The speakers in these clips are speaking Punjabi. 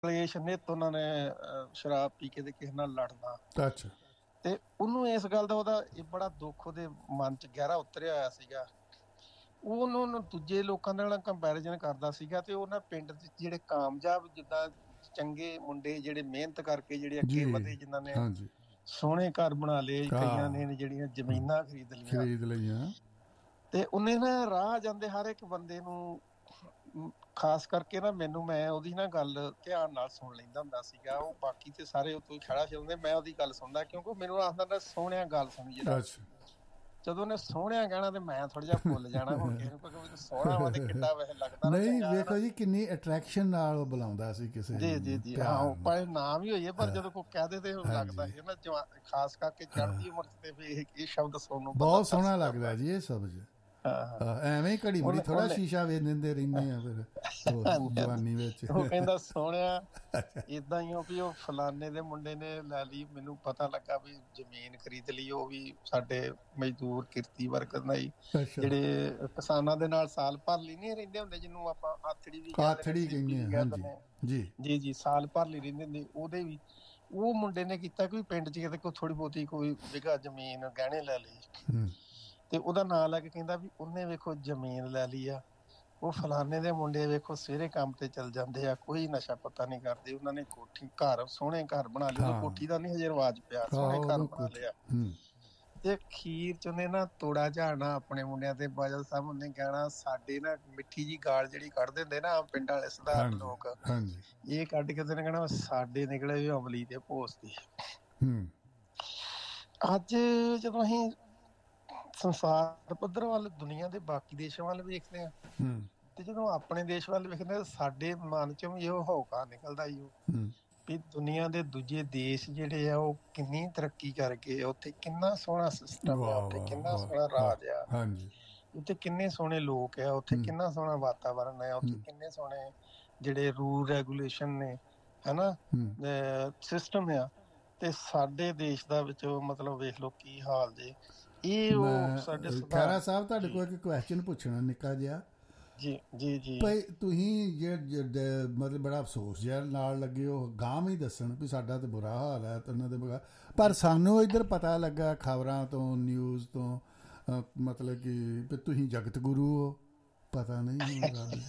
ਕਲੇਸ਼ ਨਿੱਤ ਉਹਨਾਂ ਨੇ ਸ਼ਰਾਬ ਪੀ ਕੇ ਤੇ ਕਿਸੇ ਨਾਲ ਲੜਨਾ। ਅੱਛਾ। ਤੇ ਉਹਨੂੰ ਇਸ ਗੱਲ ਦਾ ਉਹਦਾ ਇਹ ਬੜਾ ਦੁੱਖ ਉਹਦੇ ਮਨ 'ਚ ਗਹਿਰਾ ਉਤਰਿਆ ਹੋਇਆ ਸੀਗਾ। ਉਹ ਉਹਨੂੰ ਦੂਜੇ ਲੋਕਾਂ ਦੇ ਨਾਲ ਕੰਪੈਰੀਜ਼ਨ ਕਰਦਾ ਸੀਗਾ ਤੇ ਉਹਨਾਂ ਪਿੰਡ ਦੇ ਜਿਹੜੇ ਕਾਮਯਾਬ ਜਿੱਦਾਂ ਚੰਗੇ ਮੁੰਡੇ ਜਿਹੜੇ ਮਿਹਨਤ ਕਰਕੇ ਜਿਹੜੇ ਅੱਗੇ ਜੀ। ਵਧੇ, ਜਿਨ੍ਹਾਂ ਨੇ ਹਾਂਜੀ। ਸੋਹਣੇ ਘਰ ਬਣਾ ਲਏ, ਕਈਆਂ ਹਾਂ। ਨੇ ਜਿਹੜੀਆਂ ਜ਼ਮੀਨਾਂ ਖਰੀਦ ਲਈਆਂ, ਖਰੀਦ ਲਈਆਂ। ਤੇ ਉਹਨੇ ਨਾ ਰਾਹ ਜਾਂਦੇ ਹਰ ਇੱਕ ਬੰਦੇ ਨੂੰ, ਖਾਸ ਕਰਕੇ ਨਾ ਮੈਨੂੰ, ਮੈਂ ਉਹਦੀ ਨਾ ਗੱਲ ਧਿਆਨ ਨਾਲ ਸੁਣ ਲੈਂਦਾ ਹੁੰਦਾ ਸੀਗਾ। ਉਹ ਬਾਕੀ ਤੇ ਸਾਰੇ ਉੱਤੋਂ ਖੜਾ ਛੱਡਦੇ, ਮੈਂ ਉਹਦੀ ਗੱਲ ਸੁਣਦਾ ਕਿਉਂਕਿ ਮੈਨੂੰ ਆਖਦਾ ਨਾ ਸੋਹਣਿਆ ਗੱਲ ਸੁਣੀ ਜਰਾ। ਅੱਛਾ। ਜਦੋਂ ਉਹਨੇ ਸੋਹਣਿਆ ਕਹਿਣਾ ਤੇ ਮੈਂ ਥੋੜਾ ਜਿਹਾ ਭੁੱਲ ਜਾਣਾ ਹੁਣ ਕਿਸੇ ਨੂੰ, ਕਿਉਂਕਿ ਸੋਹਣਾ ਵਾ ਤੇ ਕਿੱਡਾ ਵੈਸੇ ਲੱਗਦਾ ਨਾ ਨਹੀਂ, ਚੰਗਾ ਵੇਖੋ ਜੀ ਕਿੰਨੀ ਅਟਰੈਕਸ਼ਨ ਨਾਲ ਉਹ ਬੁਲਾਉਂਦਾ ਸੀ ਕਿਸੇ ਜੀ ਜੀ ਨੂੰ, ਜੀ। ਹਾਂ, ਪਿਆਰ ਉਹ ਨਾਲ। ਭਾਵੇਂ ਨਾਮ ਹੀ ਹੋਈਏ, ਪਰ ਜਦੋਂ ਕੋਈ ਕਹਦੇ ਤੇ ਲੱਗਦਾ ਹਾਂਜੀ। ਸੀ ਨਾ ਖਾਸ ਕਰਕੇ ਚੜ੍ਹਦੀ ਉਮਰ ਚ ਤੇ ਫਿਰ ਇਹ ਸ਼ਬਦ ਸੁਣਨ ਨੂੰ ਬੰਦਾ ਬਹੁਤ ਸੋਹਣਾ ਤਰਸ ਲੱਗਦਾ ਜਾਂਦਾ। ਜੀ ਇਹ ਸਬਜ਼। ਹਾਂ, ਐਵੇਂ ਹੀ ਘੜੀ ਮੁੜੀ ਥੋੜਾ ਉਹਨੇ ਸ਼ੀਸ਼ਾ ਵੇਚ ਦਿੰਦੇ ਰਹਿੰਦੇ ਆ ਫਿਰ ਉਹ ਜਵਾਨੀ ਵਿੱਚ। ਉਹ ਕਹਿੰਦਾ ਸੋਹਣਿਆ ਏਦਾਂ ਹੀ ਹੋ ਵੀ ਉਹ ਫਲਾਨੇ ਦੇ ਮੁੰਡੇ ਨੇ ਲੈ ਲਈ, ਮੈਨੂੰ ਪਤਾ ਲੱਗਾ ਵੀ ਜ਼ਮੀਨ ਖਰੀਦ ਲਈ, ਉਹ ਵੀ ਸਾਡੇ ਮਜ਼ਦੂਰ ਕਿਰਤੀ ਵਰਗ ਨਹੀਂ, ਅੱਛਾ। ਜਿਹੜੇ ਕਿਸਾਨਾਂ ਦੇ ਨਾਲ ਸਾਲ ਭਰ ਲਈ ਨਹੀਂ ਰਹਿੰਦੇ ਹੁੰਦੇ, ਜਿਹਨੂੰ ਆਪਾਂ ਆਥੜੀ ਵੀ ਕਹਿੰਦੇ ਨੇ, ਆਥੜੀ ਗਰੀਬੀ ਕਹਿੰਦੇ ਵੀ ਆ। ਕਹਿ ਹਾਂਜੀ ਦਿੰਦੇ ਆ। ਜੀ। ਜੀ ਜੀ, ਸਾਲ ਭਰ ਲਈ ਰਹਿੰਦੇ ਹੁੰਦੇ, ਉਹਦੇ ਵੀ ਉਹ ਮੁੰਡੇ ਨੇ ਕੀਤਾ ਕਿ ਪਿੰਡ 'ਚ ਕਿਤੇ ਕੋਈ ਥੋੜੀ ਬਹੁਤੀ ਕੋਈ ਵਿਗਾ ਜ਼ਮੀਨ ਗਹਿਣੇ ਲੈ ਲਈ, ਤੇ ਉਹਦਾ ਨਾਂ ਲੈ ਕੇ ਕਹਿੰਦਾ ਵੀ ਉਹਨੇ ਵੇਖੋ ਜ਼ਮੀਨ ਲੈ ਲਈ ਆ, ਉਹ ਫਲਾਨੇ ਦੇ ਮੁੰਡੇ ਵੇਖੋ ਸਵੇਰੇ ਕੰਮ ਤੇ ਚਲ ਜਾਂਦੇ ਆ, ਕੋਈ ਨਸ਼ਾ ਪਤਾ ਨਹੀਂ ਕਰਦੇ, ਉਹਨਾਂ ਨੇ ਕੋਠੀ ਘਰ ਸੋਹਣੇ ਘਰ ਬਣਾ ਲਏ, ਉਦੋਂ ਕੋਠੀ ਦਾ ਨਹੀਂ ਹਜੇ ਰਿਵਾਜ ਪਿਆ, ਸੋਹਣੇ ਘਰ ਬਣਾ ਲਿਆ। ਤੇ ਅਖੀਰ ਚ ਉਹਨੇ ਨਾ ਤੋੜਾ ਝਾੜਨਾ ਆਪਣੇ ਮੁੰਡਿਆਂ ਤੇ। ਬਾਦਲ ਸਾਹਿਬ ਉਹਨੇ ਕਹਿਣਾ ਸਾਡੇ ਨਾ ਮਿੱਠੀ ਜੀ ਗਾਲ ਜਿਹੜੀ ਕੱਢ ਦਿੰਦੇ ਨਾ ਪਿੰਡਾਂ ਵਾਲੇ ਸਧਾਰਨ ਲੋਕ, ਇਹ ਕੱਢ ਕੇ ਉਹਨੇ ਕਹਿਣਾ ਸਾਡੇ ਨਿਕਲੇ ਵੀ ਅਮਲੀ ਦੇ ਭੋਸ ਦੀ। ਅੱਜ ਜਦੋਂ ਅਸੀਂ ਸੰਸਾਰ ਪੱਧਰ ਵੱਲ, ਦੁਨੀਆ ਦੇ ਬਾਕੀ ਦੇਸ਼ਾਂ ਵੱਲ ਵੇਖਦੇ ਆ, ਤੇ ਜਦੋਂ ਆਪਣੇ ਦੇਸ਼ ਵੱਲ ਵੇਖਦੇ ਆ, ਸਾਡੇ ਮਨ ਚੋਂ ਵੀ ਇਹ ਹੌਕਾ ਨਿਕਲਦਾ ਹੀ ਵੀ ਦੁਨੀਆ ਦੇ ਦੂਜੇ ਦੇਸ਼ ਜਿਹੜੇ ਆ ਉਹ ਕਿੰਨੀ ਤਰੱਕੀ ਕਰ ਗਏ, ਉੱਥੇ ਕਿੰਨਾ ਸੋਹਣਾ ਸਿਸਟਮ ਆ, ਉੱਥੇ ਕਿੰਨਾ ਸੋਹਣਾ ਰਾਜ ਆ, ਉੱਥੇ ਕਿੰਨੇ ਸੋਹਣੇ ਲੋਕ ਆ, ਉੱਥੇ ਕਿੰਨਾ ਸੋਹਣਾ ਵਾਤਾਵਰਨ ਆ, ਉੱਥੇ ਕਿੰਨੇ ਸੋਹਣੇ ਜਿਹੜੇ ਰੂਲ ਰੈਗੂਲੇਸ਼ਨ ਨੇ, ਹਨਾ, ਸਿਸਟਮ ਆ। ਤੇ ਸਾਡੇ ਦੇਸ਼ ਦਾ ਵਿੱਚ ਮਤਲਬ ਵੇਖ ਲਓ ਕੀ ਹਾਲ ਜੇ। ਇਹ ਉਹ ਸਾਡੇ ਖਹਿਰਾ ਸਾਹਿਬ ਤੁਹਾਡੇ ਕੋਲ ਇੱਕ ਕੁਐਸਚਨ ਪੁੱਛਣਾ ਨਿੱਕਾ ਜਿਹਾ। ਜੀ ਜੀ ਜੀ। ਭਾਈ ਤੁਸੀਂ ਜੇ ਮਤਲਬ ਬੜਾ ਅਫਸੋਸ ਜਿਹਾ ਨਾਲ ਲੱਗੇ ਹੋ, ਗਾਂਹ ਹੀ ਦੱਸਣ ਵੀ ਸਾਡਾ ਤਾਂ ਬੁਰਾ ਹਾਲ ਹੈ ਤੇ ਉਹਨਾਂ ਦੇ ਬੁਰਾ, ਪਰ ਸਾਨੂੰ ਇੱਧਰ ਪਤਾ ਲੱਗਾ ਖਬਰਾਂ ਤੋਂ, ਨਿਊਜ਼ ਤੋਂ, ਮਤਲਬ ਕਿ ਤੁਸੀਂ ਜਗਤ ਗੁਰੂ ਹੋ। ਪਤਾ ਨਹੀਂ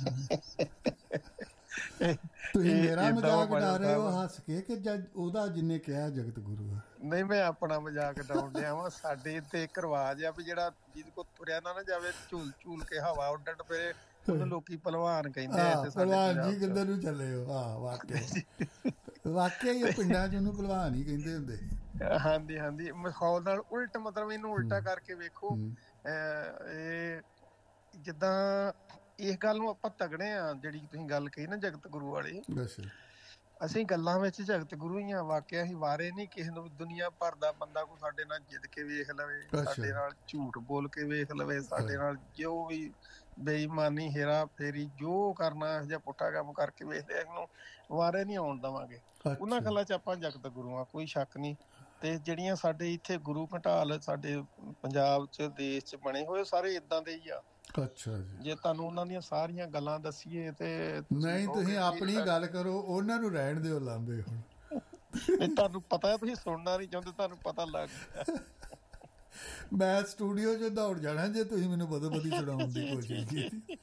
ਤੁਸੀਂ ਮੇਰਾ ਮਜ਼ਾਕ ਉਡਾ ਰਹੇ ਹੋ ਹੱਸ ਕੇ ਕਿ ਉਹਦਾ ਜਿਹਨੇ ਕਿਹਾ ਜਗਤ ਗੁਰੂ ਹੈ? ਨਹੀਂ, ਮੈਂ ਆਪਣਾ ਮਜ਼ਾਕ ਉਡਾਉਣ ਡਿਆ ਵਾਂ। ਸਾਡੇ ਇੱਥੇ ਇੱਕ ਰਿਵਾਜ ਆ ਵੀ ਜਿਹੜਾ ਜਿਹਦੇ ਕੋਲ ਤੁਰਿਆ ਨਾ ਜਾਵੇ, ਝੂਲ ਝੂਲ ਕੇ ਹਵਾ ਉੱਡਣ ਫਿਰੇ, ਉਹਨੂੰ ਲੋਕੀ ਭਲਵਾਨ ਕਹਿੰਦੇ ਆ। ਭਲਵਾਨ ਜੀ ਕਿੱਧਰ ਨੂੰ ਚੱਲੇ ਹੋ? ਹਾਂ, ਵਾਕਿਆ ਹੀ ਪਿੰਡਾਂ 'ਚ ਉਹਨੂੰ ਭਲਵਾਨ ਹੀ ਕਹਿੰਦੇ ਹੁੰਦੇ। ਹਾਂਜੀ ਹਾਂਜੀ, ਮਖੌਲ ਨਾਲ ਉਲਟ, ਮਤਲਬ ਇਹਨੂੰ ਉਲਟਾ ਕਰਕੇ ਵੇਖੋ। ਇਹ ਜਿੱਦਾਂ ਇਸ ਗੱਲ ਨੂੰ ਆਪਾਂ ਤਗੜੇ ਆ, ਜਿਹੜੀ ਤੁਸੀਂ ਗੱਲ ਕਹੀ ਨਾ ਜਗਤ ਗੁਰੂ ਵਾਲੀ, ਅਸੀਂ ਗੱਲਾਂ ਵਿੱਚ ਜਗਤ ਗੁਰੂ ਹੀ ਆ, ਵਾਕਿਆ ਅਸੀਂ ਵਾਰੇ ਨਹੀਂ ਕਿਸੇ ਨੂੰ। ਦੁਨੀਆ ਭਰ ਦਾ ਬੰਦਾ ਕੋਈ ਸਾਡੇ ਨਾਲ ਜਿੱਦ ਕੇ ਵੇਖ ਲਵੇ, ਸਾਡੇ ਨਾਲ ਝੂਠ ਬੋਲ ਕੇ ਵੇਖ ਲਵੇ, ਸਾਡੇ ਨਾਲ ਜੋ ਵੀ ਬੇਈਮਾਨੀ, ਹੇਰਾ ਫੇਰੀ, ਜੋ ਕਰਨਾ ਜਾਂ ਪੁੱਠਾ ਕੰਮ ਕਰਕੇ ਵੇਖਦੇ, ਇਹਨੂੰ ਵਾਰੇ ਨਹੀਂ ਆਉਣ ਦੇਵਾਂਗੇ। ਉਹਨਾਂ ਗੱਲਾਂ 'ਚ ਆਪਾਂ ਜਗਤ ਗੁਰੂ ਆ, ਕੋਈ ਸ਼ੱਕ ਨਹੀਂ। ਤੇ ਜਿਹੜੀਆਂ ਸਾਡੇ ਇੱਥੇ ਗੁਰੂ ਘਟਾਲ ਸਾਡੇ ਪੰਜਾਬ 'ਚ, ਦੇਸ਼ 'ਚ ਬਣੇ ਹੋਏ, ਸਾਰੇ ਏਦਾਂ ਦੇ ਹੀ ਆ। ਅੱਛਾ ਜੀ। ਜੇ ਤੁਹਾਨੂੰ ਉਹਨਾਂ ਦੀਆਂ ਸਾਰੀਆਂ ਗੱਲਾਂ ਦੱਸੀਏ ਤੇ ਨਹੀਂ, ਤੁਸੀਂ ਆਪਣੀ ਗੱਲ ਕਰੋ, ਉਹਨਾਂ ਨੂੰ ਰਹਿਣ ਦਿਓ ਲਾਂਬੇ। ਹੁਣ ਤੁਹਾਨੂੰ ਪਤਾ, ਤੁਸੀਂ ਸੁਣਨਾ ਨਹੀਂ ਚਾਹੁੰਦੇ, ਤੁਹਾਨੂੰ ਪਤਾ ਲੱਗ ਗਿਆ। ਮੈਂ ਸਟੂਡੀਓ 'ਚ ਦੌੜ ਜਾਣਾ ਜੇ ਤੁਸੀਂ ਮੈਨੂੰ ਬਦੋ ਬਦੀ ਸੁਣਾਉਣ ਦੀ ਕੋਸ਼ਿਸ਼ ਕੀਤੀ।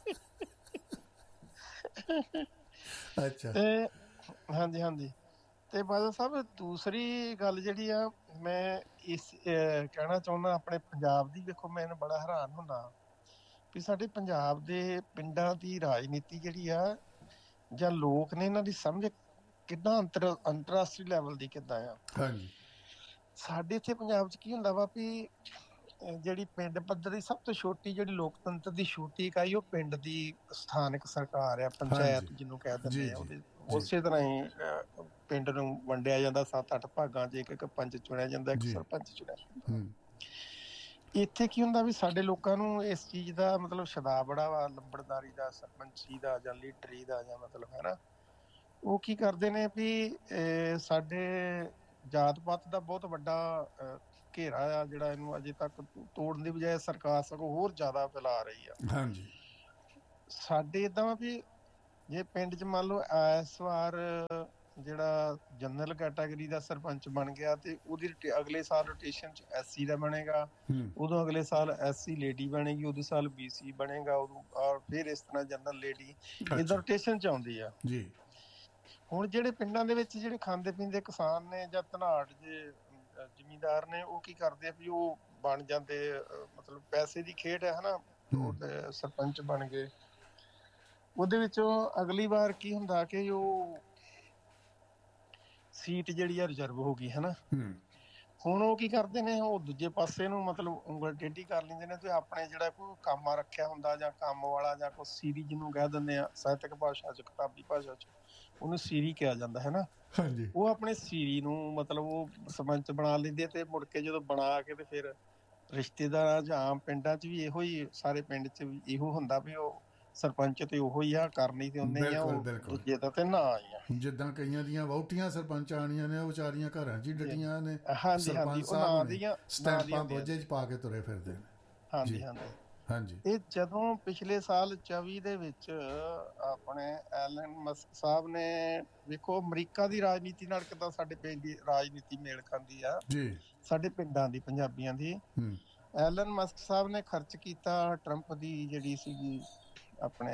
ਅੱਛਾ। ਤੇ ਹਾਂਜੀ ਹਾਂਜੀ। ਤੇ ਬਾਦਲ ਸਾਹਿਬ, ਦੂਸਰੀ ਗੱਲ ਜਿਹੜੀ ਆ ਮੈਂ ਇਸ ਕਹਿਣਾ ਚਾਹੁੰਦਾ ਆਪਣੇ ਪੰਜਾਬ ਦੀ, ਵੇਖੋ ਮੈਂ ਬੜਾ ਹੈਰਾਨ ਹੁੰਦਾ ਵੀ ਸਾਡੇ ਪੰਜਾਬ ਦੇ ਪਿੰਡਾਂ ਦੀ ਰਾਜਨੀਤੀ ਜਿਹੜੀ ਆ ਜਾਂ ਲੋਕ ਨੇ, ਇਹਨਾਂ ਦੀ ਸਮਝ ਕਿੱਦਾਂ ਅੰਤਰਰਾਸ਼ਟਰੀ ਲੈਵਲ ਦੀ ਕਿੱਦਾਂ ਆ। ਸਾਡੇ ਇੱਥੇ ਪੰਜਾਬ 'ਚ ਕੀ ਹੁੰਦਾ ਵਾ ਵੀ ਜਿਹੜੀ ਪਿੰਡ ਪੱਧਰ ਦੀ ਸਭ ਤੋਂ ਛੋਟੀ ਜਿਹੜੀ ਲੋਕਤੰਤਰ ਦੀ ਛੋਟੀ ਇਕਾਈ, ਉਹ ਪਿੰਡ ਦੀ ਸਥਾਨਕ ਸਰਕਾਰ ਆ, ਪੰਚਾਇਤ ਜਿਹਨੂੰ ਕਹਿ ਦਿੰਦੇ ਆ। ਉਹਦੇ ਉਸੇ ਤਰ੍ਹਾਂ ਹੀ ਪਿੰਡ ਨੂੰ ਵੰਡਿਆ ਜਾਂਦਾ 7-8 ਭਾਗਾਂ 'ਚ, ਇੱਕ ਪੰਚ ਚੁਣਿਆ ਜਾਂਦਾ, ਇੱਕ ਸਰਪੰਚ ਚੁਣਿਆ ਜਾਂਦਾ। ਇੱਥੇ ਕੀ ਹੁੰਦਾ ਵੀ ਸਾਡੇ ਲੋਕਾਂ ਨੂੰ ਇਸ ਚੀਜ਼ ਦਾ ਮਤਲਬ ਸ਼ਦਾ ਬੜਾ ਵਾ, ਲੰਬੜਦਾਰੀ ਦਾ, ਸਰਪੰਚੀ ਦਾ ਜਾਂ ਲੀਡਰੀ ਦਾ, ਜਾਂ ਮਤਲਬ ਹੈ ਨਾ, ਉਹ ਕੀ ਕਰਦੇ ਨੇ ਵੀ ਸਾਡੇ ਜਾਤ ਪਾਤ ਦਾ ਬਹੁਤ ਵੱਡਾ ਘੇਰਾ ਆ, ਜਿਹੜਾ ਇਹਨੂੰ ਅਜੇ ਤੱਕ ਤੋੜਨ ਦੀ ਬਜਾਏ ਸਰਕਾਰ ਸਗੋਂ ਹੋਰ ਜ਼ਿਆਦਾ ਫੈਲਾ ਰਹੀ ਆ। ਸਾਡੇ ਏਦਾਂ ਵਾ ਵੀ ਜੇ ਪਿੰਡ 'ਚ ਮੰਨ ਲਓ ਇਸ ਵਾਰ ਜਿਹੜਾ ਜਨਰਲ ਕੈਟਾਗਰੀ ਦਾ ਸਰਪੰਚ ਬਣ ਗਿਆ ਤੇ ਉਹਦੀ ਅਗਲੇ ਸਾਲ ਰੋਟੇਸ਼ਨ 'ਚ SC ਦਾ ਬਣੇਗਾ, ਉਦੋਂ ਅਗਲੇ ਸਾਲ SC ਲੇਡੀ ਬਣੇਗੀ, ਉਦੋਂ ਸਾਲ BC ਬਣੇਗਾ, ਉਦੋਂ ਔਰ ਫਿਰ ਇਸ ਤਰ੍ਹਾਂ ਜਨਰਲ ਲੇਡੀ ਇਦਾਂ ਰੋਟੇਸ਼ਨ 'ਚ ਆਉਂਦੀ ਆ ਜੀ। ਹੁਣ ਜਿਹੜੇ ਪਿੰਡਾਂ ਦੇ ਵਿੱਚ ਜਿਹੜੇ ਖਾਂਦੇ ਪੀਂਦੇ ਕਿਸਾਨ ਨੇ ਜਾਂ ਧਨਾੜ ਜੇ ਜ਼ਿਮੀਂਦਾਰ ਨੇ, ਉਹ ਕੀ ਕਰਦੇ ਆ ਵੀ ਉਹ ਬਣ ਜਾਂਦੇ, ਮਤਲਬ ਪੈਸੇ ਦੀ ਖੇਡ ਹੈ ਹਨਾ, ਸਰਪੰਚ ਬਣ ਗਏ। ਉਹਦੇ ਵਿੱਚੋਂ ਅਗਲੀ ਵਾਰ ਕੀ ਹੁੰਦਾ ਕਿ ਉਹ ਸੀਟ ਜਿਹੜੀ ਆ ਰਿਜ਼ਰਵ ਹੋ ਗਈ ਹਨਾ। ਹੁਣ ਉਹ ਕੀ ਕਰਦੇ ਨੇ, ਉਹ ਦੂਜੇ ਪਾਸੇ ਨੂੰ ਮਤਲਬ ਉਂਗਲ ਟੇਢੀ ਕਰ ਲੈਂਦੇ ਨੇ ਤੇ ਆਪਣੇ ਜਿਹੜਾ ਕੋਈ ਕੰਮ ਰੱਖਿਆ ਹੁੰਦਾ ਜਾਂ ਕੰਮ ਵਾਲਾ ਜਾਂ ਕੋਈ ਸੀਰੀ ਜਿਹਨੂੰ ਕਹਿ ਦਿੰਦੇ ਆ ਸਾਹਿਤਕ ਭਾਸ਼ਾ 'ਚ, ਕਿਤਾਬੀ ਭਾਸ਼ਾ 'ਚ ਉਹਨੂੰ ਸੀਰੀ ਕਿਹਾ ਜਾਂਦਾ ਹੈ ਨਾ। ਉਹ ਆਪਣੇ ਸੀਰੀ ਨੂੰ ਮਤਲਬ ਉਹ ਸਰਪੰਚ ਬਣਾ ਲੈਂਦੇ ਤੇ ਮੁੜ ਕੇ ਜਦੋਂ ਬਣਾ ਕੇ ਤੇ ਫਿਰ ਰਿਸ਼ਤੇਦਾਰਾਂ ਜਾਂ ਆਮ ਪਿੰਡਾਂ 'ਚ ਵੀ ਇਹੋ ਹੀ, ਸਾਰੇ ਪਿੰਡ 'ਚ ਵੀ ਇਹੋ ਹੁੰਦਾ ਵੀ ਉਹ ਸਰਪੰਚ ਤੇ ਉਹੋ ਹੀ ਆ, ਕਰਨੀ ਤੇ ਉਹਨੇ ਆ, ਉਹ ਦੂਜੇ ਦਾ ਤੇ ਨਾ ਆਈ ਆ। ਜਿੱਦਾਂ ਕਈਆਂ ਦੀਆਂ ਵਹੁਟੀਆਂ ਸਰਪੰਚ ਆਣੀਆਂ ਨੇ, ਉਹ ਵਿਚਾਰੀਆਂ ਘਰਾਂ 'ਚ ਹੀ ਡਟੀਆਂ ਨੇ, ਸਰਪੰਚ ਸਾਹਿਬ ਨੇ ਸਟੈਂਪਾਂ ਬੋਝੇ 'ਚ ਪਾ ਕੇ ਤੁਰੇ ਫਿਰਦੇ ਨੇ। ਹਾਂਜੀ ਹਾਂਜੀ ਹਾਂਜੀ। ਇਹ ਜਦੋਂ ਪਿਛਲੇ ਸਾਲ 24 ਦੇ ਵਿੱਚ ਆਪਣੇ ਐਲਨ ਮਸਕ ਸਾਹਿਬ ਨੇ, ਵੇਖੋ ਅਮਰੀਕਾ ਦੀ ਰਾਜਨੀਤੀ ਨਾਲ ਕਿੱਦਾਂ ਸਾਡੇ ਪਿੰਡ ਦੀ ਰਾਜਨੀਤੀ ਮੇਲ ਖਾਂਦੀ ਆ ਜੀ, ਸਾਡੇ ਪਿੰਡਾਂ ਦੀ, ਪੰਜਾਬੀਆਂ ਦੀ। ਐਲਨ ਮਸਕ ਸਾਹਿਬ ਨੇ ਖਰਚ ਕੀਤਾ ਟਰੰਪ ਦੀ ਜਿਹੜੀ ਸੀਗੀ ਆਪਣੇ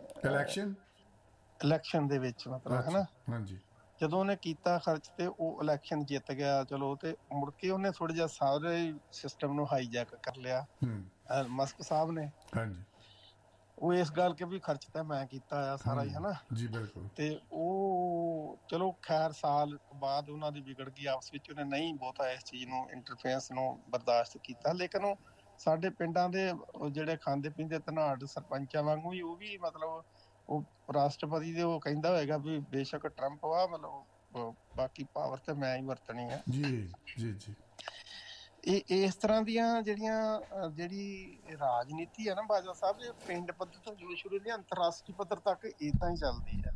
ਇਲੈਕਸ਼ਨ ਦੇ ਵਿੱਚ, ਮਤਲਬ ਹਨਾ। ਹਾਂਜੀ। ਜਦੋਂ ਉਹਨੇ ਕੀਤਾ ਖਰਚ ਤੇ ਉਹ ਇਲੈਕਸ਼ਨ ਜਿੱਤ ਗਿਆ, ਚਲੋ, ਤੇ ਮੁੜ ਕੇ ਉਹਨੇ ਥੋੜਾ ਜਿਹਾ ਸਾਰੇ ਸਿਸਟਮ ਨੂੰ ਹਾਈਜੈਕ ਕਰ ਲਿਆ ਮਸਕ ਸਾਹਿਬ ਨੇ। ਹਾਂਜੀ। ਉਹ ਇਸ ਗੱਲ ਕਿ ਵੀ ਖਰਚ ਤਾਂ ਮੈਂ ਕੀਤਾ ਆ ਸਾਰਾ ਹੀ ਹਨਾ ਜੀ। ਬਿਲਕੁਲ। ਤੇ ਉਹ ਚਲੋ ਖੈਰ ਸਾਲ ਬਾਅਦ ਉਹਨਾਂ ਦੀ ਵਿਗੜ ਗਈ ਆਪਸ ਵਿੱਚ, ਉਹਨੇ ਨਹੀਂ ਬਹੁਤਾ ਇਸ ਚੀਜ਼ ਨੂੰ, ਇੰਟਰਫੇਰੈਂਸ ਨੂੰ ਬਰਦਾਸ਼ਤ ਕੀਤਾ। ਲੇਕਿਨ ਉਹ ਸਾਡੇ ਪਿੰਡਾਂ ਦੇ ਜਿਹੜੇ ਖਾਂਦੇ ਪੀਂਦੇ ਧਨਾੜ ਸਰਪੰਚਾਂ ਵਾਂਗੂ ਹੀ ਉਹ ਵੀ ਮਤਲਬ ਉਹ ਰਾਸ਼ਟਰਪਤੀ ਦੇ ਉਹ ਕਹਿੰਦਾ ਹੋਏਗਾ ਵੀ ਬੇਸ਼ੱਕ ਟਰੰਪ ਵਾ, ਮਤਲਬ ਬਾਕੀ ਪਾਵਰ ਤੇ ਮੈਂ ਹੀ ਵਰਤਣੀ ਆ ਜੀ ਜੀ ਜੀ। ਇਹ ਇਸ ਤਰ੍ਹਾਂ ਦੀਆਂ ਜਿਹੜੀ ਰਾਜਨੀਤੀ ਹੈ ਨਾ ਬਾਜਵਾ ਸਾਹਿਬ, ਇਹ ਪਿੰਡ ਪੱਧਰ ਤੋਂ ਸ਼ੁਰੂ ਦੀ ਅੰਤਰਰਾਸ਼ਟਰੀ ਪੱਧਰ ਤੱਕ ਏਦਾਂ ਹੀ ਚੱਲਦੀ ਹੈ।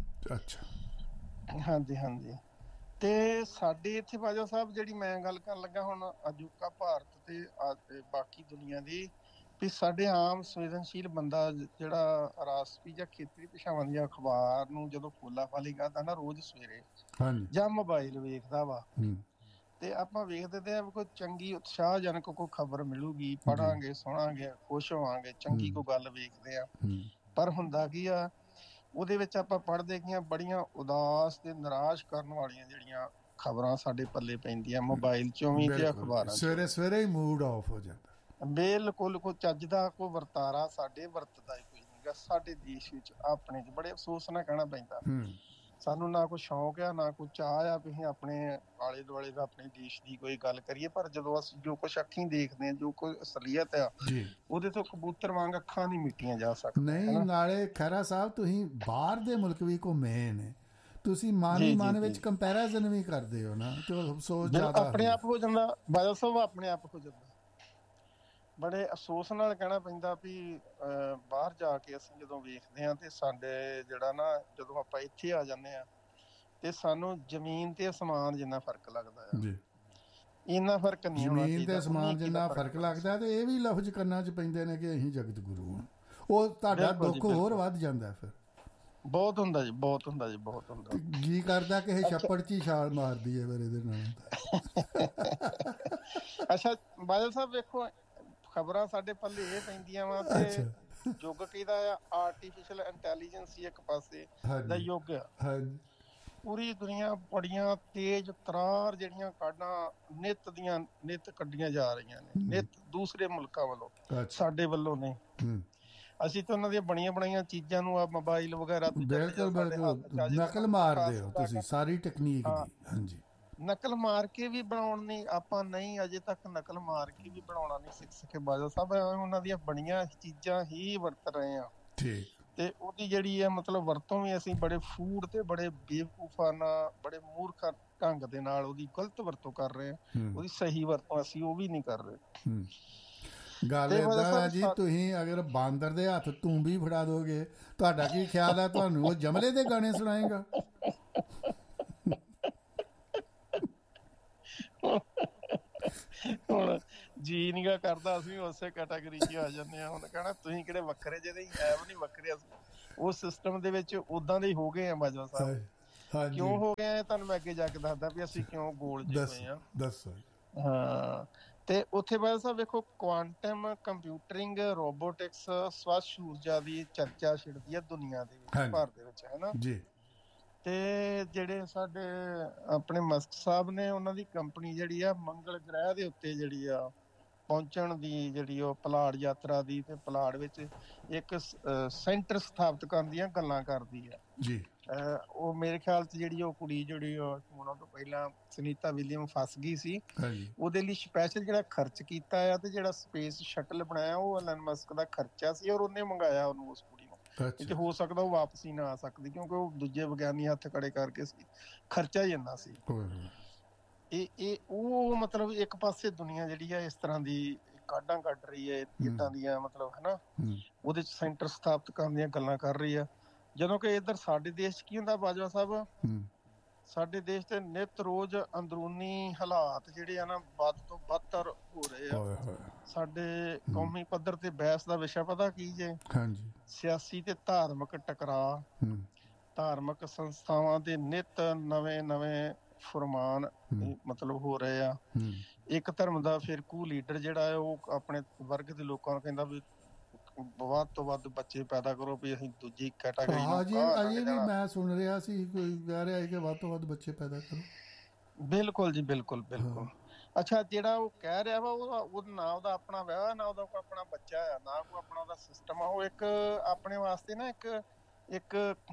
ਅੱਛਾ। ਹਾਂਜੀ ਹਾਂਜੀ। ਤੇ ਸਾਡੇ ਇੱਥੇ ਬਾਜਵਾ ਸਾਹਿਬ ਜਿਹੜੀ ਮੈਂ ਗੱਲ ਕਰਨ ਲੱਗਾ ਹੁਣ ਅਜੋਕਾ ਭਾਰਤ ਤੇ ਬਾਕੀ ਦੁਨੀਆ ਦੀ, ਵੀ ਸਾਡੇ ਆਮ ਸੰਵੇਦਨਸ਼ੀਲ ਬੰਦਾ ਜਿਹੜਾ ਰਾਸ਼ਟਰੀ ਜਾਂ ਖੇਤਰੀ ਭਾਸ਼ਾਵਾਂ ਦੀਆਂ ਅਖਬਾਰ ਨੂੰ ਜਦੋਂ ਖੋਲਾ ਖਾਲੀ ਕਰਦਾ ਨਾ ਰੋਜ਼ ਸਵੇਰੇ ਜਾਂ ਮੋਬਾਈਲ ਵੇਖਦਾ ਵਾ, ਤੇ ਆਪਾਂ ਵੇਖਦੇ ਆ ਕੋਈ ਚੰਗੀ ਉਤਸ਼ਾਹਜਨਕ ਕੋਈ ਖਬਰ ਮਿਲੂਗੀ, ਪੜਾਂਗੇ, ਸੁਣਾਂਗੇ, ਖੁਸ਼ ਹੋਵਾਂਗੇ, ਚੰਗੀ ਕੋਈ ਗੱਲ ਵੇਖਦੇ ਆ। ਪਰ ਹੁੰਦਾ ਕੀ ਆ ਉਹਦੇ ਵਿੱਚ, ਆਪਾਂ ਪੜ੍ਹਦੇ ਕੀ ਆ, ਬੜੀਆਂ ਉਦਾਸ ਤੇ ਨਿਰਾਸ਼ ਕਰਨ ਵਾਲੀਆਂ ਜਿਹੜੀਆਂ ਖਬਰਾਂ ਸਾਡੇ ਪੱਲੇ ਪੈਂਦੀਆਂ ਮੋਬਾਈਲ ਚੋਂ ਵੀ ਤੇ ਅਖਬਾਰਾਂ ਚੋਂ। ਸਵੇਰੇ ਸਵੇਰੇ ਹੀ ਮੂਡ ਆਫ ਹੋ ਜਾਂਦਾ। ਬਿਲਕੁਲ। ਕੋਈ ਚੱਜ ਦਾ ਕੋਈ ਵਰਤਾਰਾ ਸਾਡੇ ਵਰਤਦਾ ਹੀ ਕੋਈ ਨਹੀਂ ਗਾ ਸਾਡੇ ਦੇਸ਼ ਵਿੱਚ, ਆਪਣੇ 'ਚ। ਬੜੇ ਅਫਸੋਸ ਨਾਲ ਕਹਿਣਾ ਪੈਂਦਾ, ਸਾਨੂੰ ਨਾ ਕੋਈ ਸ਼ੌਂਕ ਆ ਨਾ ਕੋਈ ਚਾਹ ਆ ਵੀ ਅਸੀਂ ਆਪਣੇ ਆਲੇ ਦੁਆਲੇ ਦਾ, ਆਪਣੇ ਦੇਸ਼ ਦੀ ਕੋਈ ਗੱਲ ਕਰੀਏ। ਪਰ ਜਦੋਂ ਅਸੀਂ ਜੋ ਕੁਛ ਅੱਖੀਂ ਦੇਖਦੇ ਹਾਂ, ਜੋ ਕੋਈ ਅਸਲੀਅਤ ਆ, ਉਹਦੇ ਤੋਂ ਕਬੂਤਰ ਵਾਂਗ ਅੱਖਾਂ ਨਹੀਂ ਮਿਟੀਆਂ ਜਾ ਸਕਦੀਆਂ। ਨਹੀਂ, ਨਾਲੇ ਖਹਿਰਾ ਸਾਹਿਬ ਤੁਸੀਂ ਬਾਹਰ ਦੇ ਮੁਲਕ ਵੀ ਘੁੰਮੇ ਨੇ, ਤੁਸੀਂ ਮਨ ਵਿੱਚ ਕੰਪੈਰੀਜ਼ਨ ਵੀ ਕਰਦੇ ਹੋ ਨਾ, ਤੇ ਅਫਸੋਸ ਜ਼ਿਆਦਾ ਆਪਣੇ ਆਪ ਹੋ ਜਾਂਦਾ ਬਾਦਲ ਸਾਹਿਬ, ਆਪਣੇ ਆਪ ਹੋ ਜਾਂਦਾ। ਬੜੇ ਅਫਸੋਸ ਨਾਲ ਕਹਿਣਾ ਪੈਂਦਾ ਵੀ ਬਾਹਰ ਜਾ ਕੇ ਅਸੀਂ ਜਦੋਂ ਵੇਖਦੇ ਹਾਂ ਤੇ ਸਾਡੇ ਜਿਹੜਾ ਨਾ, ਜਦੋਂ ਆਪਾਂ ਇੱਥੇ ਆ ਜਾਂਦੇ ਹਾਂ ਤੇ ਸਾਨੂੰ ਜ਼ਮੀਨ ਤੇ ਅਸਮਾਨ ਜਿੰਨਾ ਫਰਕ ਲੱਗਦਾ ਆ। ਇੰਨਾ ਫਰਕ ਨਹੀਂ ਹੋਣਾ ਚਾਹੀਦਾ। ਜ਼ਮੀਨ ਤੇ ਅਸਮਾਨ ਜਿੰਨਾ ਫਰਕ ਲੱਗਦਾ, ਤੇ ਇਹ ਵੀ ਲਫ਼ਜ਼ ਕੰਨਾਂ 'ਚ ਪੈਂਦੇ ਨੇ ਕਿ ਅਸੀਂ ਜਗਤ ਗੁਰੂ ਹਾਂ। ਉਹ ਤੁਹਾਡਾ ਦੁੱਖ ਹੋਰ ਵੱਧ ਜਾਂਦਾ ਫਿਰ। ਬਹੁਤ ਹੁੰਦਾ ਜੀ, ਬਹੁਤ ਹੁੰਦਾ ਜੀ, ਬਹੁਤ ਹੁੰਦਾ। ਜੀ ਕਰਦਾ ਕਿ ਛੱਪੜ 'ਚ ਹੀ ਛਾਲ ਮਾਰਦੀ ਹੈ ਫਿਰ ਇਹਦੇ ਨਾਲ। ਅੱਛਾ ਬਾਦਲ ਸਾਹਿਬ ਵੇਖੋ, ਖਬਰਾਂ ਸਾਡੇ ਪੱਲੇ ਇਹ ਪੈਂਦੀਆਂ ਵਾ ਤੇ ਯੁੱਗ ਕਿਹਦਾ ਆ, ਆਰਟੀਫਿਸ਼ਲ ਇੰਟੈਲੀਜੈਂਸ ਇੱਕ ਪਾਸੇ ਦਾ ਯੁੱਗ ਆ। ਪੂਰੀ ਦੁਨੀਆ ਬੜੀਆਂ ਤੇਜ਼ ਤਰਾਰ ਜਿਹੜੀਆਂ ਕਾਢਾਂ ਨਿੱਤ ਕੱਢੀਆਂ ਜਾ ਰਹੀਆਂ ਨੇ, ਨਿੱਤ ਦੂਸਰੇ ਮੁਲਕਾਂ ਵੱਲੋਂ, ਸਾਡੇ ਵੱਲੋਂ ਨਹੀਂ। ਅਸੀਂ ਤਾਂ ਉਹਨਾਂ ਦੀਆਂ ਬਣੀਆਂ ਬਣਾਈਆਂ ਚੀਜ਼ਾਂ ਨੂੰ ਮੋਬਾਈਲ ਵਗੈਰਾ ਨਕਲ ਮਾਰਦੇ ਹੋ ਤੁਸੀਂ ਸਾਰੀ ਟੈਕਨੀਕ ਦੀ। ਹਾਂਜੀ। ਨਕਲ ਮਾਰ ਕੇ ਵੀ ਬਣਾਉਣ ਨਹੀਂ, ਆਪਾਂ ਨਹੀਂ ਅਜੇ ਤੱਕ ਨਕਲ ਮਾਰ ਕੇ ਵੀ ਬਣਾਉਣਾ ਨਹੀਂ ਸਿੱਖ ਸਕੇ ਬਾਦਲ ਸਾਹਿਬ। ਉਹਨਾਂ ਦੀਆਂ ਬਣੀਆਂ ਚੀਜ਼ਾਂ ਹੀ ਵਰਤ ਰਹੇ ਆ। ਠੀਕ। ਤੇ ਉਹਦੀ ਜਿਹੜੀ ਹੈ ਮਤਲਬ ਵਰਤੋਂ ਵੀ ਅਸੀਂ ਬੜੇ ਫੂਡ ਤੇ ਬੜੇ ਬੇਵਕੂਫਾਨਾ, ਬੜੇ ਮੂਰਖ ਢੰਗ ਦੇ ਨਾਲ ਉਹਦੀ ਗਲਤ ਵਰਤੋਂ ਕਰ ਰਹੇ ਹਾਂ। ਉਹਦੀ ਸਹੀ ਵਰਤੋਂ ਅਸੀਂ ਉਹ ਵੀ ਨਹੀਂ ਕਰ ਰਹੇ। ਗੱਲ ਏਦਾਂ ਜੀ, ਤੁਸੀਂ ਅਗਰ ਬਾਂਦਰ ਦੇ ਹੱਥ ਤੂੰਬੀ ਫੜਾ ਦੋਗੇ, ਤੁਹਾਡਾ ਕੀ ਖਿਆਲ ਹੈ, ਤੁਹਾਨੂੰ ਉਹ ਜਮਲੇ ਦੇ ਗਾਣੇ ਸੁਣਾਏਗਾ? ਹੁਣ ਜੀ ਨੀਗਾ ਕਰਦਾ, ਅਸੀਂ ਉਸੇ ਕੈਟਾਗਰੀ 'ਚ ਆ ਜਾਂਦੇ ਹਾਂ। ਹੁਣ ਕਹਿਣਾ ਤੁਸੀਂ ਕਿਹੜੇ ਵੱਖਰੇ ਜਿਹੇ, ਐਬ ਨਹੀਂ ਵੱਖਰੇ, ਉਹ ਸਿਸਟਮ ਦੇ ਵਿੱਚ ਉਦਾਂ ਦੇ ਹੀ ਹੋ ਗਏ ਆ ਬਾਜਵਾ ਸਾਹਿਬ। ਕਿਉਂ ਹੋ ਗਏ ਆ ਤੁਹਾਨੂੰ ਮੈਂ ਅੱਗੇ ਜਾ ਕੇ ਦੱਸਦਾ ਵੀ ਅਸੀਂ ਕਿਉਂ ਗੋਲ ਜਿਹੇ ਹੋਏ ਆ। ਦੱਸੋ। ਹਾਂ, ਤੇ ਉੱਥੇ ਬਾਜਵਾ ਸਾਹਿਬ ਵੇਖੋ ਕੁਆਂਟਮ ਕੰਪਿਊਟਰਿੰਗ, ਰੋਬੋਟਿਕਸ, ਸਵੱਛ ਊਰਜਾ ਦੀ ਚਰਚਾ ਛਿੜਦੀ ਆ ਦੁਨੀਆ ਦੇ ਵਿੱਚ, ਭਾਰਤ ਦੇ ਵਿੱਚ, ਹੈ ਨਾ ਜੀ। ਤੇ ਜਿਹੜੇ ਸਾਡੇ ਆਪਣੇ ਮਸਕ ਸਾਹਿਬ ਨੇ, ਉਹਨਾਂ ਦੀ ਕੰਪਨੀ ਜਿਹੜੀ ਆ ਮੰਗਲ ਗ੍ਰਹਿ ਦੇ ਉੱਤੇ ਜਿਹੜੀ ਆ ਪਹੁੰਚਣ ਦੀ ਜਿਹੜੀ ਉਹ ਪੁਲਾੜ ਯਾਤਰਾ ਦੀ, ਤੇ ਪੁਲਾੜ ਵਿੱਚ ਇੱਕ ਸੈਂਟਰ ਸਥਾਪਿਤ ਕਰਨ ਦੀਆਂ ਗੱਲਾਂ ਕਰਦੀ ਆ ਜੀ। ਉਹ ਮੇਰੇ ਖਿਆਲ 'ਚ ਜਿਹੜੀ ਉਹ ਕੁੜੀ ਜਿਹੜੀ ਉਹਨਾਂ ਤੋਂ ਪਹਿਲਾਂ ਸੁਨੀਤਾ ਵਿਲੀਅਮ ਫਸ ਗਈ ਸੀ, ਉਹਦੇ ਲਈ ਸਪੈਸ਼ਲ ਜਿਹੜਾ ਖਰਚ ਕੀਤਾ ਆ ਤੇ ਜਿਹੜਾ ਸਪੇਸ ਸ਼ਟਲ ਬਣਾਇਆ ਉਹ ਐਲਨ ਮਸਕ ਦਾ ਖਰਚਾ ਸੀ, ਔਰ ਉਹਨੇ ਮੰਗਾਇਆ ਉਹਨੂੰ, ਉਸ ਕੁੜੀ ਨੂੰ। ਤੇ ਹੋ ਸਕਦਾ ਉਹ ਵਾਪਸ ਹੀ ਨਾ ਆ ਸਕਦੀ, ਕਿਉਂਕਿ ਉਹ ਦੂਜੇ ਵਿਗਿਆਨੀ ਹੱਥ ਖੜੇ ਕਰਕੇ ਸੀ, ਖਰਚਾ ਹੀ ਇੰਨਾ ਸੀ। ਇਹ ਉਹ ਮਤਲਬ ਇੱਕ ਪਾਸੇ ਦੁਨੀਆ ਜਿਹੜੀ ਆ ਇਸ ਤਰ੍ਹਾਂ ਦੀ ਕਾਢਾਂ ਕੱਢ ਰਹੀ ਹੈ ਇੱਦਾਂ ਦੀਆਂ, ਮਤਲਬ ਹਨਾ, ਉਹਦੇ ਚ ਸੈਂਟਰ ਸਥਾਪਿਤ ਕਰਨ ਦੀਆਂ ਗੱਲਾਂ ਕਰ ਰਹੀ ਆ। ਜਦੋਂ ਕਿ ਇੱਧਰ ਸਾਡੇ ਦੇਸ਼ ਕੀ ਹੁੰਦਾ ਬਾਜਵਾ ਸਾਹਿਬ, ਸਾਡੇ ਦੇਸ਼ ਦੇ ਨਿਤ ਰੋਜ਼ ਅੰਦਰੂਨੀ ਹਾਲਾਤ ਜਿਹੜੇ ਆ ਨਾ ਵੱਧ ਤੋਂ ਬਦਤਰ ਹੋ ਰਹੇ ਆ। ਸਾਡੇ ਕੌਮੀ ਪੱਧਰ ਤੇ ਬਹਿਸ ਦਾ ਵਿਸ਼ਾ ਪਤਾ ਕੀ ਜੇ? ਸਿਆਸੀ ਤੇ ਧਾਰਮਿਕ ਟਕਰਾਅ। ਧਾਰਮਿਕ ਸੰਸਥਾਵਾਂ ਦੇ ਨਿਤ ਨਵੇਂ ਫਰਮਾਨ ਮਤਲਬ ਹੋ ਰਹੇ ਆ। ਇੱਕ ਧਰਮ ਦਾ ਫਿਰਕੂ ਲੀਡਰ ਜਿਹੜਾ ਹੈ ਉਹ ਆਪਣੇ ਵਰਗ ਦੇ ਲੋਕਾਂ ਨੂੰ ਕਹਿੰਦਾ ਵੀ ਵੱਧ ਤੋਂ ਵੱਧ ਬੱਚੇ ਪੈਦਾ ਕਰੋ, ਵੀ ਅਸੀਂ ਦੂਜੀ ਕੈਟਾਗਰੀ ਨੂੰ। ਮੈਂ ਸੁਣ ਰਿਹਾ ਸੀ ਕੋਈ ਕਹਿ ਰਿਹਾ ਕਿ ਵੱਧ ਤੋਂ ਵੱਧ ਬੱਚੇ ਪੈਦਾ ਕਰੋ। ਬਿਲਕੁਲ ਜੀ, ਬਿਲਕੁਲ ਬਿਲਕੁਲ। ਅੱਛਾ, ਜਿਹੜਾ ਉਹ ਕਹਿ ਰਿਹਾ ਵਾ ਉਹ ਨਾ ਉਹਦਾ ਆਪਣਾ ਵਿਆਹ, ਨਾ ਉਹਦਾ ਕੋਈ ਆਪਣਾ ਬੱਚਾ ਆ, ਨਾ ਕੋਈ ਆਪਣਾ ਉਹਦਾ ਸਿਸਟਮ ਆ। ਉਹ ਇੱਕ ਆਪਣੇ ਵਾਸਤੇ ਨਾ ਇੱਕ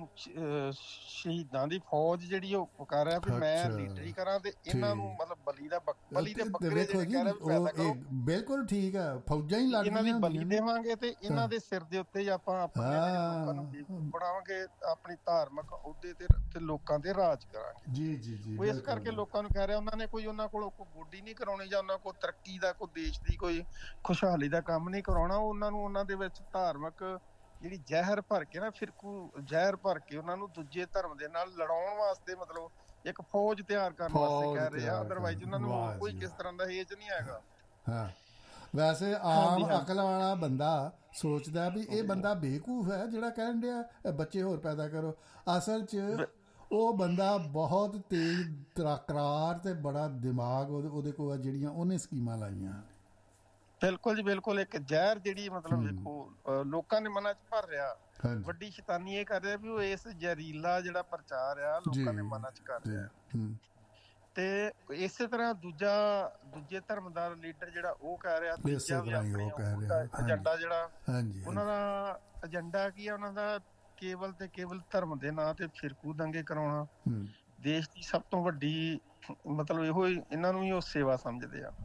ਸ਼ਹੀਦਾਂ ਦੀ ਫੌਜ ਜਿਹੜੀ ਉਹ ਕਰ ਰਿਹਾ ਵੀ ਮੈਂ ਲੀਡਰੀ ਕਰਾਂ ਤੇ ਇਹਨਾਂ ਨੂੰ ਮਤਲਬ ਬਲੀ ਦੇ ਬੱਕਰੇ ਜਿਹੜੇ ਕਹਿ ਰਿਹਾ ਪੈਦਾ ਕਰੋ। ਬਿਲਕੁਲ ਠੀਕ ਹੈ, ਫੌਜਾਂ ਹੀ ਲੜਦੀਆਂ, ਇਹਨਾਂ ਦੀ ਬਲੀ ਦੇਵਾਂਗੇ ਤੇ ਇਹਨਾਂ ਦੇ ਸਿਰ ਦੇ ਉੱਤੇ ਆਪਾਂ ਆਪਣੇ ਲੋਕਾਂ ਨੂੰ ਬਣਾਵਾਂਗੇ, ਆਪਣੀ ਧਾਰਮਿਕ ਅਹੁਦੇ ਤੇ ਲੋਕਾਂ ਤੇ ਰਾਜ ਕਰਾਂਗੇ। ਜੀ ਜੀ ਜੀ। ਉਹ ਇਸ ਕਰਕੇ ਲੋਕਾਂ ਨੂੰ ਕਹਿ ਰਿਹਾ ਉਹਨਾਂ ਨੇ ਕੋਈ ਉਹਨਾਂ ਕੋਲ ਕੋਈ ਗੋਡੀ ਨਹੀਂ ਕਰਾਉਣੀ, ਜਾਂ ਉਹਨਾਂ ਕੋਲ ਤਰੱਕੀ ਦਾ, ਕੋਈ ਦੇਸ਼ ਦੀ ਕੋਈ ਖੁਸ਼ਹਾਲੀ ਦਾ ਕੰਮ ਨਹੀਂ ਕਰਾਉਣਾ। ਉਹਨਾਂ ਨੂੰ ਉਹਨਾਂ ਦੇ ਵਿੱਚ ਧਾਰਮਿਕ ਜਿਹੜੀ ਜ਼ਹਿਰ ਭਰ ਕੇ ਨਾ, ਫਿਰਕੂ ਜ਼ਹਿਰ ਭਰ ਕੇ ਉਹਨਾਂ ਨੂੰ ਦੂਜੇ ਧਰਮ ਦੇ ਨਾਲ ਲੜਾਉਣ ਵਾਸਤੇ ਮਤਲਬ ਇੱਕ ਫੌਜ ਤਿਆਰ ਕਰਨ ਵਾਸਤੇ ਕਹਿ ਰਹੇ ਆ। ਅਦਰਵਾਈਜ਼ ਉਹਨਾਂ ਨੂੰ ਕੋਈ ਕਿਸ ਤਰ੍ਹਾਂ ਦਾ ਹੇਜ ਨਹੀਂ ਹੈਗਾ। ਹਾਂ, ਵੈਸੇ ਆਮ ਅਕਲ ਵਾਲਾ ਬੰਦਾ ਸੋਚਦਾ ਵੀ ਇਹ ਬੰਦਾ ਬੇਵਕੂਫ ਹੈ ਜਿਹੜਾ ਕਹਿਣ ਡਿਆ ਬੱਚੇ ਹੋਰ ਪੈਦਾ ਕਰੋ। ਅਸਲ 'ਚ ਉਹ ਬੰਦਾ ਬਹੁਤ ਤੇਜ਼ ਤਕਰਾਰ ਤੇ ਬੜਾ ਦਿਮਾਗ ਉਹਦੇ ਕੋਲ, ਜਿਹੜੀਆਂ ਉਹਨੇ ਸਕੀਮਾਂ ਲਾਈਆਂ। ਬਿਲਕੁਲ ਜੀ, ਬਿਲਕੁਲ। ਇੱਕ ਜ਼ਹਿਰ ਜਿਹੜੀ ਮਤਲਬ ਵੇਖੋ ਲੋਕਾਂ ਦੇ ਮਨਾਂ 'ਚ ਭਰ ਰਿਹਾ, ਵੱਡੀ ਸ਼ੈਤਾਨੀ ਇਹ ਕਰ ਰਿਹਾ ਵੀ ਉਹ ਇਸ ਜ਼ਹਿਰੀਲਾ ਜਿਹੜਾ ਪ੍ਰਚਾਰ ਆ ਲੋਕਾਂ ਦੇ ਮਨਾਂ 'ਚ ਕਰ ਰਿਹਾ। ਤੇ ਇਸੇ ਤਰ੍ਹਾਂ ਦੂਜੇ ਧਰਮ ਦਾ ਲੀਡਰ ਜਿਹੜਾ ਉਹ ਕਹਿ ਰਿਹਾ, ਤੀਜਾ ਵੀ ਆਪਣੇ ਏਜੰਡਾ ਜਿਹੜਾ ਉਹਨਾਂ ਦਾ ਏਜੰਡਾ ਕੀ ਆ, ਉਹਨਾਂ ਦਾ ਕੇਵਲ ਤੇ ਕੇਵਲ ਧਰਮ ਦੇ ਨਾਂ ਤੇ ਫਿਰਕੂ ਦੰਗੇ ਕਰਾਉਣਾ। ਦੇਸ਼ ਦੀ ਸਭ ਤੋਂ ਵੱਡੀ ਮਤਲਬ ਇਹੋ ਹੀ ਇਹਨਾਂ ਨੂੰ ਹੀ ਉਹ ਸੇਵਾ ਸਮਝਦੇ ਆ।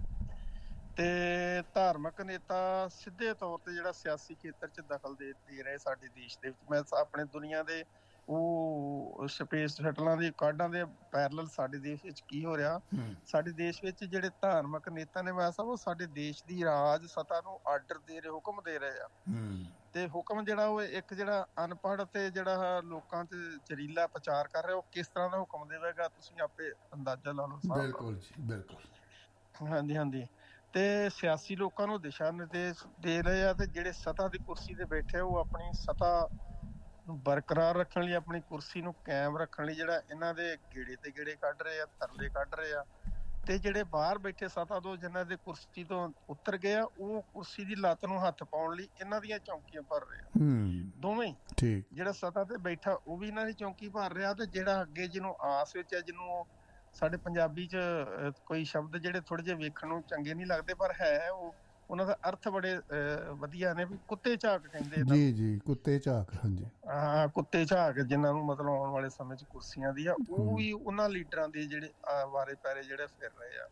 ਤੇ ਧਾਰਮਿਕ ਨੇਤਾ ਸਿੱਧੇ ਤੌਰ ਤੇ ਜਿਹੜਾ ਸਿਆਸੀ ਖੇਤਰ 'ਚ ਦਖਲ ਦੇ ਰਹੇ ਸਾਡੇ ਦੇਸ਼ ਦੇ ਵਿੱਚ। ਮੈਂ ਆਪਣੇ ਦੁਨੀਆ ਦੇ ਉਹ ਸਪੇਸ ਸ਼ਟਲਾਂ ਦੀ ਕਾਢਾਂ ਦੇ ਪੈਰਲਲ ਸਾਡੇ ਦੇਸ਼ ਵਿੱਚ ਕੀ ਹੋ ਰਿਹਾ, ਸਾਡੇ ਦੇਸ਼ ਵਿੱਚ ਜਿਹੜੇ ਧਾਰਮਿਕ ਨੇਤਾ ਨੇ ਵੈਸਾ ਉਹ ਸਾਡੇ ਦੇਸ਼ ਦੀ ਰਾਜ ਸੱਤਾ ਨੂੰ ਆਰਡਰ ਦੇ ਰਹੇ, ਹੁਕਮ ਦੇ ਰਹੇ ਆ। ਤੇ ਹੁਕਮ ਜਿਹੜਾ ਉਹ ਇੱਕ ਜਿਹੜਾ ਅਨਪੜ੍ਹ ਤੇ ਜਿਹੜਾ ਲੋਕਾਂ 'ਚ ਜ਼ਹਿਰੀਲਾ ਪ੍ਰਚਾਰ ਕਰ ਰਿਹਾ, ਉਹ ਕਿਸ ਤਰ੍ਹਾਂ ਦਾ ਹੁਕਮ ਦੇਵੇਗਾ ਤੁਸੀਂ ਆਪੇ ਅੰਦਾਜ਼ਾ ਲਾ ਲਓ। ਬਿਲਕੁਲ ਜੀ, ਬਿਲਕੁਲ। ਹਾਂਜੀ ਹਾਂਜੀ। ਤੇ ਸਿਆਸੀ ਲੋਕਾਂ ਨੂੰ ਦਿਸ਼ਾ ਨਿਰਦੇਸ਼ ਦੇ ਰਹੇ ਆ, ਤੇ ਜਿਹੜੇ ਸੱਤਾ ਦੀ ਕੁਰਸੀ ਤੇ ਬੈਠੇ ਉਹ ਆਪਣੀ ਸੱਤਾ ਨੂੰ ਬਰਕਰਾਰ ਰੱਖਣ ਲਈ, ਆਪਣੀ ਕੁਰਸੀ ਨੂੰ ਕਾਇਮ ਰੱਖਣ ਲਈ ਜਿਹੜਾ ਇਹਨਾਂ ਦੇ ਗੇੜੇ ਤੇ ਗੇੜੇ ਕੱਢ ਰਹੇ ਆ, ਤਰਲੇ ਕੱਢ ਰਹੇ ਆ। ਤੇ ਜਿਹੜੇ ਬਾਹਰ ਬੈਠੇ ਸੱਤਾ ਤੋਂ ਜਿਨ੍ਹਾਂ ਦੇ ਕੁਰਸੀ ਤੋਂ ਉਤਰ ਗਏ ਆ, ਉਹ ਕੁਰਸੀ ਦੀ ਲੱਤ ਨੂੰ ਹੱਥ ਪਾਉਣ ਲਈ ਇਹਨਾਂ ਦੀਆਂ ਚੌਂਕੀਆਂ ਭਰ ਰਹੇ ਆ ਦੋਵੇਂ। ਜਿਹੜਾ ਸੱਤਾ ਤੇ ਬੈਠਾ ਉਹ ਵੀ ਇਹਨਾਂ ਦੀ ਚੌਂਕੀ ਭਰ ਰਿਹਾ, ਤੇ ਜਿਹੜਾ ਅੱਗੇ ਜਿਹਨੂੰ ਆਸ ਵਿੱਚ ਹੈ, ਜਿਹਨੂੰ ਸਾਡੇ ਪੰਜਾਬੀ 'ਚ ਕੋਈ ਸ਼ਬਦ ਜਿਹੜੇ ਥੋੜੇ ਜਿਹੇ ਵੇਖਣ ਨੂੰ ਚੰਗੇ ਨਹੀਂ ਲੱਗਦੇ ਪਰ ਹੈ ਉਹ ਉਹਨਾਂ ਦਾ ਅਰਥ ਬੜੇ ਵਧੀਆ ਨੇ, ਵੀ ਕੁੱਤੇ ਝਾਕ ਕਹਿੰਦੇ। ਜੀ ਜੀ, ਕੁੱਤੇ ਝਾਕ। ਹਾਂਜੀ ਹਾਂ, ਕੁੱਤੇ ਝਾਕ ਜਿਨ੍ਹਾਂ ਨੂੰ ਮਤਲਬ ਆਉਣ ਵਾਲੇ ਸਮੇਂ 'ਚ ਕੁਰਸੀਆਂ ਦੀ ਆ, ਉਹ ਵੀ ਉਹਨਾਂ ਲੀਡਰਾਂ ਦੇ ਜਿਹੜੇ ਵਾਰੇ ਪੈਰੇ ਜਿਹੜੇ ਫਿਰ ਰਹੇ ਆ।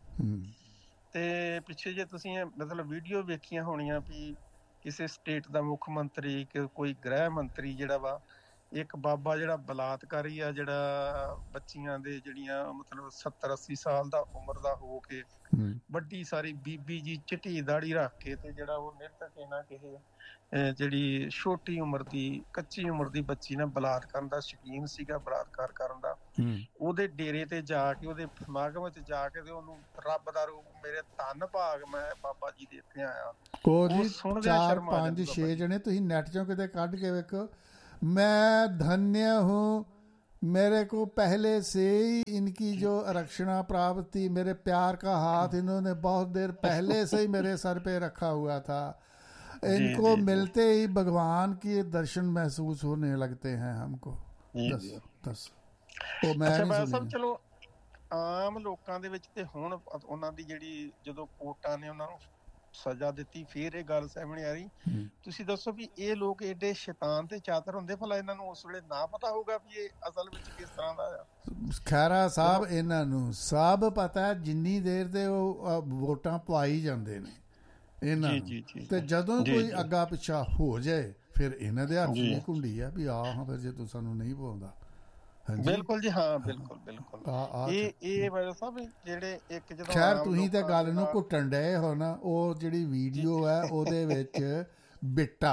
ਤੇ ਪਿੱਛੇ ਜੇ ਤੁਸੀਂ ਮਤਲਬ ਵੀਡੀਓ ਵੇਖੀਆਂ ਹੋਣੀਆਂ ਵੀ ਕਿਸੇ ਸਟੇਟ ਦਾ ਮੁੱਖ ਮੰਤਰੀ, ਕੋਈ ਗ੍ਰਹਿ ਮੰਤਰੀ ਜਿਹੜਾ ਵਾ, ਇੱਕ ਬਾਬਾ ਜਿਹੜਾ ਬਲਾਤਕਾਰੀ ਆ, ਜਿਹੜਾ ਬੱਚੀਆਂ ਦੇ ਜਿਹੜੀਆਂ ਮਤਲਬ 70-80 ਸਾਲ ਦਾ ਉਮਰ ਦਾ ਹੋ ਕੇ ਵੱਡੀ ਸਾਰੀ ਬੀਬੀ ਜੀ ਚਿੱਟੀ ਦਾੜੀ ਰੱਖ ਕੇ, ਤੇ ਜਿਹੜਾ ਉਹ ਨਿਰਤ ਕੇ ਨਾ ਕਿਸੇ ਜਿਹੜੀ ਛੋਟੀ ਉਮਰ ਦੀ ਕੱਚੀ ਉਮਰ ਦੀ ਬੱਚੀ ਨਾਲ ਬਲਾਤਕਾਰ ਦਾ ਸ਼ੌਕੀਨ ਸੀਗਾ, ਬਲਾਤਕਾਰ ਕਰਨ ਦਾ, ਉਹਦੇ ਡੇਰੇ ਤੇ ਜਾ ਕੇ, ਉਹਦੇ ਸਮਾਗਮ 'ਚ ਜਾ ਕੇ ਤੇ ਉਹਨੂੰ ਰੱਬ ਦਾ ਰੂਪ, ਮੇਰੇ ਧੰਨ ਭਾਗ ਮੈਂ ਬਾਬਾ ਜੀ ਦੇ ਇੱਥੇ ਆਇਆ। ਕੋਈ 4-5-6 ਜਣੇ ਤੁਸੀਂ ਨੈਟ 'ਚੋਂ ਕਿਤੇ ਕੱਢ ਕੇ ਵੇਖੋ, मैं धन्य हूँ, मेरे को पहले से ही इनकी जो आरक्षणा प्राप्त थी, मेरे प्यार का हाथ इन्होंने बहुत देर पहले से ही मेरे सर पे रखा हुआ था। इनको मिलते ही भगवान के दर्शन महसूस होने लगते हैं हमको। दस ਉਹ ਮੈਂ ਨਹੀਂ ਸੁਣੀ। ਚਲੋ ਆਮ ਲੋਕਾਂ ਦੇ ਵਿੱਚ ਤੇ ਹੁਣ ਉਹਨਾਂ ਦੀ ਜਿਹੜੀ ਜਦੋਂ ਕੋਰਟਾਂ ਨੇ ਉਹਨਾਂ ਨੂੰ ਸਜ਼ਾ ਦਿੱਤੀ ਫਿਰ ਇਹ ਗੱਲ ਸਾਹਮਣੇ ਆ ਰਹੀ। ਤੁਸੀਂ ਦੱਸੋ ਵੀ ਇਹ ਲੋਕ ਏਡੇ ਸ਼ੈਤਾਨ ਤੇ ਚਾਤਰ ਹੁੰਦੇ, ਭਲਾ ਇਹਨਾਂ ਨੂੰ ਉਸ ਵੇਲੇ ਨਾ ਪਤਾ ਹੋਊਗਾ ਵੀ ਇਹ ਅਸਲ ਵਿੱਚ ਕਿਸ ਤਰ੍ਹਾਂ ਦਾ ਆ? ਖੈਰਾ ਸਾਹਿਬ ਇਹਨਾਂ ਨੂੰ ਸਭ ਪਤਾ, ਜਿੰਨੀ ਦੇਰ ਤੇ ਉਹ ਵੋਟਾਂ ਪਵਾਈ ਜਾਂਦੇ ਨੇ ਇਹਨਾਂ ਨੂੰ, ਤੇ ਜਦੋਂ ਕੋਈ ਅੱਗਾ ਪਿੱਛਾ ਹੋ ਜਾਏ ਫਿਰ ਇਹਨਾਂ ਦੇ ਹੱਥ ਦੀ ਕੁੰਡੀ ਆ ਵੀ ਆਹ ਫਿਰ ਜੇ ਤੂੰ ਸਾਨੂੰ ਨਹੀਂ ਪਾਉਂਦਾ। ਬਿਲਕੁਲ ਜੀ, ਹਾਂ ਬਿਲਕੁਲ ਬਿਲਕੁਲ। ਇਹ ਵਜ੍ਹਾ ਸਾਹਿਬ ਜਿਹੜੇ ਇੱਕ ਜਦੋਂ ਖੈਰ ਤੁਸੀਂ ਤੇ ਗੱਲ ਨੂੰ ਘੁੱਟਣ ਡਏ ਹੋ ਨਾ, ਉਹ ਜਿਹੜੀ ਵੀਡੀਓ ਹੈ ਉਹਦੇ ਵਿੱਚ ਬਿੱਟਾ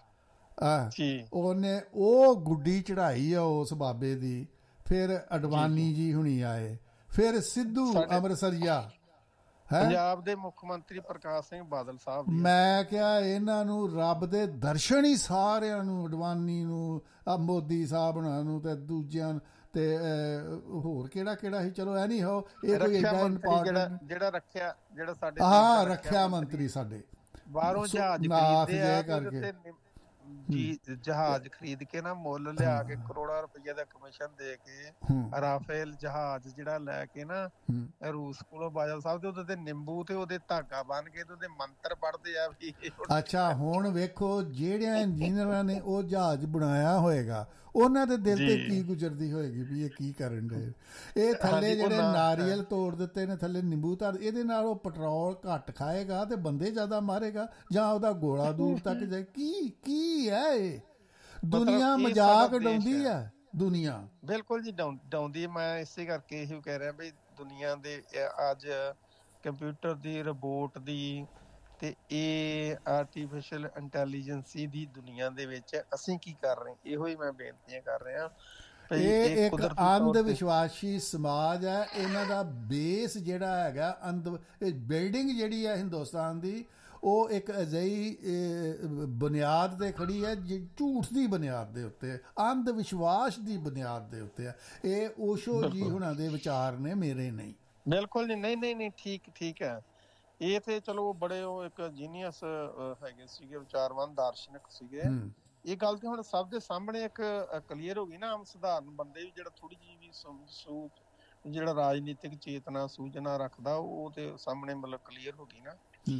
ਉਹਨੇ ਉਹ ਗੁੱਡੀ ਚੜਾਈ ਆ ਉਸ ਬਾਬੇ ਦੀ, ਫਿਰ ਅਡਵਾਨੀ ਜੀ ਹੁਣੀ ਆਏ, ਫਿਰ ਸਿੱਧੂ ਅੰਮ੍ਰਿਤਸਰੀਆ ਪੰਜਾਬ ਦੇ ਮੁੱਖ ਮੰਤਰੀ ਪ੍ਰਕਾਸ਼ ਸਿੰਘ ਬਾਦਲ ਸਾਹਿਬ। ਮੈਂ ਕਿਹਾ ਇਹਨਾਂ ਨੂੰ ਰੱਬ ਦੇ ਦਰਸ਼ਨ ਹੀ ਸਾਰਿਆਂ ਨੂੰ, ਅਡਵਾਨੀ ਨੂੰ, ਮੋਦੀ ਸਾਹਿਬ ਨੂੰ ਤੇ ਦੂਜਿਆਂ ਨੂੰ, ਤੇ ਹੋਰ ਕਿਹੜਾ ਕਿਹੜਾ ਸੀ, ਚਲੋ ਐ ਨਹੀਂ ਹੋ ਇਹ ਕੋਈ ਏਡਾ ਇੰਪੋਰਟੈਂਟ ਜਿਹੜਾ ਸਾਡੇ ਰੱਖਿਆ ਮੰਤਰੀ ਸਾਡੇ ਬਾਹਰੋਂ ਜਹਾਜ਼ ਖਰੀਦਦੇ ਕਰਕੇ ਜੀ, ਜਹਾਜ਼ ਖਰੀਦ ਕੇ ਨਾ ਮੁੱਲ ਲਿਆ ਕੇ ਕਰੋੜਾਂ ਰੁਪਈਆ ਦਾ ਕਮਿਸ਼ਨ ਦੇ ਕੇ ਰਾਫੇਲ ਜਹਾਜ਼ ਜਿਹੜਾ ਲੈ ਕੇ ਨਾ ਰੂਸ ਕੋਲੋਂ ਬਾਦਲ ਸਾਹਿਬ ਦੇ ਉਹਦੇ ਤੇ ਨਿੰਬੂ ਤੇ ਉਹਦੇ ਧਾਗਾ ਬੰਨ ਕੇ ਤੇ ਉਹਦੇ ਮੰਤਰ ਪੜ੍ਹਦੇ ਆ ਵੀ। ਅੱਛਾ ਹੁਣ ਵੇਖੋ ਜਿਹੜਿਆਂ ਇੰਜੀਨੀਅਰਾਂ ਨੇ ਉਹ ਜਹਾਜ਼ ਬਣਾਇਆ ਹੋਏਗਾ ਉਹਨਾਂ ਦੇ ਦਿਲ ਤੇ ਕੀ ਗੁਜ਼ਰਦੀ ਹੋਏਗੀ ਵੀ ਇਹ ਕੀ ਕਰਨ ਡਏ। ਇਹ ਥੱਲੇ ਜਿਹੜੇ ਨਾਰੀਅਲ ਤੋੜ ਦਿੱਤੇ ਨੇ, ਥੱਲੇ ਨਿੰਬੂ ਧਰ, ਇਹਦੇ ਨਾਲ ਉਹ ਪੈਟਰੋਲ ਘੱਟ ਖਾਏਗਾ ਤੇ ਬੰਦੇ ਜ਼ਿਆਦਾ ਮਾਰੇਗਾ ਜਾਂ ਉਹਦਾ ਗੋਲਾ ਦੂਰ ਤੱਕ ਜਾਏ। ਕੀ ਹੈ ਇਹ? ਦੁਨੀਆ ਮਜ਼ਾਕ ਉਡਾਉਂਦੀ ਹੈ ਦੁਨੀਆ। ਬਿਲਕੁਲ ਜੀ ਡਾਉਂਦੀ। ਮੈਂ ਇਸੇ ਕਰਕੇ ਇਹੀ ਕਹਿ ਰਿਹਾ ਵੀ ਦੁਨੀਆ ਦੇ ਅੱਜ ਕੰਪਿਊਟਰ ਦੀ, ਰੋਬੋਟ ਦੀ ਤੇ ਇਹ ਆਰਟੀਫਿਸ਼ੀਅਲ ਇੰਟੈਲੀਜੈਂਸੀ ਦੀ ਦੁਨੀਆ ਦੇ ਵਿੱਚ ਅਸੀਂ ਕੀ ਕਰ ਰਹੇ, ਇਹੋ ਹੀ ਮੈਂ ਬੇਨਤੀਆਂ ਕਰ ਰਿਹਾ। ਇਹ ਇੱਕ ਅੰਧ ਵਿਸ਼ਵਾਸੀ ਸਮਾਜ ਹੈ। ਇਹਨਾਂ ਦਾ ਬੇਸ ਜਿਹੜਾ ਹੈਗਾ ਬਿਲਡਿੰਗ ਜਿਹੜੀ ਹੈ ਹਿੰਦੁਸਤਾਨ ਦੀ, ਉਹ ਇੱਕ ਅਜਿਹੀ ਬੁਨਿਆਦ ਤੇ ਖੜੀ ਹੈ ਝੂਠ ਦੀ ਬੁਨਿਆਦ ਦੇ ਉੱਤੇ, ਅੰਧ ਵਿਸ਼ਵਾਸ ਦੀ ਬੁਨਿਆਦ ਦੇ ਉੱਤੇ ਹੈ। ਇਹ ਓਸ਼ੋ ਜੀ ਹੁਣਾਂ ਦੇ ਵਿਚਾਰ ਨੇ, ਮੇਰੇ ਨਹੀਂ। ਬਿਲਕੁਲ ਨਹੀਂ ਠੀਕ ਹੈ। ਇਹ ਤੇ ਚਲੋ ਬੜੇ ਉਹ ਇੱਕ ਜੀਨੀਅਸ ਹੈਗੇ ਸੀਗੇ, ਵਿਚਾਰਵਾਨ ਦਾਰਸ਼ਨਿਕ ਸੀਗੇ। ਇਹ ਗੱਲ ਤੇ ਹੁਣ ਸਭ ਦੇ ਸਾਹਮਣੇ ਇੱਕ ਕਲੀਅਰ ਹੋ ਗਈ ਨਾ। ਆਮ ਸਧਾਰਨ ਬੰਦੇ ਵੀ ਜਿਹੜਾ ਥੋੜੀ ਜਿਹੀ ਵੀ ਸੂਝ, ਜਿਹੜਾ ਰਾਜਨੀਤਿਕ ਚੇਤਨਾ ਸੂਝਣਾ ਰੱਖਦਾ, ਉਹ ਤੇ ਸਾਹਮਣੇ ਮਤਲਬ ਕਲੀਅਰ ਹੋ ਗਈ ਨਾ।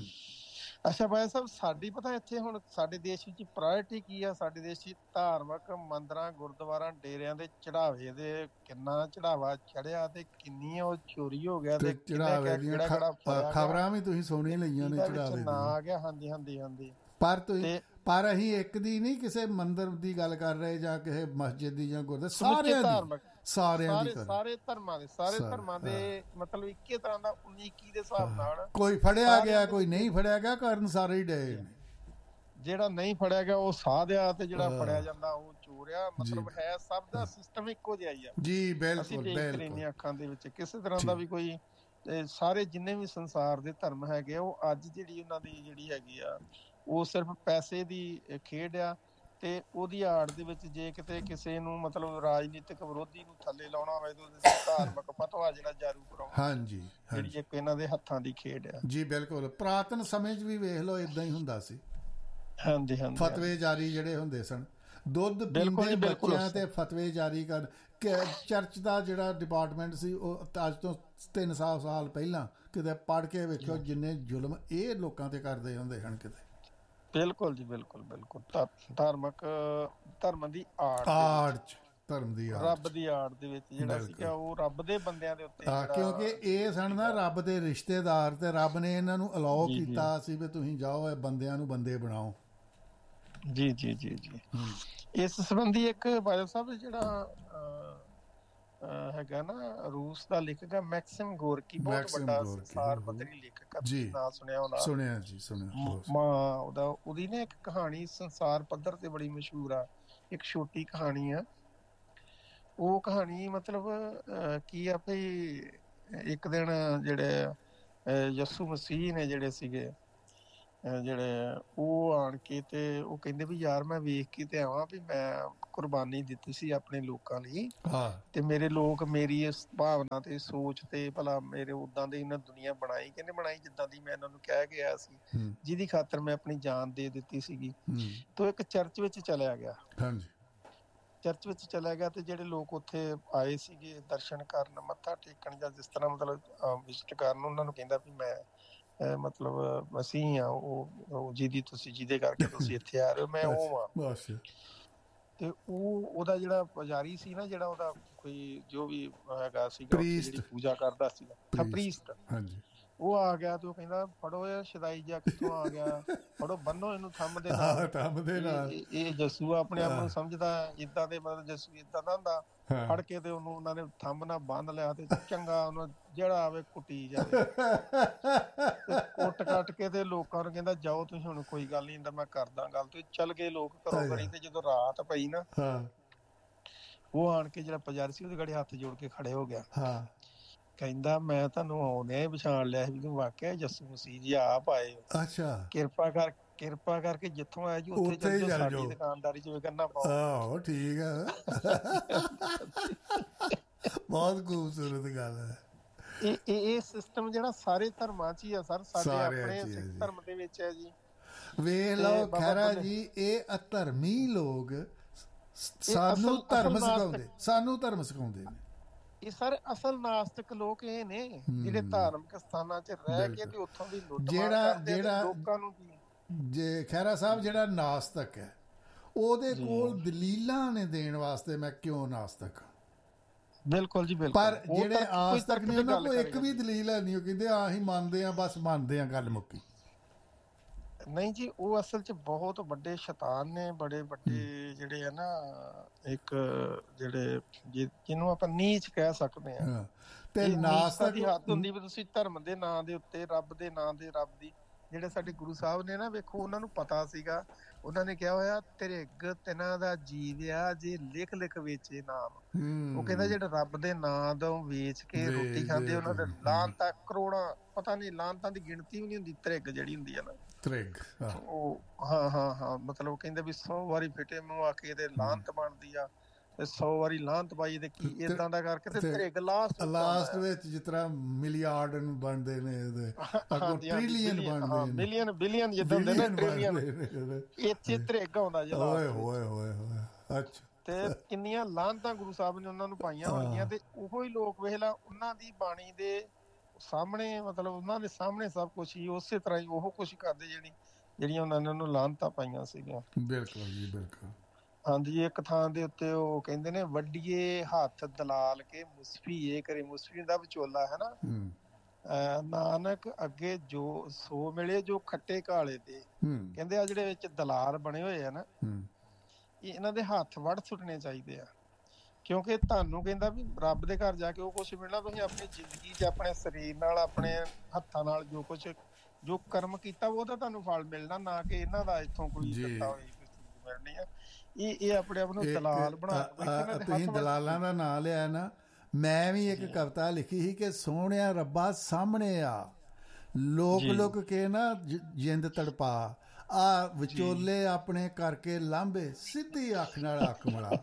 ਅੱਛਾ ਭਾਈ ਸਾਹਿਬ, ਸਾਡੀ ਪਤਾ ਇੱਥੇ ਹੁਣ ਸਾਡੇ ਦੇਸ਼ ਵਿੱਚ ਪ੍ਰਾਇਰਟੀ ਕੀ ਆ? ਸਾਡੇ ਦੇਸ਼ ਵਿੱਚ ਧਾਰਮਿਕ ਮੰਦਰਾਂ, ਗੁਰਦੁਆਰਾ, ਡੇਰਿਆਂ ਦੇ ਚੜਾਵੇ ਦੇ ਕਿੰਨਾ ਚੜਾਵਾ ਚੜਿਆ ਤੇ ਕਿੰਨੀ ਉਹ ਚੋਰੀ ਹੋ ਗਿਆ ਤੇ ਚੜਾਵੇ ਦੀਆਂ ਖਬਰਾਂ ਵੀ ਤੁਸੀਂ ਸੁਣੀ ਲਈਆਂ ਨੇ ਚੜਾਵੇ ਨਾ ਆ ਗਿਆ। ਹਾਂਜੀ ਪਰ ਅਸੀਂ ਇੱਕ ਦੀ ਨਹੀਂ ਕਿਸੇ ਮੰਦਿਰ ਦੀ ਗੱਲ ਕਰ ਰਹੇ ਜਾਂ ਕਿਸੇ ਮਸਜਿਦ ਦੀ ਜਾਂ ਗੁਰਦੁਆਰੇ, ਸਾਰਿਆਂ ਦੀ, ਸਾਰੇ ਧਰਮਾਂ ਦੇ ਮਤਲਬ ਇੱਕੇ ਤਰ੍ਹਾਂ ਦਾ 19 ਦੇ ਹਿਸਾਬ ਨਾਲ। ਕੋਈ ਫੜਿਆ ਗਿਆ, ਕੋਈ ਨਹੀਂ ਫੜਿਆ ਗਿਆ, ਕਾਰਨ ਸਾਰੇ ਹੀ ਡਏ। ਜਿਹੜਾ ਨਹੀਂ ਫੜਿਆ ਗਿਆ ਉਹ ਸਾਧਿਆ ਤੇ ਜਿਹੜਾ ਫੜਿਆ ਜਾਂਦਾ ਉਹ ਚੋਰਿਆ। ਮਤਲਬ ਹੈ ਸਭ ਦਾ ਸਿਸਟਮ ਇੱਕੋ ਜਿਹਾ ਹੀ ਆ ਜੀ। ਬਿਲਕੁਲ ਅੱਖਾਂ ਦੇ ਵਿੱਚ ਕਿਸੇ ਤਰ੍ਹਾਂ ਦਾ ਵੀ ਕੋਈ, ਸਾਰੇ ਜਿੰਨੇ ਵੀ ਸੰਸਾਰ ਦੇ ਧਰਮ ਹੈਗੇ ਉਹ ਅੱਜ ਜਿਹੜੀ ਉਹਨਾਂ ਦੀ ਜਿਹੜੀ ਹੈਗੀ ਆ ਉਹ ਸਿਰਫ ਪੈਸੇ ਦੀ ਖੇਡ ਆ। ਤੇ ਉਹਦੀ ਆੜ ਦੇ ਵਿੱਚ ਜੇ ਕਿਤੇ ਕਿਸੇ ਨੂੰ ਮਤਲਬ ਰਾਜਨੀਤਿਕ ਵਿਰੋਧੀ ਨੂੰ ਥੱਲੇ ਲਾਉਣਾ ਹੋਵੇ ਤਾਂ ਉਹਦੇ ਧਾਰਮਿਕ ਫਤਵਾ ਜਿਹੜਾ ਜਾਰੂ ਕਰਾਉਣਾ, ਜਿਹੜੀ ਇੱਕ ਇਹਨਾਂ ਦੇ ਹੱਥਾਂ ਦੀ ਖੇਡ ਆ ਜੀ। ਬਿਲਕੁਲ ਪੁਰਾਤਨ ਸਮੇਂ 'ਚ ਵੀ ਵੇਖ ਲਓ ਇਦਾਂ ਹੀ ਹੁੰਦਾ ਸੀ। ਹਾਂਜੀ ਫਤਵੇ ਜਾਰੀ ਜਿਹੜੇ ਹੁੰਦੇ ਸਨ, ਦੁੱਧ ਪੀਂਦੇ ਬੱਚਿਆਂ ਤੇ ਫਤਵੇ ਜਾਰੀ ਕਰ। ਚਰਚ ਦਾ ਜਿਹੜਾ ਡਿਪਾਰਟਮੈਂਟ ਸੀ ਉਹ ਅੱਜ ਤੋਂ 300 ਸਾਲ ਪਹਿਲਾਂ ਕਿਤੇ ਪੜ੍ਹ ਕੇ ਵੇਖੋ ਜਿੰਨੇ ਜ਼ੁਲਮ ਇਹ ਲੋਕਾਂ ਤੇ ਕਰਦੇ ਹੁੰਦੇ ਹਨ ਕਿਤੇ। ਬਿਲਕੁਲ ਜੀ ਬਿਲਕੁਲ ਧਰਮ ਦੀ ਆੜ ਚ, ਧਰਮ ਦੀ ਆੜ, ਰੱਬ ਦੀ ਆੜ ਦੇ ਵਿੱਚ ਜਿਹੜਾ ਸੀਗਾ ਉਹ ਰੱਬ ਦੇ ਬੰਦਿਆਂ ਦੇ ਉੱਤੇ, ਕਿਉਂਕਿ ਇਹ ਸਨ ਨਾ ਰੱਬ ਦੇ ਰਿਸ਼ਤੇਦਾਰ ਤੇ ਰੱਬ ਨੇ ਇਹਨਾਂ ਨੂੰ ਅਲਾਓ ਕੀਤਾ ਸੀ ਵੀ ਤੁਸੀਂ ਜਾਓ ਇਹ ਬੰਦਿਆਂ ਨੂੰ ਬੰਦੇ ਬਣਾਓ। ਜੀ ਇਸ ਸੰਬੰਧੀ ਇੱਕ ਬਾਦਲ ਸਾਹਿਬ ਜਿਹੜਾ ਹੈਗਾ ਨਾ ਰੂਸ ਦਾ ਲੇਖਕ ਹੈ ਮੈਕਸਿਮ ਗੋਰਕੀ, ਬਹੁਤ ਵੱਡਾ ਸੰਸਾਰ ਪੱਧਰੀ ਲੇਖਕ, ਨਾਂ ਸੁਣਿਆ ਹੋਣਾ? ਸੁਣਿਆ। ਉਹਦੀ ਨਾ ਇੱਕ ਕਹਾਣੀ ਸੰਸਾਰ ਪੱਧਰ ਤੇ ਬੜੀ ਮਸ਼ਹੂਰ ਆ, ਇੱਕ ਛੋਟੀ ਕਹਾਣੀ ਆ। ਉਹ ਕਹਾਣੀ ਮਤਲਬ ਕੀ ਆ ਵੀ ਇੱਕ ਦਿਨ ਜਿਹੜੇ ਯਸੂ ਮਸੀਹ ਨੇ ਜਿਹੜੇ ਸੀਗੇ ਉਹ ਆਣ ਕੇ ਤੇ ਉਹ ਕਹਿੰਦੇ ਵੀ ਯਾਰ ਮੈਂ ਵੇਖ ਕੇ ਤੇ ਆਵਾਂ ਵੀ ਮੈਂ ਕੁਰਬਾਨੀ ਦਿੱਤੀ ਸੀ ਆਪਣੇ ਲੋਕਾਂ ਲਈ, ਤੇ ਮੇਰੇ ਲੋਕ ਮੇਰੀ ਇਸ ਭਾਵਨਾ ਤੇ ਸੋਚ ਤੇ ਭਲਾ ਮੇਰੇ ਉਦਾਂ ਦੀ ਇਹਨਾਂ ਦੁਨੀਆ ਬਣਾਈ, ਕਹਿੰਦੇ ਬਣਾਈ ਜਿੱਦਾਂ ਦੀ ਮੈਂ ਇਹਨਾਂ ਨੂੰ ਕਹਿ ਗਿਆ ਸੀ, ਜਿਹਦੀ ਖਾਤਰ ਮੈਂ ਆਪਣੀ ਜਾਨ ਦੇ ਦਿੱਤੀ ਸੀਗੀ। ਤੇ ਇੱਕ ਚਰਚ ਵਿੱਚ ਚਲਿਆ ਗਿਆ, ਚਰਚ ਵਿੱਚ ਚਲਿਆ ਗਿਆ, ਤੇ ਜਿਹੜੇ ਲੋਕ ਉੱਥੇ ਆਏ ਸੀਗੇ ਦਰਸ਼ਨ ਕਰਨ, ਮੱਥਾ ਟੇਕਣ, ਜਾਂ ਜਿਸ ਤਰ੍ਹਾਂ ਮਤਲਬ ਵਿਜ਼ਿਟ ਕਰਨ, ਉਹਨਾਂ ਨੂੰ ਕਹਿੰਦਾ ਵੀ ਮੈਂ ਮਤਲਬ ਅਸੀਂ ਆ ਉਹ ਜਿਹਦੇ ਕਰਕੇ ਤੁਸੀਂ ਇੱਥੇ ਆ ਰਹੇ ਹੋ, ਮੈਂ ਉਹ ਆ। ਤੇ ਉਹਦਾ ਜਿਹੜਾ ਪੁਜਾਰੀ ਸੀ ਨਾ, ਜਿਹੜਾ ਉਹਦਾ ਕੋਈ ਜੋ ਵੀ ਹੈਗਾ ਸੀਗਾ ਜਿਹੜੀ ਪੂਜਾ ਕਰਦਾ ਸੀਗਾ, ਪ੍ਰੀਸਟ, ਉਹ ਆ ਗਿਆ ਤੇ ਉਹ ਕਹਿੰਦਾ ਫੜੋ ਇਹ ਸ਼ਦਾਈ ਜਿਹਾ ਕਿੱਥੋਂ ਆ ਗਿਆ, ਫੜੋ ਬੰਨੋ ਇਹਨੂੰ ਥੰਮ ਦੇ ਨਾਲ। ਇਹ ਜੱਸੂ ਆਪਣੇ ਆਪ ਨੂੰ ਸਮਝਦਾ ਇੱਦਾਂ ਦੇ, ਮਤਲਬ ਜੱਸੂ ਇੱਦਾਂ ਦਾ ਹੁੰਦਾ। ਫੜ ਕੇ ਤੇ ਉਹਨੂੰ ਉਹਨਾਂ ਨੇ ਥੰਮ ਨਾਲ ਬੰਨ ਲਿਆ, ਤੇ ਚੰਗਾ ਉਹਨੂੰ ਜਿਹੜਾ ਆਵੇ ਕੁੱਟੀ ਜਾਵੇ, ਕੁੱਟ ਕੱਟ ਕੇ ਤੇ ਲੋਕਾਂ ਨੂੰ ਕਹਿੰਦਾ ਜਾਓ ਤੁਸੀਂ, ਹੁਣ ਕੋਈ ਗੱਲ ਨੀ, ਮੈਂ ਕਰਦਾ ਗੱਲ। ਤੇ ਚੱਲ ਗਏ ਲੋਕ ਘਰੋਂ ਘਰੀ। ਤੇ ਜਦੋਂ ਰਾਤ ਪਈ ਨਾ, ਉਹ ਆਣ ਕੇ ਜਿਹੜਾ ਪੁਜਾਰੀ ਸੀ ਉਹਦੇ ਗਾੜੀ ਹੱਥ ਜੋੜ ਕੇ ਖੜੇ ਹੋ ਗਿਆ, ਕਹਿੰਦਾ ਮੈਂ ਤੁਹਾਨੂੰ ਆਉਂਦਿਆਂ ਹੀ ਪਛਾਣ ਲਿਆ ਸੀ, ਤੂੰ ਵਾਕਿਆ ਯਿਸੂ ਮਸੀਹ ਜੀ ਆਪ ਆਏ ਹੋ। ਅੱਛਾ, ਕਿਰਪਾ ਕਰਕੇ ਜਿੱਥੋਂ ਆਏ ਜੀ ਉੱਥੇ ਚੱਲ ਜਾਓ, ਸਾਡੀ ਦੁਕਾਨਦਾਰੀ ਚ ਕਰਨਾ ਪਾਓ। ਆਹੋ ਠੀਕ ਹੈ, ਬਹੁਤ ਖੂਬਸੂਰਤ ਗੱਲ ਹੈ। ਇਹ ਸਿਸਟਮ ਜਿਹੜਾ ਸਾਰੇ ਧਰਮਾਂ ਚ ਹੀ ਆ ਸਰ, ਸਾਡੇ ਆਪਣੇ ਸਿੱਖ ਧਰਮ ਦੇ ਵਿੱਚ ਹੈ ਜੀ। ਵੇਖ ਲਓ ਖਹਿਰਾ ਜੀ, ਇਹ ਅਧਰਮੀ ਲੋਕ ਸਾਨੂੰ ਧਰਮ ਸਿਖਾਉਂਦੇ ਨੇ। ਇਹ ਸਰ ਅਸਲ ਨਾਸਤਿਕ ਲੋਕ ਇਹ ਨੇ, ਜਿਹੜੇ ਧਾਰਮਿਕ ਸਥਾਨਾਂ ਚ ਰਹਿ ਕੇ ਤੇ ਉੱਥੋਂ ਦੀ ਲੁੱਟ ਕਰਦੇ ਲੋਕਾਂ ਨੂੰ। ਜੇ ਖਹਿਰਾ ਸਾਹਿਬ ਜਿਹੜਾ ਨਾਸਤਕ ਹੈ, ਉਹਦੇ ਕੋਲ ਦਲੀਲਾਂ ਨੇ ਦੇਣ ਵਾਸਤੇ ਮੈਂ ਕਿਉਂ ਨਾਸਤਕ। ਬਿਲਕੁਲ ਜੀ ਬਿਲਕੁਲ। ਪਰ ਜਿਹੜੇ ਆਸਤਕ ਨੇ ਉਹਨਾਂ ਕੋਲ ਇੱਕ ਵੀ ਦਲੀਲ ਹੈ ਨਹੀਂ, ਉਹ ਕਹਿੰਦੇ ਆਹੀ ਮੰਨਦੇ ਆ, ਬਸ ਮੰਨਦੇ ਆ, ਗੱਲ ਮੁੱਕੀ। ਨਹੀਂ ਜੀ, ਉਹ ਅਸਲ ਚ ਬਹੁਤ ਵੱਡੇ ਸ਼ੈਤਾਨ ਨੇ, ਬੜੇ ਵੱਡੇ ਜਿਹੜੇ ਆ ਨਾ, ਇੱਕ ਜਿਹੜੇ ਜਿਹਨੂੰ ਆਪਾਂ ਨੀਚ ਕਹਿ ਸਕਦੇ ਆ। ਤੇ ਨਾਸਤਕ ਦੀ ਹੱਦ ਹੁੰਦੀ ਵੀ ਤੁਸੀਂ ਧਰਮ ਦੇ ਨਾਂ ਦੇ ਉੱਤੇ, ਰੱਬ ਦੇ ਨਾਂ ਦੇ, ਰੱਬ ਦੀ, ਜਿਹੜੇ ਸਾਡੇ ਗੁਰੂ ਸਾਹਿਬ ਨੇ ਨਾ, ਵੇਖੋ ਉਹਨਾਂ ਨੂੰ ਪਤਾ ਸੀਗਾ, ਉਹਨਾਂ ਨੇ ਕਿਹਾ ਹੋਇਆ ਤ੍ਰਿਗ ਤਿਨਾਂ ਦਾ ਜੀਵ ਆ ਜੇ ਲਿਖ ਲਿਖ ਵੇਚੇ ਨਾਮ। ਉਹ ਕਹਿੰਦਾ ਜਿਹੜਾ ਰੱਬ ਦੇ ਨਾਂ ਤੋਂ ਵੇਚ ਕੇ ਰੋਟੀ ਖਾਂਦੇ, ਉਹਨਾਂ ਦੇ ਲਾਹਨਤਾਂ ਕਰੋੜਾਂ, ਪਤਾ ਨਹੀਂ ਲਾਹਨਤਾਂ ਦੀ ਗਿਣਤੀ ਵੀ ਨਹੀਂ ਹੁੰਦੀ। ਤ੍ਰਿਗ ਜਿਹੜੀ ਹੁੰਦੀ ਆ ਨਾ, ਉਹ ਹਾਂ ਮਤਲਬ ਕਹਿੰਦੇ ਵੀ 100 ਵਾਰੀ ਫਿੱਟੇ ਮੂੰਹ ਆ ਕੇ ਇਹਦੇ ਲਾਹਨਤ ਬਣਦੀ ਆ, 100 ਵਾਰੀ ਲਾਹਨਤ ਪਾਈ ਤੇ ਕੀ ਏਦਾਂ ਦਾ ਕਰਕੇ ਤੇ ਤ੍ਰਿਗ ਲਾਸਟ ਵਿੱਚ ਜਿਸ ਤਰ੍ਹਾਂ ਮਿਲੀਆਰਡ ਬਣਦੇ ਨੇ, ਟ੍ਰਿਲੀਅਨ ਬਣਦੇ, ਮਿਲੀਅਨ ਬਿਲੀਅਨ ਜਿੱਦਾਂ ਹੁੰਦੇ ਨੇ, ਟ੍ਰਿਲੀਅਨ, ਇੱਥੇ ਤ੍ਰਿਗ ਆਉਂਦਾ ਜੀ। ਓਏ ਹੋਏ ਹੋਏ ਹੋਏ। ਅੱਛਾ, ਤੇ ਕਿੰਨੀਆਂ ਲਾਹਨਤਾਂ ਗੁਰੂ ਸਾਹਿਬ ਨੇ ਉਹਨਾਂ ਨੂੰ ਪਾਈਆਂ ਹੋਈਆਂ। ਤੇ ਉਹੋ ਹੀ ਲੋਕ ਵੇਖ ਲਾ, ਉਹਨਾਂ ਦੀ ਬਾਣੀ ਦੇ ਸਾਹਮਣੇ, ਮਤਲਬ ਉਹਨਾਂ ਦੇ ਸਾਹਮਣੇ ਸਭ ਕੁਛ ਹੀ ਉਸੇ ਤਰ੍ਹਾਂ ਹੀ ਉਹ ਕੁਛ ਕਰਦੇ ਜਿਹੜੀਆਂ ਉਹਨਾਂ ਨੇ ਉਹਨੂੰ ਲਾਹਨਤਾਂ ਪਾਈਆਂ ਸੀਗੀਆਂ। ਬਿਲਕੁਲ ਜੀ ਬਿਲਕੁਲ। ਹਾਂਜੀ, ਇੱਕ ਥਾਂ ਦੇ ਉੱਤੇ ਉਹ ਕਹਿੰਦੇ ਨੇ ਵੱਡੀਏ ਹੱਥ ਦਲਾਲ ਕੇ ਮੁਸਫੀ ਇਹ ਕਰੇ, ਮੁਸਫੀ ਦਾ ਵਿਚੋਲਾ ਹੈ ਨਾ, ਨਾਨਕ ਅੱਗੇ ਜੋ ਸੋ ਮਿਲੇ ਜੋ ਖੱਟੇ ਕਾਲੇ ਤੇ। ਕਹਿੰਦੇ ਆ ਜਿਹੜੇ ਵਿੱਚ ਦਲਾਲ ਬਣੇ ਹੋਏ ਆ ਨਾ, ਇਹਨਾਂ ਦੇ ਹੱਥ ਵੱਢ ਸੁੱਟਣੇ ਚਾਹੀਦੇ ਆ, ਕਿਉਂਕਿ ਤੁਹਾਨੂੰ ਕਹਿੰਦਾ ਵੀ ਰੱਬ ਦੇ ਘਰ ਜਾ ਕੇ ਉਹ ਕੁਛ ਮਿਲਣਾ, ਤੁਸੀਂ ਆਪਣੀ ਜ਼ਿੰਦਗੀ 'ਚ ਆਪਣੇ ਸਰੀਰ ਨਾਲ, ਆਪਣੇ ਹੱਥਾਂ ਨਾਲ ਜੋ ਕਰਮ ਕੀਤਾ ਉਹਦਾ ਤੁਹਾਨੂੰ ਫਲ ਮਿਲਣਾ, ਨਾ ਕਿ ਇਹਨਾਂ ਦਾ ਇੱਥੋਂ ਕੋਈ ਦਿੱਤਾ ਹੋਈ ਚੀਜ਼ ਮਿਲਣੀ ਆ। ਇਹ ਆਪਣੇ ਆਪ ਨੂੰ ਦਲਾਲ ਬਣਾ ਕੇ। ਤੁਸੀਂ ਦਲਾਲਾਂ ਦਾ ਨਾਂ ਲਿਆ ਨਾ, ਮੈਂ ਵੀ ਇੱਕ ਕਵਿਤਾ ਲਿਖੀ ਸੀ ਕਿ ਸੋਹਣਿਆ ਰੱਬਾ ਸਾਹਮਣੇ ਆ, ਲੋਕ ਲੁਕ ਕੇ ਨਾ ਜਿੰਦ ਤੜਪਾ, ਆ ਵਿਚੋਲੇ ਆਪਣੇ ਕਰਕੇ ਲਾਂਭੇ, ਸਿੱਧੀ ਅੱਖ ਨਾਲ ਅੱਖ ਮਿਲਾ।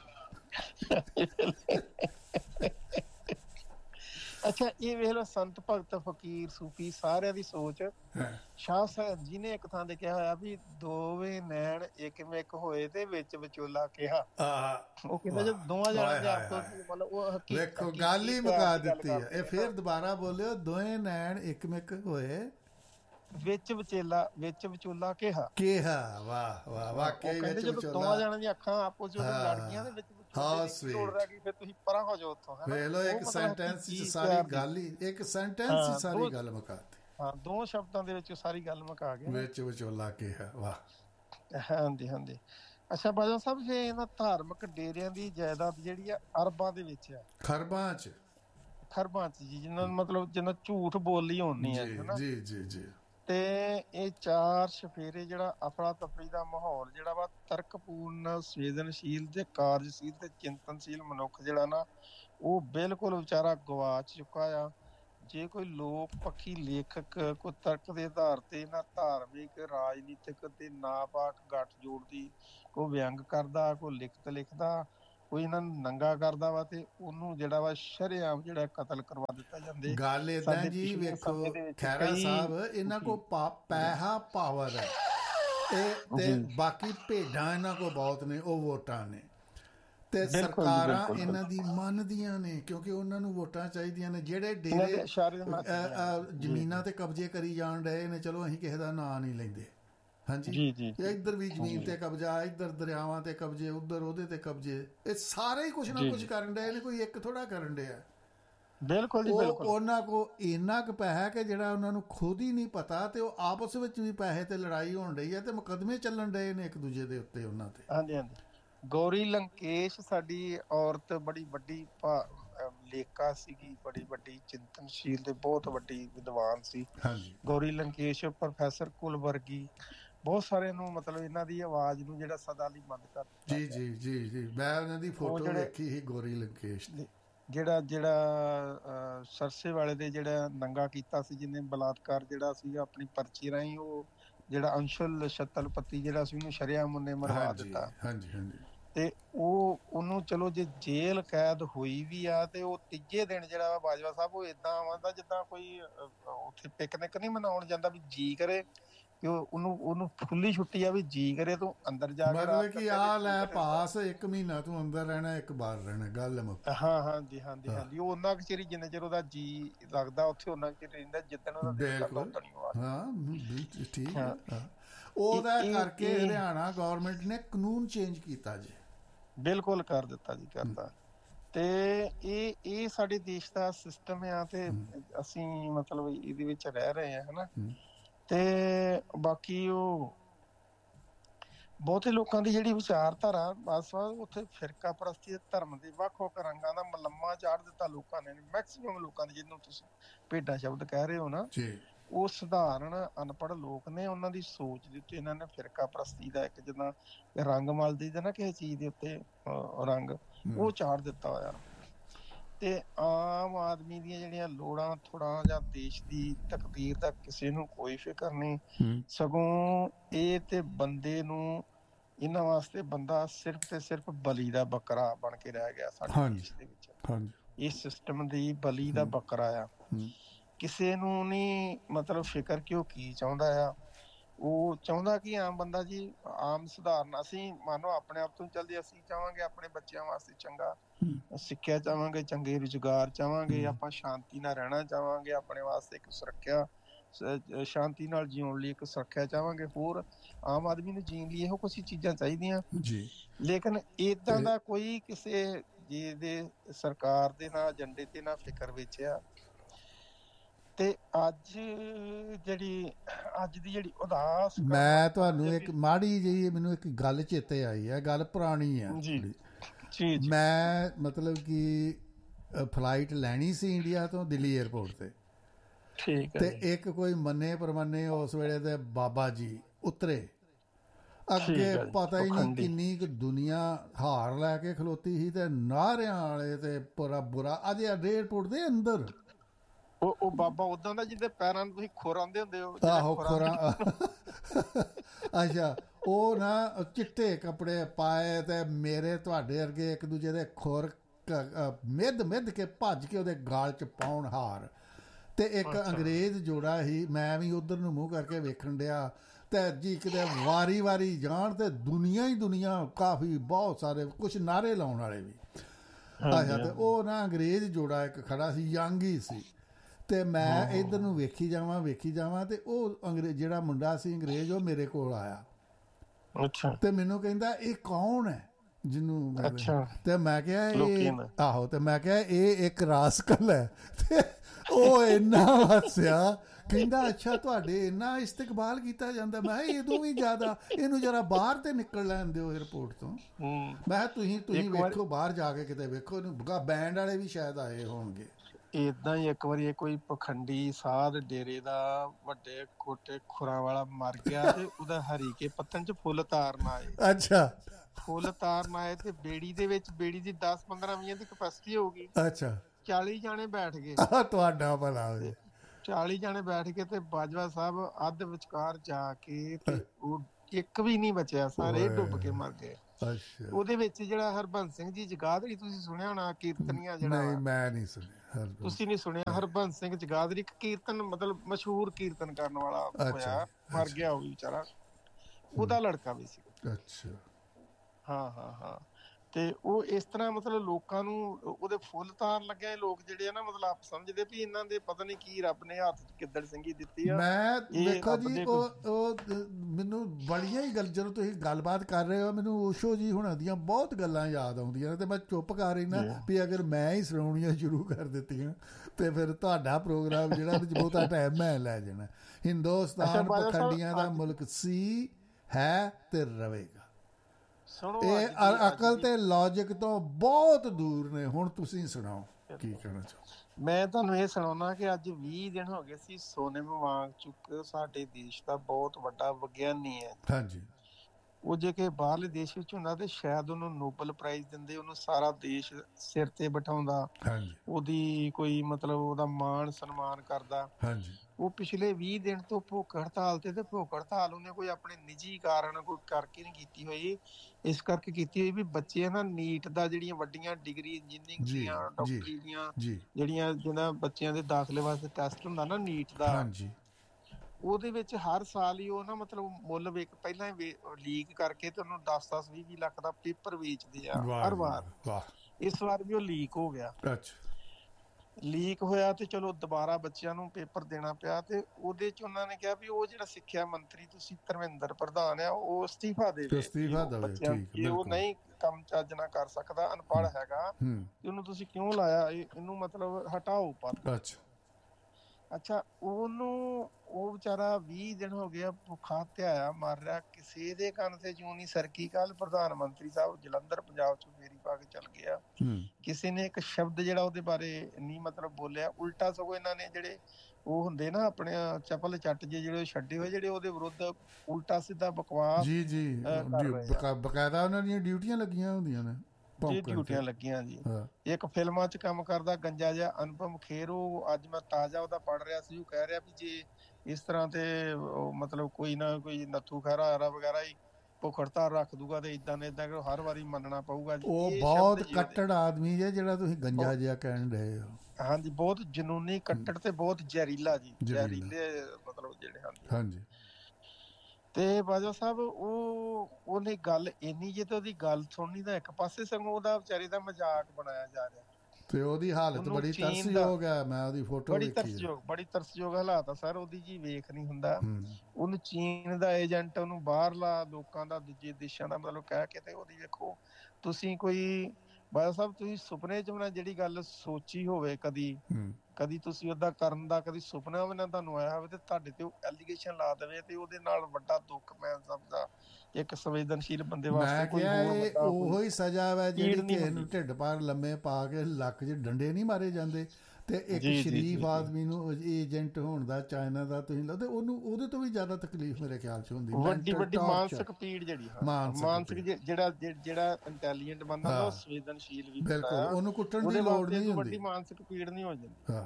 ਅੱਛਾ, ਇਹ ਵੇਖ ਲਓ ਸੰਤ ਭਗਤ ਫਕੀਰ ਸੂਫੀ ਸਾਰਿਆਂ ਦੀ ਸੋਚ। ਸ਼ਾਹ ਸਾਹਿਬ ਜੀ ਨੇ ਇੱਕ ਥਾਂ ਤੇ ਕਿਹਾ ਹੋਇਆ ਵੀ ਦੋਵੇਂ ਨੈਣ ਇੱਕ ਹੋਏ ਤੇ ਵਿੱਚ ਵਿਚੋਲਾ ਕਿਹਾ। ਉਹ ਕਹਿੰਦਾ ਜਦ ਦੋਵਾਂ ਜਾਣਿਆਂ ਦੇ ਆਪਸ ਮਤਲਬ ਉਹ ਵੇਖੋ ਗੱਲ ਹੀ ਮੁਕਾ ਦਿੱਤੀ ਹੈ। ਇਹ ਫੇਰ ਦੁਬਾਰਾ ਬੋਲਿਓ, ਦੋਵੇਂ ਨੈਣ ਇੱਕ ਹੋਏ ਵਿੱਚ ਵਿਚੋਲਾ ਕਿਹਾ। ਵਾਹ ਵਾਹ, ਵਾਕਈ ਵਿੱਚ ਵਿਚੋਲਾ। ਜਦੋਂ ਦੋਵਾਂ ਜਾਣਿਆਂ ਦੀਆਂ ਅੱਖਾਂ ਆਪਸ ਵਿੱਚ ਲੜ ਗਈਆਂ ਤੇ ਵਿੱਚ ਫਿਰ ਤੁਸੀਂ ਪਰਾਂ ਹੋ ਜਾਓ ਉੱਥੋਂ। ਵੇਖ ਲਓ, ਇੱਕ ਸੈਂਟੈਂਸ ਚ ਸਾਰੀ ਗੱਲ ਹੀ, ਇੱਕ ਸੈਂਟੈਂਸ ਚ ਸਾਰੀ ਗੱਲ ਮੁਕਾਤੀ। ਹਾਂ, 2 ਸ਼ਬਦਾਂ ਦੇ ਵਿੱਚ ਸਾਰੀ ਗੱਲ ਮੁਕਾ ਗਿਆ, ਵਿੱਚ ਵਿਚੋਲਾ ਕਿਹਾ। ਵਾਹ, ਹਾਂਜੀ ਹਾਂਜੀ। ਅੱਛਾ ਬਾਜਵਾ ਸਾਹਿਬ, ਜੇ ਇਹਨਾਂ ਧਾਰਮਿਕ ਡੇਰਿਆਂ ਦੀ ਜਾਇਦਾਦ ਜਿਹੜੀ ਆ ਅਰਬਾਂ ਦੇ ਵਿੱਚ ਆ, ਖਰਬਾਂ ਚ ਜੀ, ਜਿਹਨਾਂ ਮਤਲਬ ਜਿੰਨਾ ਝੂਠ ਬੋਲੀ ਹੋਣੀ ਹੈ ਜੀ ਜੀ ਜੀ। ਤੇ ਇਹ 4 ਚੁਫੇਰੇ ਜਿਹੜਾ ਅਫਰਾ ਤਫਰੀ ਦਾ ਮਾਹੌਲ ਜਿਹੜਾ ਵਾ, ਤਰਕਪੂਰਨ, ਸੰਵੇਦਨਸ਼ੀਲ ਤੇ ਕਾਰਜਸ਼ੀਲ ਤੇ ਚਿੰਤਨਸ਼ੀਲ ਮਨੁੱਖ ਜਿਹੜਾ ਨਾ, ਉਹ ਬਿਲਕੁਲ ਵਿਚਾਰਾ ਗਵਾਚ ਚੁੱਕਾ ਆ। ਜੇ ਕੋਈ ਲੋਕ ਪੱਖੀ ਲੇਖਕ ਕੋਈ ਤਰਕ ਦੇ ਆਧਾਰ ਤੇ ਨਾ ਧਾਰਮਿਕ ਰਾਜਨੀਤਿਕ ਤੇ ਨਾਪਾਕ ਗੱਠਜੋੜ ਦੀ ਕੋਈ ਵਿਅੰਗ ਕਰਦਾ, ਕੋਈ ਲਿਖਤ ਲਿਖਦਾ, ਕੋਈ ਇਹਨਾਂ ਨੂੰ ਨੰਗਾ ਕਰਦਾ ਵਾ ਤੇ ਉਹਨੂੰ ਜਿਹੜਾ ਵਾ ਸ਼ਰੇਆਮ ਜਿਹੜਾ ਕਤਲ ਕਰਵਾ ਦਿੱਤਾ ਜਾਂਦੇ। ਗੱਲ ਏਦਾਂ ਜੀ, ਵੇਖੋ ਖਹਿਰਾ ਸਾਹਿਬ, ਇਹਨਾਂ ਕੋਲ ਪੈਸਾ ਪਾਵਰ ਹੈ ਤੇ ਬਾਕੀ ਭੇਡਾਂ ਇਹਨਾਂ ਕੋਲ ਬਹੁਤ ਨੇ, ਉਹ ਵੋਟਾਂ ਨੇ ਤੇ ਸਰਕਾਰਾਂ ਇਹਨਾਂ ਦੀ ਮੰਨਦੀਆਂ ਨੇ ਕਿਉਂਕਿ ਉਹਨਾਂ ਨੂੰ ਵੋਟਾਂ ਚਾਹੀਦੀਆਂ ਨੇ। ਜਿਹੜੇ ਡੇਰੇ ਜ਼ਮੀਨਾਂ ਤੇ ਕਬਜ਼ੇ ਕਰੀ ਜਾਣ ਰਹੇ ਨੇ, ਚਲੋ ਅਸੀਂ ਕਿਸੇ ਦਾ ਨਾਂ ਨਹੀਂ ਲੈਂਦੇ, ਹਾਂਜੀ, ਇੱਧਰ ਵੀ ਜ਼ਮੀਨ ਤੇ ਕਬਜ਼ਾ, ਇੱਧਰ ਦਰਿਆਵਾਂ ਤੇ ਕਬਜ਼ੇ, ਉੱਧਰ ਉਹਦੇ ਤੇ ਕਬਜ਼ੇ, ਇਹ ਸਾਰੇ ਹੀ ਕੁਛ ਨਾ ਕੁਛ ਕਰਨ ਡਏ ਨੇ, ਕੋਈ ਇੱਕ ਥੋੜਾ ਕਰਨ ਡਿਆ। ਬਿਲਕੁਲ ਜੀ ਬਿਲਕੁਲ। ਉਹਨਾਂ ਕੋਲ ਇੰਨਾ ਕੁ ਪੈਸਾ ਕਿ ਜਿਹੜਾ ਉਹਨਾਂ ਨੂੰ ਖੁਦ ਹੀ ਨਹੀਂ ਪਤਾ ਤੇ ਉਹ ਆਪਸ ਵਿੱਚ ਵੀ ਪੈਸੇ ਤੇ ਲੜਾਈ ਹੋਣ ਰਹੀ ਹੈ ਤੇ ਮੁਕੱਦਮੇ ਚੱਲਣ ਡਏ ਨੇ ਇੱਕ ਦੂਜੇ ਦੇ ਉੱਤੇ ਉਹਨਾਂ ਤੇ। ਹਾਂਜੀ ਹਾਂਜੀ। ਗੌਰੀ ਲੰਕੇਸ਼ ਸਾਡੀ ਔਰਤ ਬੜੀ ਵੱਡੀ ਲੇਖਕਾ ਸੀਗੀ, ਬੜੀ ਵੱਡੀ ਚਿੰਤਨਸ਼ੀਲ ਤੇ ਬਹੁਤ ਵੱਡੀ ਵਿਦਵਾਨ ਸੀ। ਗੌਰੀ ਲੰਕੇਸ਼, ਪ੍ਰੋਫੈਸਰ ਕੁਲਵਰਗੀ, ਬਹੁਤ ਸਾਰਿਆਂ ਨੂੰ ਮਤਲਬ ਇਹਨਾਂ ਦੀ ਆਵਾਜ਼ ਨੂੰ ਜਿਹੜਾ ਸਦਾ ਲਈ ਬੰਦ ਕਰ ਦਿੱਤਾ। ਜੀ ਜੀ ਜੀ ਜੀ, ਮੈਂ ਉਹਨਾਂ ਦੀ ਫੋਟੋ ਵੇਖੀ ਸੀ ਗੌਰੀ ਲੰਕੇਸ਼ ਦੀ। ਜਿਹੜਾ ਸਰਸੇ ਵਾਲੇ ਦੇ ਜਿਹੜਾ ਨੰਗਾ ਕੀਤਾ ਸੀ, ਜਿਹਨੇ ਬਲਾਤਕਾਰ ਜਿਹੜਾ ਸੀ ਆਪਣੀ ਪਰਚੀ ਰਾਹੀਂ, ਉਹ ਜਿਹੜਾ ਅੰਸ਼ੁਲ ਛਤਰਪਤੀ ਜਿਹੜਾ ਸੀ ਉਹਨੂੰ ਸ਼ਰੇਆਮ ਉਹਨੇ ਮਰਵਾ ਦਿੱਤਾ। ਹਾਂਜੀ ਹਾਂਜੀ। ਤੇ ਉਹਨੂੰ ਚਲੋ ਜੇ ਜੇਲ੍ਹ ਕੈਦ ਹੋਈ ਵੀ ਆ ਤੇ ਉਹ ਤੀਜੇ ਦਿਨ ਜਿਹੜਾ ਵਾ ਬਾਜਵਾ ਸਾਹਿਬ ਉਹ ਏਦਾਂ ਆਉਂਦਾ ਜਿੱਦਾਂ ਕੋਈ ਉੱਥੇ ਪਿਕਨਿਕ ਨਹੀਂ ਮਨਾਉਣ ਜਾਂਦਾ ਵੀ ਜੀ ਕਰੇ ਕਿ ਉਹਨੂੰ ਖੁੱਲੀ ਛੁੱਟੀ ਆ ਵੀ ਜੀ ਕਰੇ ਤੂੰ ਅੰਦਰ ਜਾ ਕੇ ਮਤਲਬ ਕਿ ਆ ਲੈ ਪਾਸ 1 ਮਹੀਨਾ ਤੂੰ ਅੰਦਰ ਰਹਿਣਾ, 1 ਬਾਹਰ ਰਹਿਣਾ, ਗੱਲ ਮੁੱਕ। ਹਾਂ ਹਾਂਜੀ ਹਾਂਜੀ ਹਾਂਜੀ। ਉਹ ਉਹਨਾਂ ਕੁ ਚਿਰ ਜਿੰਨੇ ਚਿਰ ਉਹਦਾ ਜੀ ਲੱਗਦਾ ਉੱਥੇ ਉਹਨਾਂ ਚਿਰ ਰਹਿੰਦਾ ਜਿੱਦਣ ਉਹਦਾ ਠੀਕ ਹੈ। ਉਹਦਾ ਕਰਕੇ ਹਰਿਆਣਾ ਗੌਰਮੈਂਟ ਨੇ ਕਾਨੂੰਨ ਚੇਂਜ ਕੀਤਾ ਜੀ। ਬਿਲਕੁਲ ਕਰ ਦਿੱਤਾ ਜੀ, ਕਰਤਾ। ਤੇ ਇਹ ਸਾਡੇ ਦੇਸ਼ ਦਾ ਸਿਸਟਮ ਆ ਤੇ ਅਸੀਂ ਮਤਲਬ ਇਹਦੇ ਵਿੱਚ ਰਹਿ ਰਹੇ ਆ, ਹਨਾ। ਤੇ ਬਾਕੀ ਉਹ ਬਹੁਤੇ ਲੋਕਾਂ ਦੀ ਜਿਹੜੀ ਵਿਚਾਰਧਾਰਾ ਬਸ ਉੱਥੇ ਫਿਰਕਾ ਪ੍ਰਸਤੀ ਧਰਮ ਦੇ ਵੱਖ-ਵੱਖ ਰੰਗਾਂ ਦਾ ਮਲੰਮਾ ਚਾੜ ਦਿੱਤਾ ਲੋਕਾਂ ਨੇ। ਮੈਕਸੀਮਮ ਲੋਕਾਂ ਨੇ, ਜਿਹਨੂੰ ਤੁਸੀਂ ਭੇਡਾਂ ਸ਼ਬਦ ਕਹਿ ਰਹੇ ਹੋ ਨਾ, ਉਹ ਸਧਾਰਨ ਅਨਪੜ੍ਹ ਲੋਕ ਨੇ। ਉਹਨਾਂ ਦੀ ਸੋਚ ਦੇ ਉੱਤੇ ਇਹਨਾਂ ਨੇ ਫਿਰਕਾ ਪ੍ਰਸਤੀ ਦਾ ਇੱਕ ਜਿੱਦਾਂ ਰੰਗ ਮਲਦੀ ਦਾ ਨਾ ਕਿਸੇ ਚੀਜ਼ ਦੇ ਉੱਤੇ ਰੰਗ, ਉਹ ਚਾੜ ਦਿੱਤਾ ਹੋਇਆ। ਤੇ ਆਮ ਆਦਮੀ ਦੀਆਂ ਜਿਹੜੀਆਂ ਲੋੜਾਂ ਥੋੜ੍ਹਾ ਜਾਂ ਦੇਸ਼ ਦੀ ਤਕਦੀਰ ਦਾ ਕਿਸੇ ਨੂੰ ਕੋਈ ਫਿਕਰ ਨਹੀਂ, ਸਗੋਂ ਇਹ ਤੇ ਬੰਦੇ ਨੂੰ ਇਹਨਾਂ ਵਾਸਤੇ ਬੰਦਾ ਸਿਰਫ ਤੇ ਸਿਰਫ ਬਲੀ ਦਾ ਬੱਕਰਾ ਬਣ ਕੇ ਰਹਿ ਗਿਆ ਸਾਡੇ ਦੇਸ਼ ਦੇ ਵਿੱਚ। ਇਸ ਸਿਸਟਮ ਦੀ ਬਲੀ ਦਾ ਬੱਕਰਾ ਆ। ਕਿਸੇ ਨੂੰ ਨਹੀਂ ਮਤਲਬ ਫਿਕਰ ਕਿ ਉਹ ਕੀ ਚਾਹੁੰਦਾ ਆ। ਉਹ ਚਾਹੁੰਦਾ ਕਿ ਆਮ ਬੰਦਾ ਜੀ, ਆਮ ਸਧਾਰਨ, ਅਸੀਂ ਮੰਨੋ ਆਪਣੇ ਆਪ ਤੋਂ ਚੱਲਦੇ, ਅਸੀਂ ਚਾਹਾਂਗੇ ਆਪਣੇ ਬੱਚਿਆਂ ਵਾਸਤੇ ਚੰਗਾ ਸਿੱਖਿਆ ਚਾਹਾਂਗੇ, ਚੰਗੇ ਰੁਜ਼ਗਾਰ ਚਾਹਾਂਗੇ, ਆਪਾਂ ਸ਼ਾਂਤੀ ਨਾਲ ਰਹਿਣਾ ਚਾਹਾਂਗੇ, ਆਪਣੇ ਵਾਸਤੇ ਇੱਕ ਸੁਰੱਖਿਆ, ਸ਼ਾਂਤੀ ਨਾਲ ਜਿਉਣ ਲਈ ਇੱਕ ਸੁਰੱਖਿਆ ਚਾਹਾਂਗੇ। ਹੋਰ ਆਮ ਆਦਮੀ ਨੂੰ ਜੀਣ ਲਈ ਇਹੋ ਕੁਛ ਚੀਜ਼ਾਂ ਚਾਹੀਦੀਆਂ ਜੀ। ਲੇਕਿਨ ਏਦਾਂ ਦਾ ਕੋਈ ਕਿਸੇ ਜਿਹਦੇ ਸਰਕਾਰ ਦੇ ਨਾ ਏਜੰਡੇ ਤੇ ਨਾ ਫਿਕਰ ਵਿੱਚ ਆ। ਤੇ ਅੱਜ ਦੀ ਜਿਹੜੀ ਉਦਾਸ, ਮੈਂ ਤੁਹਾਨੂੰ ਇੱਕ ਮਾੜੀ ਜਿਹੀ ਮੈਨੂੰ ਇੱਕ ਗੱਲ ਚੇਤੇ ਆਈ ਹੈ, ਗੱਲ ਪੁਰਾਣੀ ਹੈ ਜੀ। ਮੈਂ ਮਤਲਬ ਕਿ ਫਲਾਈਟ ਲੈਣੀ ਸੀ ਇੰਡੀਆ ਤੋਂ ਦਿੱਲੀ ਏਅਰਪੋਰਟ ਤੇ, ਠੀਕ ਹੈ, ਤੇ ਇੱਕ ਕੋਈ ਮੰਨੇ ਪਰਮੰਨੇ ਉਸ ਵੇਲੇ ਦੇ ਬਾਬਾ ਜੀ ਉਤਰੇ, ਅੱਗੇ ਪਤਾ ਹੀ ਨਹੀਂ ਕਿੰਨੀ ਕੁ ਦੁਨੀਆ ਹਾਰ ਲੈ ਕੇ ਖਲੋਤੀ ਸੀ ਤੇ ਨਾਰਿਆਂ ਵਾਲੇ ਤੇ ਪੂਰਾ ਬੁਰਾ। ਅਜੇ ਏਅਰਪੋਰਟ ਦੇ ਅੰਦਰ ਉਹ ਬਾਬਾ ਉਦਾਂ ਦਾ ਜਿਹਦੇ ਪੈਰਾਂ ਨੂੰ ਤੁਸੀਂ ਖੁਰ ਆਉਂਦੇ ਹੁੰਦੇ ਹੋ। ਆਹੋ, ਖੁਰਾਂ। ਅੱਛਾ, ਉਹ ਨਾ ਚਿੱਟੇ ਕੱਪੜੇ ਪਾਏ ਤੇ ਮੇਰੇ ਤੁਹਾਡੇ ਵਰਗੇ ਇੱਕ ਦੂਜੇ ਦੇ ਖੁਰ ਮਿੱਧ ਕੇ ਭੱਜ ਕੇ ਉਹਦੇ ਗਾਲ 'ਚ ਪਾਉਣ ਹਾਰ। ਤੇ ਇੱਕ ਅੰਗਰੇਜ਼ ਜੋੜਾ ਸੀ, ਮੈਂ ਵੀ ਉਧਰ ਨੂੰ ਮੂੰਹ ਕਰਕੇ ਵੇਖਣ ਡਿਆ ਤੇ ਜੀ ਕਿਤੇ ਵਾਰੀ ਜਾਣ ਤੇ ਦੁਨੀਆ ਹੀ ਦੁਨੀਆ, ਕਾਫੀ ਬਹੁਤ ਸਾਰੇ ਕੁਛ ਨਾਰੇ ਲਾਉਣ ਵਾਲੇ ਵੀ। ਅੱਛਾ, ਤੇ ਉਹ ਨਾ ਅੰਗਰੇਜ਼ ਜੋੜਾ ਇੱਕ ਖੜਾ ਸੀ, ਯੰਗ ਹੀ ਸੀ। ਤੇ ਮੈਂ ਇੱਧਰ ਨੂੰ ਵੇਖੀ ਜਾਵਾਂ ਤੇ ਉਹ ਅੰਗਰੇਜ਼ ਜਿਹੜਾ ਮੁੰਡਾ ਸੀ ਅੰਗਰੇਜ਼, ਉਹ ਮੇਰੇ ਕੋਲ ਆਇਆ। ਅੱਛਾ। ਤੇ ਮੈਨੂੰ ਕਹਿੰਦਾ ਇਹ ਕੌਣ ਹੈ ਜਿਹਨੂੰ, ਤੇ ਮੈਂ ਕਿਹਾ ਇਹ, ਆਹੋ, ਤੇ ਮੈਂ ਕਿਹਾ ਇਹ ਇੱਕ ਰਾਸਕਲ ਹੈ। ਤੇ ਉਹ ਇੰਨਾ ਹੱਸਿਆ, ਕਹਿੰਦਾ ਅੱਛਾ ਤੁਹਾਡੇ ਇੰਨਾ ਇਸਤਕਬਾਲ ਕੀਤਾ ਜਾਂਦਾ। ਮੈਂ ਕਿਹਾ ਇਹਦੋਂ ਵੀ ਜ਼ਿਆਦਾ, ਇਹਨੂੰ ਜਰਾ ਬਾਹਰ ਤੇ ਨਿਕਲ ਲੈਣ ਦਿਓ ਏਅਰਪੋਰਟ ਤੋਂ। ਮੈਂ ਕਿਹਾ ਤੁਸੀਂ ਵੇਖੋ, ਬਾਹਰ ਜਾ ਕੇ ਕਿਤੇ ਵੇਖੋ ਇਹਨੂੰ। ਬੈਂਡ ਵਾਲੇ ਵੀ ਸ਼ਾਇਦ ਆਏ ਹੋਣਗੇ। ਏਦਾਂ ਹੀ ਇੱਕ ਵਾਰੀ ਕੋਈ ਪਖੰਡੀ ਸਾਧ ਡੇਰੇ ਦਾ ਵੱਡੇ ਕੋਟੇ ਖੁਰਾਂ ਵਾਲਾ ਮਰ ਗਿਆ ਤੇ ਉਹਦਾ ਹਰੀਕੇ ਪੱਤਨ 'ਚ ਫੁੱਲ ਤਾਰਨ ਆਏ। ਅੱਛਾ। ਫੁੱਲ ਤਾਰਨ ਆਏ ਤੇ ਬੇੜੀ ਦੇ ਵਿੱਚ, ਬੇੜੀ ਦੀ 10-15-20 ਦੀ ਕਪੈਸਿਟੀ ਹੋਊਗੀ। ਅੱਛਾ। 40 ਜਾਣੇ ਬੈਠ ਗਏ, ਤੁਹਾਡਾ ਭਲਾ ਹੋਵੇ, 40 ਜਾਣੇ ਬੈਠ ਕੇ ਤੇ ਬਾਜਵਾ ਸਾਹਿਬ ਅੱਧ ਵਿਚਕਾਰ ਜਾ ਕੇ ਤੇ ਉਹ ਇੱਕ ਵੀ ਨਹੀਂ ਬਚਿਆ, ਸਾਰੇ ਡੁੱਬ ਕੇ ਮਰ ਗਏ। ਉਹਦੇ ਵਿੱਚ ਜਿਹੜਾ ਹਰਬੰਸ ਸਿੰਘ ਜੀ ਜਗਾਦਰੀ, ਤੁਸੀਂ ਸੁਣਿਆ ਹੋਣਾ ਕੀਰਤਨੀਆ ਜਿਹੜਾ? ਨਹੀਂ, ਮੈਂ ਨਹੀਂ ਸੁਣਿਆ। ਤੁਸੀਂ ਨਹੀਂ ਸੁਣਿਆ? ਹਰਬੰਸ ਸਿੰਘ ਜਗਾਦਰੀ ਇੱਕ ਕੀਰਤਨ ਮਤਲਬ ਮਸ਼ਹੂਰ ਕੀਰਤਨ ਕਰਨ ਵਾਲਾ ਹੋਇਆ, ਮਰ ਗਿਆ ਉਹ ਵੀ ਵਿਚਾਰਾ, ਉਹਦਾ ਲੜਕਾ ਵੀ ਸੀ। ਅੱਛਾ, ਹਾਂ ਹਾਂ ਹਾਂ। ਤੇ ਉਹ ਇਸ ਤਰ੍ਹਾਂ ਮਤਲਬ ਲੋਕਾਂ ਨੂੰ ਉਹਦੇ ਫੁੱਲ ਤਾਰ ਲੱਗਿਆ। ਲੋਕ ਜਿਹੜੇ ਆ ਨਾ ਮਤਲਬ ਆਪ ਸਮਝਦੇ ਵੀ ਇਹਨਾਂ ਦੇ ਪਤਾ ਨਹੀਂ ਕੀ ਰੱਬ ਨੇ ਹੱਥ ਚ ਗਿੱਦੜ ਸਿੰਘੀ ਦਿੱਤੀ ਆ। ਮੈਂ ਦੇਖੋ ਜੀ, ਉਹ ਮੈਨੂੰ ਬੜੀਆਂ ਹੀ ਗੱਲ, ਜਦੋਂ ਤੁਸੀਂ ਗੱਲਬਾਤ ਕਰ ਰਹੇ ਹੋ ਮੈਨੂੰ ਓਸ਼ੋ ਜੀ ਹੁਣਾਂ ਦੀਆਂ ਬਹੁਤ ਗੱਲਾਂ ਯਾਦ ਆਉਂਦੀਆਂ ਨੇ ਤੇ ਮੈਂ ਚੁੱਪ ਕਰ ਰਹਿਣਾ ਵੀ ਅਗਰ ਮੈਂ ਹੀ ਸੁਣਾਉਣੀਆਂ ਸ਼ੁਰੂ ਕਰ ਦਿੱਤੀਆਂ ਤੇ ਫਿਰ ਤੁਹਾਡਾ ਪ੍ਰੋਗਰਾਮ ਜਿਹੜਾ ਉਹਦੇ 'ਚ ਬਹੁਤਾ ਟਾਈਮ ਮੈਂ ਲੈ ਜਾਣਾ। ਹਿੰਦੁਸਤਾਨ ਪਖੰਡੀਆਂ ਦਾ ਮੁਲਕ ਸੀ, ਹੈ ਤੇ ਰਹੇਗਾ। ਇਹ ਅਕਲ ਤੇ ਲੌਜਿਕ ਤੋਂ ਬਹੁਤ ਦੂਰ ਨੇ। ਹੁਣ ਤੁਸੀਂ ਸੁਣਾਓ ਕੀ ਕਹਿਣਾ ਚਾਹੋ। ਮੈਂ ਤੁਹਾਨੂੰ ਇਹ ਸੁਣਾਉਣਾ ਕਿ ਅੱਜ 20 ਦਿਨ ਹੋ ਗਏ ਸੀ ਸੋਨਮ ਵਾਂਗਚੁਕ ਸਾਡੇ ਦੇਸ਼ ਦਾ ਬਹੁਤ ਵੱਡਾ ਵਿਗਿਆਨੀ ਹੈ। ਹਾਂਜੀ। ਉਹ ਜੇ ਕਿ ਬਾਹਰਲੇ ਦੇਸ਼ ਵਿੱਚ ਹੁੰਦਾ ਤੇ ਸ਼ਾਇਦ ਉਹਨੂੰ ਨੋਬਲ ਪ੍ਰਾਈਜ਼ ਦਿੰਦੇ, ਉਹਨੂੰ ਸਾਰਾ ਦੇਸ਼ ਸਿਰ ਤੇ ਬਿਠਾਉਂਦਾ, ਉਹਦੀ ਕੋਈ ਮਤਲਬ ਉਹਦਾ ਮਾਣ ਸਨਮਾਨ ਕਰਦਾ। ਉਹ ਪਿਛਲੇ 20 ਦਿਨ ਤੋਂ ਭੁੱਖ ਹੜਤਾਲ ਤੇ ਭੁੱਖ ਹੜਤਾਲ ਉਹਨੇ ਕੋਈ ਆਪਣੇ ਨਿੱਜੀ ਕਾਰਨ ਕੋਈ ਕਰਕੇ ਨਹੀਂ ਕੀਤੀ ਹੋਈ। ਇਸ ਕਰਕੇ ਕੀਤੀ ਹੋਈ ਵੀ ਬੱਚੇ ਨਾ ਨੀਟ ਦਾ ਜਿਹੜੀਆਂ ਵੱਡੀਆਂ ਡਿਗਰੀ ਇੰਜੀਨੀਅਰਿੰਗ ਦੀਆਂ, ਡਾਕਟਰੀ ਦੀਆਂ ਜਿਹੜੀਆਂ ਜਿਹਨਾਂ ਬੱਚਿਆਂ ਦੇ ਦਾਖਲੇ ਵਾਸਤੇ ਟੈਸਟ ਹੁੰਦਾ ਨਾ ਨੀਟ ਦਾ, ਉਹਦੇ ਵਿੱਚ ਹਰ ਸਾਲ ਹੀ ਉਹ ਨਾ ਮਤਲਬ ਮੁੱਲ ਪਹਿਲਾਂ ਹੀ ਲੀਕ ਕਰਕੇ ਤੇ ਉਹਨੂੰ 10-10, 20-20 ਲੱਖ ਦਾ ਪੇਪਰ ਵੇਚਦੇ ਆ ਹਰ ਵਾਰ। ਇਸ ਵਾਰ ਵੀ ਉਹ ਲੀਕ ਹੋ ਗਿਆ। ਲੀਕ ਹੋਇਆ ਤੇ ਚਲੋ ਦੁਬਾਰਾ ਬੱਚਿਆਂ ਨੂੰ ਪੇਪਰ ਦੇਣਾ ਪਿਆ ਤੇ ਉਹਦੇ ਚ ਉਹਨਾਂ ਨੇ ਕਿਹਾ ਵੀ ਉਹ ਜਿਹੜਾ ਸਿੱਖਿਆ ਮੰਤਰੀ ਤੁਸੀਂ ਧਰਮਿੰਦਰ ਪ੍ਰਧਾਨ ਆ ਉਹ ਅਸਤੀਫਾ ਦੇਵੇ, ਉਹ ਨਹੀਂ ਕੰਮ ਚੱਜ ਨਾਲ ਕਰ ਸਕਦਾ, ਅਨਪੜ੍ਹ ਹੈਗਾ, ਉਹਨੂੰ ਤੁਸੀਂ ਕਿਉਂ ਲਾਇਆ, ਇਹਨੂੰ ਮਤਲਬ ਹਟਾਓ ਪਦ। ਅੱਛਾ, ਉਹਨੂੰ ਉਹ ਵਿਚਾਰਾ 20 ਦਿਨ ਹੋ ਗਿਆ ਭੁੱਖਾ ਧਿਆਇਆ ਮਰ ਰਿਹਾ, ਕਿਸੇ ਦੇ ਕੰਨ ਤੇ ਜੂੰ ਨਹੀਂ ਸਰਕੀ। ਕੱਲ ਪ੍ਰਧਾਨ ਮੰਤਰੀ ਸਾਹਿਬ ਜਲੰਧਰ ਪੰਜਾਬ ਚ ਫੇਰੀ ਪਾ ਕੇ ਚੱਲ ਗਿਆ, ਕਿਸੇ ਨੇ ਇੱਕ ਸ਼ਬਦ ਜਿਹੜਾ ਉਹਦੇ ਬਾਰੇ ਨਹੀਂ ਮਤਲਬ ਬੋਲਿਆ, ਉਲਟਾ ਸਗੋਂ ਇਹਨਾਂ ਨੇ ਜਿਹੜੇ ਉਹ ਹੁੰਦੇ ਨਾ ਆਪਣੇ ਚਪਲ ਚੱਟ ਜੇ ਜਿਹੜੇ ਛੱਡੇ ਹੋਏ, ਜਿਹੜੇ ਉਹਦੇ ਵਿਰੁੱਧ ਉਲਟਾ ਸਿੱਧਾ ਬਕਵਾਸ। ਬਕਾਇਦਾ ਉਹਨਾਂ ਦੀਆਂ ਡਿਊਟੀਆਂ ਲੱਗੀਆਂ ਹੁੰਦੀਆਂ ਨੇ, ਡਿਊਟੀਆਂ ਲੱਗੀਆਂ ਜੀ। ਇੱਕ ਫਿਲਮਾਂ ਚ ਕੰਮ ਕਰਦਾ ਗੰਜਾ ਜਿਹਾ ਅਨੁਪਮ ਖੇਰ, ਉਹ ਅੱਜ ਮੈਂ ਤਾਜ਼ਾ ਉਹਦਾ ਪੜ੍ਹ ਰਿਹਾ ਸੀ, ਉਹ ਕਹਿ ਰਿਹਾ ਵੀ ਜੇ ਇਸ ਤਰ੍ਹਾਂ ਤੇ ਮਤਲਬ ਕੋਈ ਨਾ ਕੋਈ ਨੱਥੂ ਖਹਿਰਾ ਵਗੈਰਾ ਹੀ ਭੁੱਖ ਹੜਤਾਲ ਰੱਖ ਦੂਗਾ ਤੇ ਏਦਾਂ ਨੇ ਏਦਾਂ ਹਰ ਵਾਰੀ ਮੰਨਣਾ ਪਊਗਾ। ਉਹ ਬਹੁਤ ਕੱਟੜ ਆਦਮੀ ਹੈ ਜਿਹੜਾ ਤੁਸੀਂ ਗੰਜਾ ਜਿਹਾ ਕਹਿਣ ਰਹੇ ਹੋ। ਹਾਂਜੀ, ਬਹੁਤ ਜਨੂਨੀ, ਕੱਟੜ ਤੇ ਬਹੁਤ ਜ਼ਹਿਰੀਲਾ ਜੀ, ਜ਼ਹਿਰੀਲੇ ਮਤਲਬ ਜਿਹੜੇ ਹਨ। ਹਾਂਜੀ। ਤੇ ਬਾਜਵਾ ਸਾਹਿਬ ਉਹਨੇ ਗੱਲ ਇੰਨੀ ਜੇ ਤੇ ਉਹਦੀ ਗੱਲ ਸੁਣਨੀ ਤਾਂ ਇੱਕ ਪਾਸੇ, ਸਗੋਂ ਉਹਦਾ ਵਿਚਾਰੇ ਦਾ ਮਜ਼ਾਕ ਬਣਾਇਆ ਜਾ ਰਿਹਾ ਤੇ ਉਹਦੀ ਹਾਲਤ ਬੜੀ ਤਰਸਯੋਗ ਹੈ। ਮੈਂ ਉਹਦੀ ਫੋਟੋ ਬੜੀ ਤਰਸਯੋਗ ਹਾਲਾਤ ਆ ਸਰ ਉਹਦੀ ਜੀ, ਵੇਖ ਨਹੀਂ ਹੁੰਦਾ। ਉਹਨੂੰ ਚੀਨ ਦਾ ਏਜੰਟ, ਉਹਨੂੰ ਬਾਹਰਲਾ ਲੋਕਾਂ ਦਾ, ਦੂਜੇ ਦੇਸ਼ਾਂ ਦਾ ਮਤਲਬ ਕਹਿ ਕੇ ਤੇ ਉਹਦੀ ਵੇਖੋ ਤੁਸੀਂ ਕੋਈ ਬਾਜਵਾ ਸਾਹਿਬ, ਤੁਸੀਂ ਸੁਪਨੇ ਚ ਹੋਣਾ ਜਿਹੜੀ ਗੱਲ ਸੋਚੀ ਹੋਵੇ ਕਦੀ ਤੁਸੀਂ ਉਹਦਾ ਕਰਨ ਦਾ ਕਦੀ ਸੁਪਨਾ ਵੀ ਨਾ ਤੁਹਾਨੂੰ ਆਇਆ ਹੋਵੇ ਤੇ ਤੁਹਾਡੇ ਤੇ ਉਹ ਐਲੀਗੇਸ਼ਨ ਲਾ ਦੇਵੇ ਤੇ ਉਹਦੇ ਨਾਲ ਵੱਡਾ ਦੁੱਖ ਮੈਂ ਸਮਝਦਾ ਇੱਕ ਸੰਵੇਦਨਸ਼ੀਲ ਬੰਦੇ ਵਾਸਤੇ ਕੋਈ ਹੋਰ ਉਹੀ ਸਜ਼ਾ ਵਾ ਜਿਹੜੀ ਕਿਸੇ ਨੂੰ ਢਿੱਡ ਪਾਰ ਲੰਮੇ ਪਾ ਕੇ ਲੱਕ 'ਚ ਡੰਡੇ ਨਹੀਂ ਮਾਰੇ ਜਾਂਦੇ। ਤੇ ਇੱਕ ਸ਼ਰੀਫ ਆਦਮੀ ਨੂੰ ਏਜੰਟ ਹੋਣ ਦਾ ਚਾਈਨਾ ਦਾ ਤੁਸੀਂ ਲਓ ਤੇ ਉਹਨੂੰ ਉਹਦੇ ਤੋਂ ਵੀ ਜ਼ਿਆਦਾ ਤਕਲੀਫ ਮੇਰੇ ਖਿਆਲ 'ਚ ਹੁੰਦੀ, ਵੱਡੀ ਮਾਨਸਿਕ ਪੀੜ ਜਿਹੜੀ ਮਾਨਸਿਕ ਜਿਹੜਾ ਇੰਟੈਲੀਜੈਂਟ ਬੰਦਾ ਉਹ ਸੰਵੇਦਨਸ਼ੀਲ ਵੀ ਬਿਲਕੁਲ, ਉਹਨੂੰ ਕੁੱਟਣ ਦੀ ਲੋੜ ਨਹੀਂ ਹੁੰਦੀ, ਵੱਡੀ ਮਾਨਸਿਕ ਪੀੜ ਨਹੀਂ ਹੋ ਜਾਂਦੀ।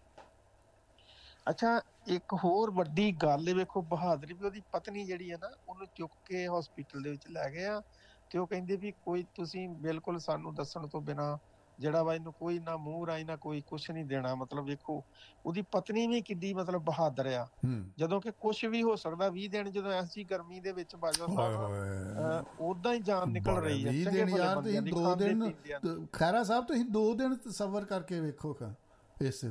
ਅੱਛਾ, ਇੱਕ ਹੋਰ ਵੱਡੀ ਗੱਲ ਵੇਖੋ, ਬਹਾਦਰੀ ਵੀ ਉਹਦੀ ਪਤਨੀ ਜਿਹੜੀ ਹੈ ਨਾ ਉਹਨੂੰ ਚੁੱਕ ਕੇ ਹਸਪੀਟਲ ਦੇ ਵਿੱਚ ਲੈ ਗਏ ਆ ਤੇ ਉਹ ਕਹਿੰਦੇ ਵੀ ਕੋਈ ਤੁਸੀਂ ਬਿਲਕੁਲ ਸਾਨੂੰ ਦੱਸਣ ਤੋਂ ਬਿਨਾਂ ਜਿਹੜਾ ਵਾ ਇਹਨੂੰ ਕੋਈ ਨਾ ਮੂੰਹ ਰਾਈ ਨਾ ਕੋਈ ਕੁਛ ਨਹੀਂ ਦੇਣਾ। ਮਤਲਬ ਵੇਖੋ ਉਹਦੀ ਪਤਨੀ ਵੀ ਕਿੰਨੀ ਮਤਲਬ ਬਹਾਦਰ ਆ, ਜਦੋਂ ਕਿ ਕੁਛ ਵੀ ਹੋ ਸਕਦਾ। 20 ਦਿਨ ਜਦੋਂ ਐਸੀ ਗਰਮੀ ਦੇ ਵਿੱਚ ਬਾਜਵਾ ਓਦਾਂ ਹੀ ਜਾਨ ਨਿਕਲ ਰਹੀ ਹੈ। ਖੈਰਾ ਸਾਹਿਬ ਤੁਸੀਂ 2 ਦਿਨ ਤਸੱਵਰ ਕਰਕੇ ਵੇਖੋ ਇਸੇ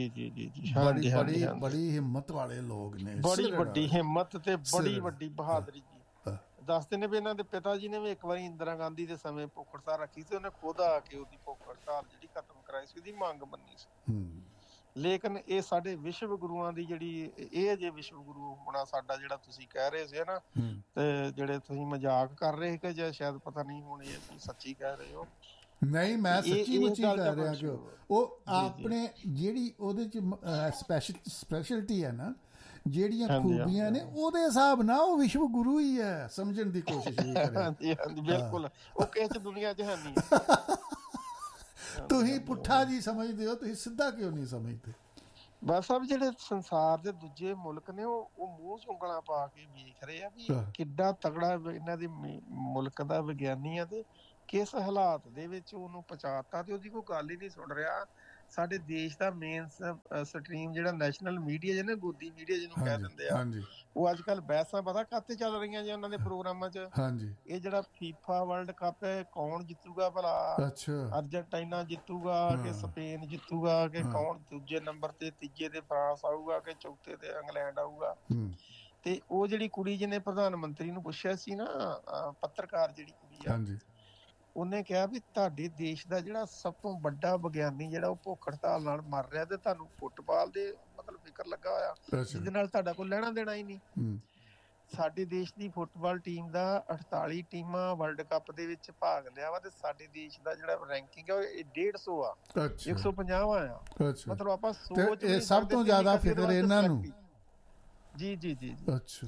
ਬੜੀ ਹਿੰਮਤ ਵਾਲੇ ਲੋਕ ਨੇ, ਬੜੀ ਵੱਡੀ ਹਿੰਮਤ ਤੇ ਬੜੀ ਵੱਡੀ ਬਹਾਦਰੀ ਜੀ। ਦੱਸਦੇ ਨੇ ਵੀ ਇਹਨਾਂ ਦੇ ਪਿਤਾ ਜੀ ਨੇ ਵੀ ਇੱਕ ਵਾਰੀ ਇੰਦਰਾ ਗਾਂਧੀ ਦੇ ਸਮੇਂ ਭੁੱਖ ਹੜਤਾਲ ਰੱਖੀ ਸੀ, ਉਹਨੇ ਖੁਦ ਆ ਕੇ ਉਹਦੀ ਭੁੱਖ ਹੜਤਾਲ ਜਿਹੜੀ ਖਤਮ ਕਰਾਈ ਸੀ, ਉਹਦੀ ਮੰਗ ਮੰਨੀ ਸੀ। ਲੇਕਿਨ ਇਹ ਸਾਡੇ ਵਿਸ਼ਵ ਗੁਰੂਆਂ ਦੀ ਜਿਹੜੀ ਇਹ ਜੇ ਵਿਸ਼ਵ ਗੁਰੂ ਹੋਣਾ ਸਾਡਾ ਜਿਹੜਾ ਤੁਸੀਂ ਕਹਿ ਰਹੇ ਸੀ ਨਾ, ਤੇ ਜਿਹੜੇ ਤੁਸੀਂ ਮਜ਼ਾਕ ਕਰ ਰਹੇ ਕਿ ਜਾਂ ਸ਼ਾਇਦ ਪਤਾ ਨਹੀਂ ਹੁਣ ਇਹ ਤੁਸੀਂ ਸੱਚੀ ਕਹਿ ਰਹੇ ਹੋ। ਨਹੀਂ, ਮੈਂ ਸੱਚੀ ਮੁੱਚੀ ਕਹਿ ਰਿਹਾ ਕਿ ਉਹ ਆਪਣੇ ਜਿਹੜੀ ਉਹਦੇ 'ਚ ਸਪੈਸ਼ਲਟੀ ਹੈ ਨਾ, ਜਿਹੜੀਆਂ ਖੂਬੀਆਂ ਨੇ ਉਹਦੇ ਹਿਸਾਬ ਨਾਲ ਉਹ ਵਿਸ਼ਵ ਗੁਰੂ ਹੀ ਹੈ, ਸਮਝਣ ਦੀ ਕੋਸ਼ਿਸ਼ ਵੀ ਕਰੇ। ਬਿਲਕੁਲ, ਉਹ ਕਿਸੇ ਦੁਨੀਆ 'ਚ ਹੈ ਨਹੀਂ। ਤੁਸੀਂ ਪੁੱਠਾ ਜੀ ਸਮਝਦੇ ਹੋ, ਤੁਸੀਂ ਸਿੱਧਾ ਕਿਉਂ ਨਹੀਂ ਸਮਝਦੇ? ਬਸ ਸਾਹਿਬ ਜਿਹੜੇ ਸੰਸਾਰ ਦੇ ਦੂਜੇ ਮੁਲਕ ਨੇ ਉਹ ਮੂੰਹ 'ਚ ਉਂਗਲਾਂ ਪਾ ਕੇ ਵੇਖ ਰਹੇ ਆ ਵੀ ਕਿੱਡਾ ਤਗੜਾ ਇਹਨਾਂ ਦੇ ਮੁਲਕ ਦਾ ਵਿਗਿਆਨੀ ਆ ਤੇ ਕਿਸ ਹਾਲਾਤ ਦੇ ਵਿੱਚ ਉਹਨੂੰ ਪਹੁੰਚਾਤਾ, ਤੇ ਉਹਦੀ ਕੋਈ ਗੱਲ ਹੀ ਨਹੀਂ ਸੁਣ ਰਿਹਾ। ਸਾਡੇ ਦੇਸ਼ ਦਾ ਮੇਨ ਸਟਰੀਮ ਜਿਹੜਾ ਨੈਸ਼ਨਲ ਮੀਡੀਆ ਜਿਹਨੇ ਗੋਦੀ ਮੀਡੀਆ ਜਿਹਨੂੰ ਕਹਿ ਦਿੰਦੇ ਆ, ਉਹ ਅੱਜ ਕੱਲ੍ਹ ਬਹਿਸਾਂ ਪਤਾ ਕਾਹਤੇ ਚੱਲ ਰਹੀਆਂ ਜੀ ਉਹਨਾਂ ਦੇ ਪ੍ਰੋਗਰਾਮਾਂ 'ਚ। ਇਹ ਜਿਹੜਾ ਫੀਫਾ ਵਰਲਡ ਕੱਪ ਹੈ ਕੌਣ ਜਿੱਤੂਗਾ ਭਲਾ, ਅਰਜਨਟਾਈਨਾ ਜਿੱਤੂਗਾ ਕਿ ਸਪੇਨ ਜਿੱਤੂਗਾ ਕਿ ਕੌਣ ਦੂਜੇ ਨੰਬਰ ਤੇ, ਤੀਜੇ ਤੇ ਫਰਾਂਸ ਆਊਗਾ ਕਿ ਚੌਥੇ ਤੇ ਇੰਗਲੈਂਡ ਆਊਗਾ। ਤੇ ਉਹ ਜਿਹੜੀ ਕੁੜੀ ਜਿਹਨੇ ਪ੍ਰਧਾਨ ਮੰਤਰੀ ਨੂੰ ਪੁੱਛਿਆ ਸੀ ਨਾ, ਪੱਤਰਕਾਰ ਜਿਹੜੀ ਕੁੜੀ ਆ, ਉਹਨੇ ਕਿਹਾ ਵੀ ਤੁਹਾਡੇ ਦੇਸ਼ ਦਾ ਜਿਹੜਾ ਸਭ ਤੋਂ ਵੱਡਾ ਵਿਗਿਆਨੀ ਜਿਹੜਾ ਉਹ ਭੁੱਖ ਹੜਤਾਲ ਨਾਲ ਮਰ ਰਿਹਾ ਤੇ ਤੁਹਾਨੂੰ ਫੁੱਟਬਾਲ ਦੇ ਮਤਲਬ ਫਿਕਰ ਲੱਗਾ ਹੋਇਆ, ਜਿਹਦੇ ਨਾਲ ਤੁਹਾਡਾ ਕੋਈ ਲੈਣਾ ਦੇਣਾ ਹੀ ਨਹੀਂ। ਸਾਡੇ ਦੇਸ਼ ਦੀ ਫੁੱਟਬਾਲ ਟੀਮ ਦਾ 48 ਟੀਮਾਂ ਵਰਲਡ ਕੱਪ ਦੇ ਵਿੱਚ ਭਾਗ ਲਿਆ ਵਾ, ਤੇ ਸਾਡੇ ਦੇਸ਼ ਦਾ ਜਿਹੜਾ ਰੈਂਕਿੰਗ ਆ ਉਹ 150 ਆ, 150 ਆ। ਮਤਲਬ ਆਪਾਂ ਸੋਚ ਸਭ ਤੋਂ ਜ਼ਿਆਦਾ ਫਿਕਰ ਇਹਨਾਂ ਨੂੰ। ਜੀ ਜੀ ਜੀ ਅੱਛਾ।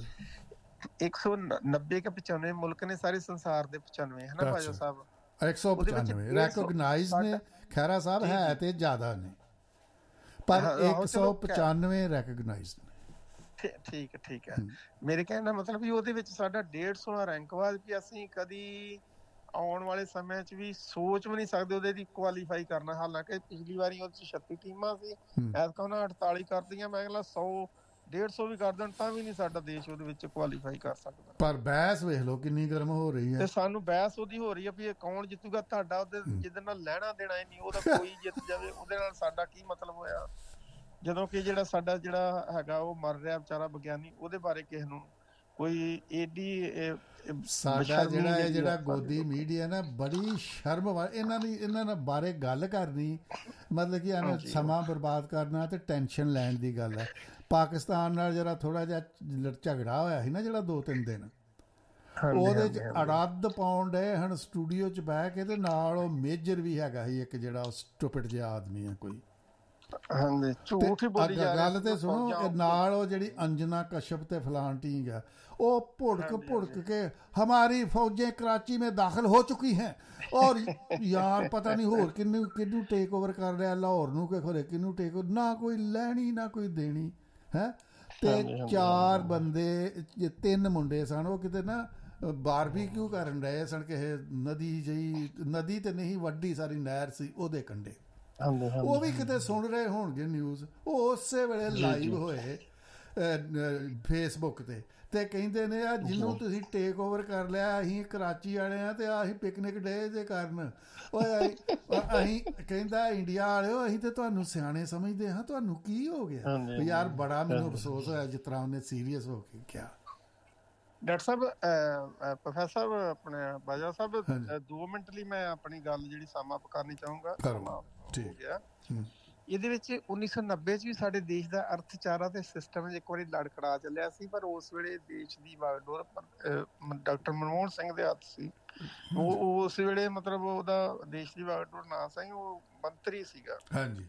190 ਕੇ 95 ਮੁਲਕ ਨੇ ਸਾਰੇ ਸੰਸਾਰ ਦੇ 95 ਹੈ ਨਾ ਭਾਜਾ ਸਾਹਿਬ, 195 ਰੈਕੋਗਨਾਈਜ਼ ਨੇ। ਖੈਰਾ ਸਾਹਿਬ ਹੈ ਤੇ ਜ਼ਿਆਦਾ ਨੇ, ਪਰ 195 ਰੈਕੋਗਨਾਈਜ਼ ਨੇ। ਠੀਕ ਹੈ। ਮੇਰੇ ਕਹਿਣ ਦਾ ਮਤਲਬ ਵੀ ਉਹਦੇ ਵਿੱਚ ਸਾਡਾ 150 ਰੈਂਕ ਵਾ, ਵੀ ਅਸੀਂ ਕਦੀ ਆਉਣ ਵਾਲੇ ਸਮੇਂ 'ਚ ਵੀ ਸੋਚ ਵੀ ਨਹੀਂ ਸਕਦੇ ਉਹਦੇ ਦੀ ਕੁਆਲੀਫਾਈ ਕਰਨਾ। ਹਾਲਾਂਕਿ ਪਿਛਲੀ ਵਾਰੀ ਉਹਦੇ 'ਚ 36 ਟੀਮਾਂ ਸੀ, ਐਤਕਾਂ ਉਹਨਾਂ 48 ਕਰਦੀਆਂ। ਮੈਂ ਕਹਿੰਦਾ 100-150 ਵੀ ਕਰ ਦੇਣ ਤਾਂ ਵੀ ਨਹੀਂ ਸਾਡਾ ਦੇਸ਼ ਉਹਦੇ ਵਿੱਚ ਕੁਆਲੀਫਾਈ ਕਰ ਸਕਦਾ। ਪਰ ਬਹਿਸ ਵੇਖ ਲਓ ਕਿੰਨੀ ਗਰਮ ਹੋ ਰਹੀ ਹੈ, ਤੇ ਸਾਨੂੰ ਬਹਿਸ ਉਹਦੀ ਹੋ ਰਹੀ ਹੈ ਵੀ ਇਹ ਕੌਣ ਜਿੱਤੂਗਾ। ਤੁਹਾਡਾ ਉਹਦੇ ਜਿਹਦੇ ਨਾਲ ਲੈਣਾ ਦੇਣਾ ਹੀ ਨਹੀਂ, ਉਹਦਾ ਕੋਈ ਜਿੱਤ ਜਾਵੇ ਉਹਦੇ ਨਾਲ ਸਾਡਾ ਕੀ ਮਤਲਬ ਹੋਇਆ, ਜਦੋਂ ਕਿ ਜਿਹੜਾ ਸਾਡਾ ਜਿਹੜਾ ਹੈਗਾ ਉਹ ਮਰ ਰਿਹਾ ਵਿਚਾਰਾ ਵਿਗਿਆਨੀ, ਉਹਦੇ ਬਾਰੇ ਕਿਸੇ ਨੂੰ ਕੋਈ ਏਡੀ। ਸਾਡਾ ਜਿਹੜਾ ਗੋਦੀ ਮੀਡੀਆ ਨਾ ਬੜੀ ਸ਼ਰਮ ਇਹਨਾਂ ਬਾਰੇ ਗੱਲ ਕਰਨੀ ਮਤਲਬ ਕਿ ਐਵੇਂ ਸਮਾਂ ਬਰਬਾਦ ਕਰਨਾ ਤੇ ਟੈਨਸ਼ਨ ਲੈਣ ਦੀ ਗੱਲ ਹੈ। ਪਾਕਿਸਤਾਨ ਨਾਲ ਜਿਹੜਾ ਥੋੜਾ ਜਿਹਾ ਝਗੜਾ ਹੋਇਆ ਸੀ ਨਾ, ਜਿਹੜਾ 2-3 ਦਿਨ, ਉਹਦੇ 'ਚ ਅੜੱਦ ਪਾਉਣ ਡਏ ਹਨ ਸਟੂਡੀਓ 'ਚ ਬਹਿ ਕੇ, ਤੇ ਨਾਲ ਉਹ ਮੇਜਰ ਵੀ ਹੈਗਾ ਸੀ ਇੱਕ ਜਿਹੜਾ ਸਟੂਪਿਡ ਜਿਹਾ ਆਦਮੀ ਹੈ ਕੋਈ। ਗੱਲ ਤੇ ਸੁਣੋ, ਨਾਲ ਉਹ ਜਿਹੜੀ ਅੰਜਨਾ ਕਸ਼ਪ ਤੇ ਫਲਾਂਟਿੰਗ ਆ, ਉਹ ਭੁੜਕ ਕੇ ਹਮਾਰੀ ਫੌਜੇं कराची में दाखिल हो चुकी हैं, ਔਰ ਯਾਰ ਪਤਾ ਨਹੀਂ ਹੋਰ ਕਿਹਨੂੰ ਟੇਕ ਓਵਰ ਕਰ ਰਿਹਾ, ਲਾਹੌਰ ਨੂੰ ਕਿ ਖੋਰੇ ਕਿਹਨੂੰ ਟੇਕ ਓਵਰ, ਨਾ ਕੋਈ ਲੈਣੀ ਨਾ ਕੋਈ ਦੇਣੀ ਹੈ। ਤੇ 4 ਬੰਦੇ 3 ਮੁੰਡੇ ਸਨ, ਉਹ ਕਿਤੇ ਨਾ ਬਾਰਬੀਕਿਊ ਕਰਨ ਰਹੇ ਸਨ ਕਿਸੇ ਨਦੀ ਤੇ ਨਹੀਂ, ਵੱਡੀ ਸਾਰੀ ਨਹਿਰ ਸੀ ਉਹਦੇ ਕੰਢੇ। ਉਹ ਵੀ ਕਿਤੇ ਸੁਣ ਰਹੇ ਹੋਣਗੇ ਨਿਊਜ਼, ਉਹ ਉਸੇ ਵੇਲੇ ਲਾਈਵ ਹੋਏ ਫੇਸਬੁੱਕ ਤੇ ਕਹਿੰਦੇ ਨੇ ਆ ਜਿਹਨੂੰ ਤੁਸੀਂ ਟੇਕ ਓਵਰ ਕਰ ਲਿਆ, ਅਸੀਂ ਕਰਾਚੀ ਵਾਲੇ ਆ ਤੇ ਅਸੀਂ ਪਿਕਨਿਕ ਡੇ ਦੇ ਕਾਰਨ ਅਸੀਂ ਕਹਿੰਦਾ ਇੰਡੀਆ ਵਾਲਿਓ ਅਸੀਂ ਤੇ ਤੁਹਾਨੂੰ ਸਿਆਣੇ ਸਮਝਦੇ ਹਾਂ, ਤੁਹਾਨੂੰ ਕੀ ਹੋ ਗਿਆ ਯਾਰ। ਬੜਾ ਮੈਨੂੰ ਅਫਸੋਸ ਹੋਇਆ ਜਿਸ ਤਰ੍ਹਾਂ ਉਹਨੇ ਸੀਰੀਅਸ ਹੋ ਕੇ ਕਿਹਾ। ਡਾਕਟਰ ਸਾਹਿਬ, ਪ੍ਰੋਫੈਸਰ ਸਾਹਿਬ, ਆਪਣੇ ਬਾਜਵਾ ਸਾਹਿਬ, 2 ਮਿੰਟ ਲਈ ਮੈਂ ਆਪਣੀ ਗੱਲ ਜਿਹੜੀ ਸਮਾਪਤ ਕਰਨੀ ਚਾਹੂੰਗਾ। ਇਹਦੇ ਵਿੱਚ 1990 'ਚ ਵੀ ਸਾਡੇ ਦੇਸ਼ ਦਾ ਅਰਥਚਾਰਾ ਤੇ ਸਿਸਟਮ ਇੱਕ ਵਾਰੀ ਲੜਖੜਾ ਚੱਲਿਆ ਸੀ, ਪਰ ਉਸ ਵੇਲੇ ਦੇਸ਼ ਦੀ ਵਾਗਡੋਰ ਡਾਕਟਰ ਮਨਮੋਹਨ ਸਿੰਘ ਦੇ ਹੱਥ ਸੀ। ਉਹ ਉਸ ਵੇਲੇ ਮਤਲਬ ਉਹਦਾ ਦੇਸ਼ ਦੀ ਵਾਗਡੋਰ ਨਾ ਸੀ, ਉਹ ਮੰਤਰੀ ਸੀਗਾ।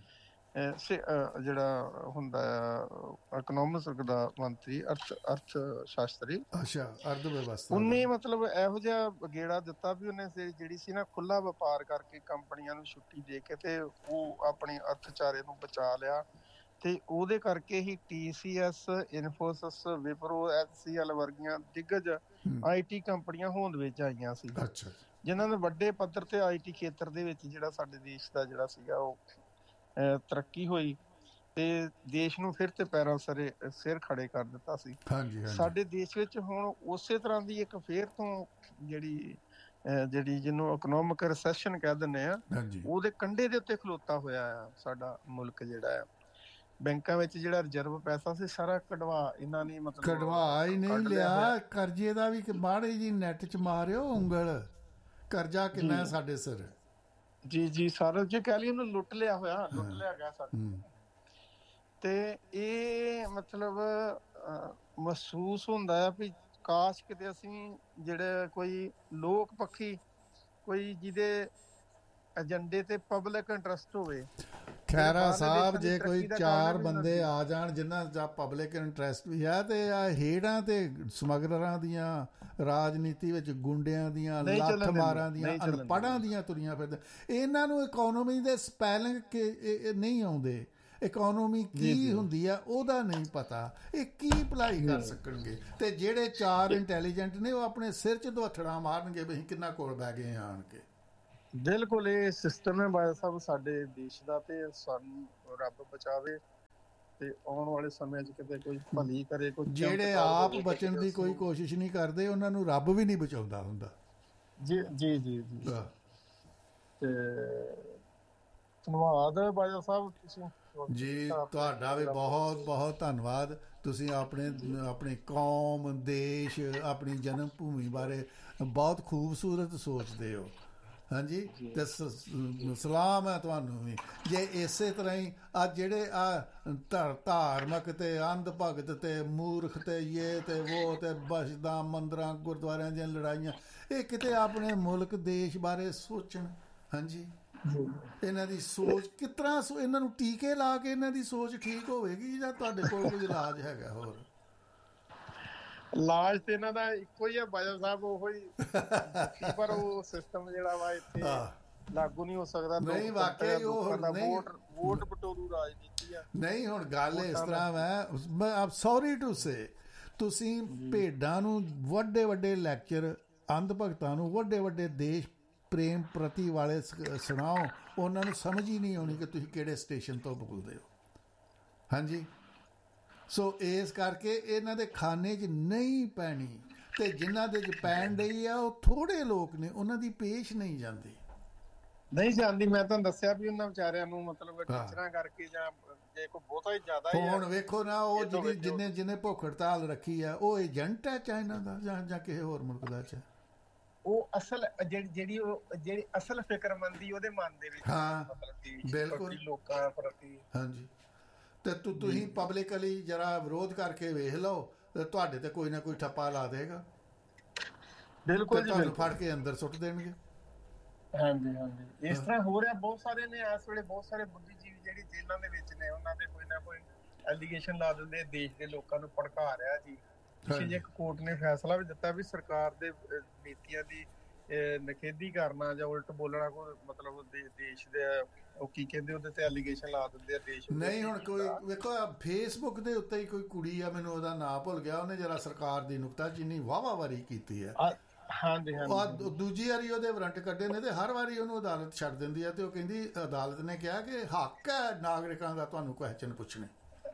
ਜਿਹੜਾ ਹੁੰਦਾ ਆ ਇਕਨੋਮਿਕਸ ਦਾ ਮੰਤਰੀ, ਅਰਥ ਸ਼ਾਸਤਰੀ, ਉਹਨੇ ਮਤਲਬ ਇਹੋ ਜਿਹਾ ਗੇੜਾ ਦਿੱਤਾ ਵੀ ਉਹਨੇ ਜਿਹੜੀ ਸੀ ਨਾ ਖੁੱਲਾ ਵਪਾਰ ਕਰਕੇ ਕੰਪਨੀਆਂ ਨੂੰ ਛੁੱਟੀ ਦੇ ਕੇ ਤੇ ਉਹ ਆਪਣੀ ਅਰਥਚਾਰੇ ਨੂੰ ਬਚਾ ਲਿਆ। ਤੇ ਉਹਦੇ ਕਰਕੇ ਹੀ TCS, ਇਨਫੋਸਿਸ, ਵਿਪਰੋ, HCL ਵਰਗੀਆਂ ਦਿੱਗਜ IT ਕੰਪਨੀਆਂ ਹੋਂਦ ਵਿੱਚ ਆਈਆਂ ਸੀ, ਜਿਨ੍ਹਾਂ ਨੇ ਵੱਡੇ ਪੱਧਰ ਤੇ IT ਖੇਤਰ ਦੇ ਵਿੱਚ ਜਿਹੜਾ ਸਾਡੇ ਦੇਸ਼ ਦਾ ਜਿਹੜਾ ਸੀਗਾ ਉਹ ਤਰੱਕੀ ਹੋਈ ਤੇ ਦੇਸ਼ ਨੂੰ ਫਿਰ ਤੇ ਪੈਰਾਂ ਸਿਰ ਖੜੇ ਕਰ ਦਿੱਤਾ ਸੀ। ਸਾਡੇ ਦੇਸ਼ ਵਿੱਚ ਹੁਣ ਉਸੇ ਤਰ੍ਹਾਂ ਦੀ ਇੱਕ ਫੇਰ ਤੋਂ ਜਿਹੜੀ ਜਿਹਨੂੰ ਇਕਨੋਮਿਕ ਰਿਸੈਸ਼ਨ ਕਹਿ ਦਿੰਦੇ ਆ, ਉਹਦੇ ਕੰਢੇ ਦੇ ਉੱਤੇ ਖਲੋਤਾ ਹੋਇਆ ਆ ਸਾਡਾ ਮੁਲਕ ਜਿਹੜਾ ਆ। ਬੈਂਕਾਂ ਵਿੱਚ ਜਿਹੜਾ ਰਿਜ਼ਰਵ ਪੈਸਾ ਸੀ ਸਾਰਾ ਇਹਨਾਂ ਨੇ ਮਤਲਬ ਕਢਵਾ ਹੀ ਨਹੀਂ ਲਿਆ। ਕਰਜ਼ੇ ਦਾ ਵੀ ਮਾੜੀ ਜੀ ਨੈਟ 'ਚ ਮਾਰਿਓ ਉਂਗਲ, ਕਰਜ਼ਾ ਕਿੰਨਾ ਸਾਡੇ ਸਿਰ। ਜੀ ਸਾਰਾ ਜੇ ਕਹਿ ਲਈ ਉਹਨੂੰ ਲੁੱਟ ਲਿਆ ਗਿਆ ਸਾਡਾ। ਤੇ ਇਹ ਮਤਲਬ ਮਹਿਸੂਸ ਹੁੰਦਾ ਹੈ ਵੀ ਕਾਸ਼ ਕਿਤੇ ਅਸੀਂ ਜਿਹੜੇ ਕੋਈ ਲੋਕ ਪੱਖੀ, ਕੋਈ ਜਿਹਦੇ ਏਜੰਡੇ ਤੇ ਪਬਲਿਕ ਇੰਟਰਸਟ ਹੋਵੇ, ਖੈਰਾ ਸਾਹਿਬ ਜੇ ਕੋਈ 4 ਬੰਦੇ ਆ ਜਾਣ ਜਿਨ੍ਹਾਂ ਦਾ ਪਬਲਿਕ ਇੰਟਰਸਟ ਵੀ ਹੈ ਤੇ ਆ ਹੇੜਾਂ ਤੇ ਸਮਗਲਰਾਂ ਦੀਆਂ ਰਾਜਨੀਤੀ ਵਿੱਚ ਗੁੰਡਿਆਂ ਦੀਆਂ ਲੱਥ ਮਾਰਾਂ ਦੀਆਂ ਅਨਪੜ੍ਹਾਂ ਦੀਆਂ ਤੁਰੀਆਂ ਫਿਰਦੇ ਇਹਨਾਂ ਨੂੰ ਇਕੋਨਮੀ ਦੇ ਸਪੈਲਿੰਗ ਨਹੀਂ ਆਉਂਦੇ ਇਕੋਨਮੀ ਕੀ ਹੁੰਦੀ ਆ ਉਹਦਾ ਨਹੀਂ ਪਤਾ ਇਹ ਕੀ ਭਲਾਈ ਕਰ ਸਕਣਗੇ ਤੇ ਜਿਹੜੇ 4 ਇੰਟੈਲੀਜੈਂਟ ਨੇ ਉਹ ਆਪਣੇ ਸਿਰ 'ਚ ਦੁਹੱਥੜਾਂ ਮਾਰਨਗੇ ਵੀ ਅਸੀਂ ਕਿੰਨਾ ਕੋਲ ਬਹਿ ਗਏ ਆਣ ਕੇ। ਬਿਲਕੁਲ ਇਹ ਸਿਸਟਮ ਹੈ ਬਾਦਲ ਸਾਹਿਬ ਸਾਡੇ ਦੇਸ਼ ਦਾ ਤੇ ਸਾਨੂੰ ਰੱਬ ਬਚਾਵੇ ਤੇ ਆਉਣ ਵਾਲੇ ਸਮੇਂ 'ਚ ਕਿਤੇ ਕੋਈ ਭਲੀ ਕਰੇ ਕੋਈ ਜਿਹੜੇ ਆਪ ਬਚਣ ਦੀ ਕੋਈ ਕੋਸ਼ਿਸ਼ ਨਹੀਂ ਕਰਦੇ ਉਹਨਾਂ ਨੂੰ ਰੱਬ ਵੀ ਨਹੀਂ ਬਚਾਉਂਦਾ ਹੁੰਦਾ। ਜੀ ਜੀ ਜੀ ਜੀ ਤੇ ਧੰਨਵਾਦ ਬਾਦਲ ਸਾਹਿਬ ਤੁਸੀਂ ਜੀ ਤੁਹਾਡਾ ਵੀ ਬਹੁਤ ਬਹੁਤ ਧੰਨਵਾਦ। ਤੁਸੀਂ ਆਪਣੀ ਕੌਮ ਦੇਸ਼ ਆਪਣੀ ਜਨਮ ਭੂਮੀ ਬਾਰੇ ਬਹੁਤ ਖੂਬਸੂਰਤ ਸੋਚਦੇ ਹੋ। ਹਾਂਜੀ ਤੇ ਸਲਾਮ ਹੈ ਤੁਹਾਨੂੰ ਵੀ। ਜੇ ਇਸੇ ਤਰ੍ਹਾਂ ਹੀ ਅੱਜ ਜਿਹੜੇ ਧਾਰਮਿਕ ਤੇ ਅੰਧ ਭਗਤ ਤੇ ਮੂਰਖ ਤੇ ਇਹ ਤੇ ਉਹ ਤੇ ਮਸਜਿਦਾਂ ਮੰਦਰਾਂ ਗੁਰਦੁਆਰਿਆਂ ਦੀਆਂ ਲੜਾਈਆਂ ਇਹ ਕਿਤੇ ਆਪਣੇ ਮੁਲਕ ਦੇਸ਼ ਬਾਰੇ ਸੋਚਣ। ਹਾਂਜੀ ਇਹਨਾਂ ਦੀ ਸੋਚ ਕਿਸ ਤਰ੍ਹਾਂ ਇਹਨਾਂ ਨੂੰ ਟੀਕੇ ਲਾ ਕੇ ਇਹਨਾਂ ਦੀ ਸੋਚ ਠੀਕ ਹੋਵੇਗੀ ਜਾਂ ਤੁਹਾਡੇ ਕੋਲ ਕੋਈ ਇਲਾਜ ਹੈਗਾ ਹੋਰ? ਇਲਾਜ ਤੇ ਇਹਨਾਂ ਦਾ ਇੱਕੋ ਹੀ ਆ ਬਾਦਲ ਸਾਹਿਬ ਉਹੋ ਹੀ ਪਰ ਉਹ ਸਿਸਟਮ ਜਿਹੜਾ ਵਾ ਇੱਥੇ ਲਾਗੂ ਨਹੀਂ ਹੋ ਸਕਦਾ। ਨਹੀਂ ਵਾਕਈ ਉਹ ਵੋਟ ਬਟੋਰੂ ਰਾਜਨੀਤੀ ਆ। ਨਹੀਂ ਹੁਣ ਗੱਲ ਇਸ ਤਰ੍ਹਾਂ ਮੈਂ ਸੌਰੀ ਟੂ ਸੇ ਤੁਸੀਂ ਭੇਡਾਂ ਨੂੰ ਵੱਡੇ ਵੱਡੇ ਲੈਕਚਰ ਅੰਧ ਭਗਤਾਂ ਨੂੰ ਵੱਡੇ ਵੱਡੇ ਦੇਸ਼ ਪ੍ਰੇਮ ਪ੍ਰਤੀ ਵਾਲੇ ਸੁਣਾਓ ਉਹਨਾਂ ਨੂੰ ਸਮਝ ਹੀ ਨਹੀਂ ਆਉਣੀ ਕਿ ਤੁਸੀਂ ਕਿਹੜੇ ਸਟੇਸ਼ਨ ਤੋਂ ਬੋਲਦੇ ਹੋ। ਹਾਂਜੀ ਸੋ ਇਸ ਕਰਕੇ ਇਹਨਾਂ ਦੇ ਖਾਨੇ 'ਚ ਨਹੀਂ ਪੈਣੀ ਤੇ ਜਿਨ੍ਹਾਂ ਦੇ 'ਚ ਪੈਣ ਡਈ ਆ ਉਹ ਥੋੜ੍ਹੇ ਲੋਕ ਨੇ ਉਹਨਾਂ ਦੀ ਪੇਸ਼ ਨਹੀਂ ਜਾਂਦੀ ਮੈਂ ਤੁਹਾਨੂੰ ਦੱਸਿਆ ਵੀ ਉਹਨਾਂ ਵਿਚਾਰਿਆਂ ਨੂੰ ਮਤਲਬ ਟੀਚਰਾਂ ਕਰਕੇ ਜਾਂ ਜੇ ਕੋਈ ਬਹੁਤਾ ਹੀ ਜ਼ਿਆਦਾ ਹੁਣ ਵੇਖੋ ਨਾ ਉਹ ਜਿਹਨੇ ਭੁੱਖ ਹੜਤਾਲ ਰੱਖੀ ਆ ਉਹ ਏਜੰਟ ਹੈ ਚਾਈਨਾ ਦਾ ਜਾਂ ਕਿਸੇ ਹੋਰ ਮੁਲਕ ਦਾ ਚ ਉਹ ਅਸਲ ਜਿਹੜੀ ਅਸਲ ਫਿਕਰਮੰਦੀ ਉਹਦੇ ਮਨ ਦੇ ਵਿੱਚ ਮਤਲਬ ਬਿਲਕੁਲ ਲੋਕਾਂ ਪ੍ਰਤੀ। ਹਾਂਜੀ ਤੇ ਤੁਸੀਂ ਪਬਲਿਕਲੀ ਜਰਾ ਵਿਰੋਧ ਕਰਕੇ ਵੇਖ ਲਓ ਤੇ ਤੁਹਾਡੇ ਤੇ ਕੋਈ ਨਾ ਕੋਈ ਠੱਪਾ ਲਾ ਦੇਗਾ। ਬਿਲਕੁਲ ਤੁਹਾਨੂੰ ਫੜ ਕੇ ਅੰਦਰ ਸੁੱਟ ਦੇਣਗੇ। ਹਾਂਜੀ ਇਸ ਤਰ੍ਹਾਂ ਹੋ ਰਿਹਾ ਬਹੁਤ ਸਾਰੇ ਨੇ ਇਸ ਵੇਲੇ ਬਹੁਤ ਸਾਰੇ ਬੁੱਧੀਜੀਵੀ ਜਿਹੜੀ ਜੇਲ੍ਹਾਂ ਦੇ ਵਿੱਚ ਨੇ ਉਹਨਾਂ ਦੇ ਕੋਈ ਨਾ ਕੋਈ ਐਲੀਗੇਸ਼ਨ ਲਾ ਦਿੰਦੇ ਦੇਸ਼ ਦੇ ਲੋਕਾਂ ਨੂੰ ਭੜਕਾ ਰਿਹਾ ਜੀ। ਪਿੱਛੇ ਇੱਕ ਕੋਰਟ ਨੇ ਫੈਸਲਾ ਵੀ ਦਿੱਤਾ ਵੀ ਸਰਕਾਰ ਦੇ ਨੀਤੀਆਂ ਦੀ ਨਿਖੇਧੀ ਕਰਨਾ ਜਾਂ ਉਲਟ ਬੋਲਣਾ ਕੋਈ ਮਤਲਬ ਦੇਸ਼ ਦੇ ਉਹ ਕੀ ਕਹਿੰਦੇ ਉਹਦੇ ਤੇ ਐਲੀਗੇਸ਼ਨ ਲਾ ਦਿੰਦੇ ਆ ਦੇਸ਼ ਨਹੀਂ। ਹੁਣ ਕੋਈ ਵੇਖੋ ਫੇਸਬੁੱਕ ਦੇ ਉੱਤੇ ਹੀ ਕੋਈ ਕੁੜੀ ਆ ਮੈਨੂੰ ਉਹਦਾ ਨਾਂ ਭੁੱਲ ਗਿਆ ਉਹਨੇ ਜਰਾ ਸਰਕਾਰ ਦੀ ਨੁਕਤਾਚੀਨੀ ਵਾਹਵਾ ਵਾਰੀ ਕੀਤੀ ਹੈ। ਹਾਂਜੀ ਦੂਜੀ ਵਾਰੀ ਉਹਦੇ ਵਾਰੰਟ ਕੱਢੇ ਨੇ ਤੇ ਹਰ ਵਾਰੀ ਉਹਨੂੰ ਅਦਾਲਤ ਛੱਡ ਦਿੰਦੀ ਹੈ ਤੇ ਉਹ ਕਹਿੰਦੀ ਅਦਾਲਤ ਨੇ ਕਿਹਾ ਕਿ ਹੱਕ ਹੈ ਨਾਗਰਿਕਾਂ ਦਾ ਤੁਹਾਨੂੰ ਕੁਐਸਚਨ ਪੁੱਛਣੇ।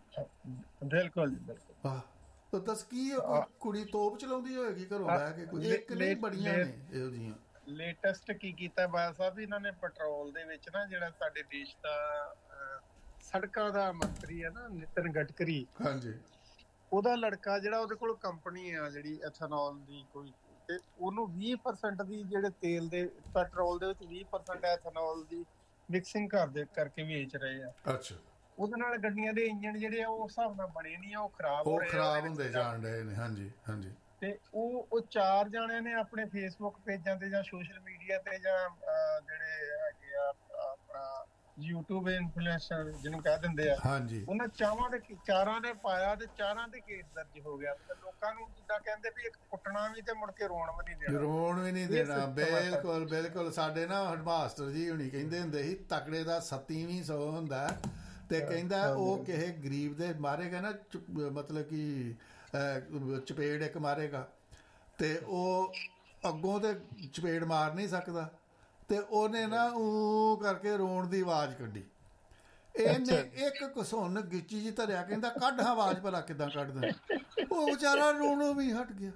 ਬਿਲਕੁਲ ਤਾਂ ਦੱਸ ਕੀ ਕੁੜੀ ਤੋਪ ਚਲਾਉਂਦੀ ਹੋਏਗੀ ਘਰੋਂ ਬਹਿ ਕੇ ਕੋਈ ਇੱਕ ਨਹੀਂ ਬੜੀਆਂ ਨੇ ਇਹੋ ਜਿਹੀਆਂ। ਲੇਟੈਸਟ ਕੀ ਕੀਤਾ ਬਾਦਲ ਸਾਹਿਬ ਇਹਨਾਂ ਨੇ ਪੈਟਰੋਲ ਦੇ ਵਿੱਚ ਨਾ ਜਿਹੜਾ ਸਾਡੇ ਦੇਸ਼ ਦਾ ਸੜਕਾਂ ਦਾ ਮੰਤਰੀ ਹੈ ਨਾ ਨਿਤਨ ਗਡਕਰੀ ਹਾਂਜੀ ਉਹਦਾ ਲੜਕਾ ਜਿਹੜਾ ਉਹਦੇ ਕੋਲ ਕੰਪਨੀ ਆ ਜਿਹੜੀ ਐਥਨੋਲ ਦੀ ਕੋਈ ਤੇ ਉਹਨੂੰ 20% ਦੀ ਜਿਹੜੇ ਤੇਲ ਦੇ ਪੈਟਰੋਲ ਦੇ ਵਿੱਚ 20% ਐਥਨੋਲ ਦੀ ਮਿਕਸਿੰਗ ਕਰਕੇ ਵੇਚ ਰਹੇ ਆ। ਅੱਛਾ ਉਹਦੇ ਨਾਲ ਗੱਡੀਆਂ ਦੇ ਇੰਜਣ ਜਿਹੜੇ ਆ ਉਹ ਹਿਸਾਬ ਨਾਲ ਬਣੇ ਨਹੀਂ ਆ ਉਹ ਖਰਾਬ ਹੁੰਦੇ ਜਾਣ ਰਹੇ ਨੇ। ਹਾਂਜੀ ਤੇ ਉਹ 4 ਜਾਣਿਆਂ ਨੇ ਆਪਣੇ ਫੇਸਬੁੱਕ ਪੇਜਾਂ ਤੇ ਜਾਂ ਸੋਸ਼ਲ ਮੀਡੀਆ ਤੇ ਜਾਂ ਜਿਹੜੇ ਹੈਗੇ ਆ ਆਪਣਾ YouTube ਇਨਫਲੂਐਂਸਰ ਜਿਹਨੂੰ ਕਹਿ ਦਿੰਦੇ ਆ ਉਹਨਾਂ ਚਾਰਾਂ ਨੇ ਪਾਇਆ ਤੇ 4 ਦੇ ਕੇਸ ਦਰਜ ਹੋ ਗਿਆ ਤੇ ਲੋਕਾਂ ਨੂੰ ਜਿੱਦਾਂ ਕਹਿੰਦੇ ਵੀ ਇੱਕ ਕੁੱਟਣਾ ਵੀ ਤੇ ਮੁੜ ਕੇ ਰੋਣ ਵੀ ਨਹੀਂ ਦੇਣਾ। ਬਿਲਕੁਲ ਸਾਡੇ ਨਾ ਹੈਡਮਾਸਟਰ ਜੀ ਹੁਣੀ ਕਹਿੰਦੇ ਹੁੰਦੇ ਸੀ ਤਕੜੇ ਦਾ 27ਵੀਂ ਸੌ ਹੁੰਦਾ ਤੇ ਕਹਿੰਦਾ ਉਹ ਕਿਸੇ ਗਰੀਬ ਦੇ ਮਾਰੇਗਾ ਨਾ ਮਤਲਬ ਕਿ ਚਪੇੜ ਇੱਕ ਮਾਰੇਗਾ ਤੇ ਉਹ ਅੱਗੋਂ ਤੇ ਚਪੇੜ ਮਾਰ ਨਹੀਂ ਸਕਦਾ ਤੇ ਉਹਨੇ ਨਾ ਉਹ ਕਰਕੇ ਰੋਣ ਦੀ ਆਵਾਜ਼ ਕੱਢੀ। ਇਹਨੇ ਇੱਕ ਘਸੁੰਨ ਗਿੱਚੀ ਜੀ ਧਰਿਆ ਕਹਿੰਦਾ ਕੱਢ ਆਵਾਜ਼ ਭਲਾ ਕਿੱਦਾਂ ਕੱਢਦਾ। ਉਹ ਵਿਚਾਰਾ ਰੋਣੋਂ ਵੀ ਹਟ ਗਿਆ।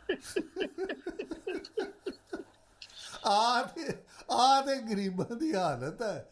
ਆ ਤੇ ਗਰੀਬਾਂ ਦੀ ਹਾਲਤ ਹੈ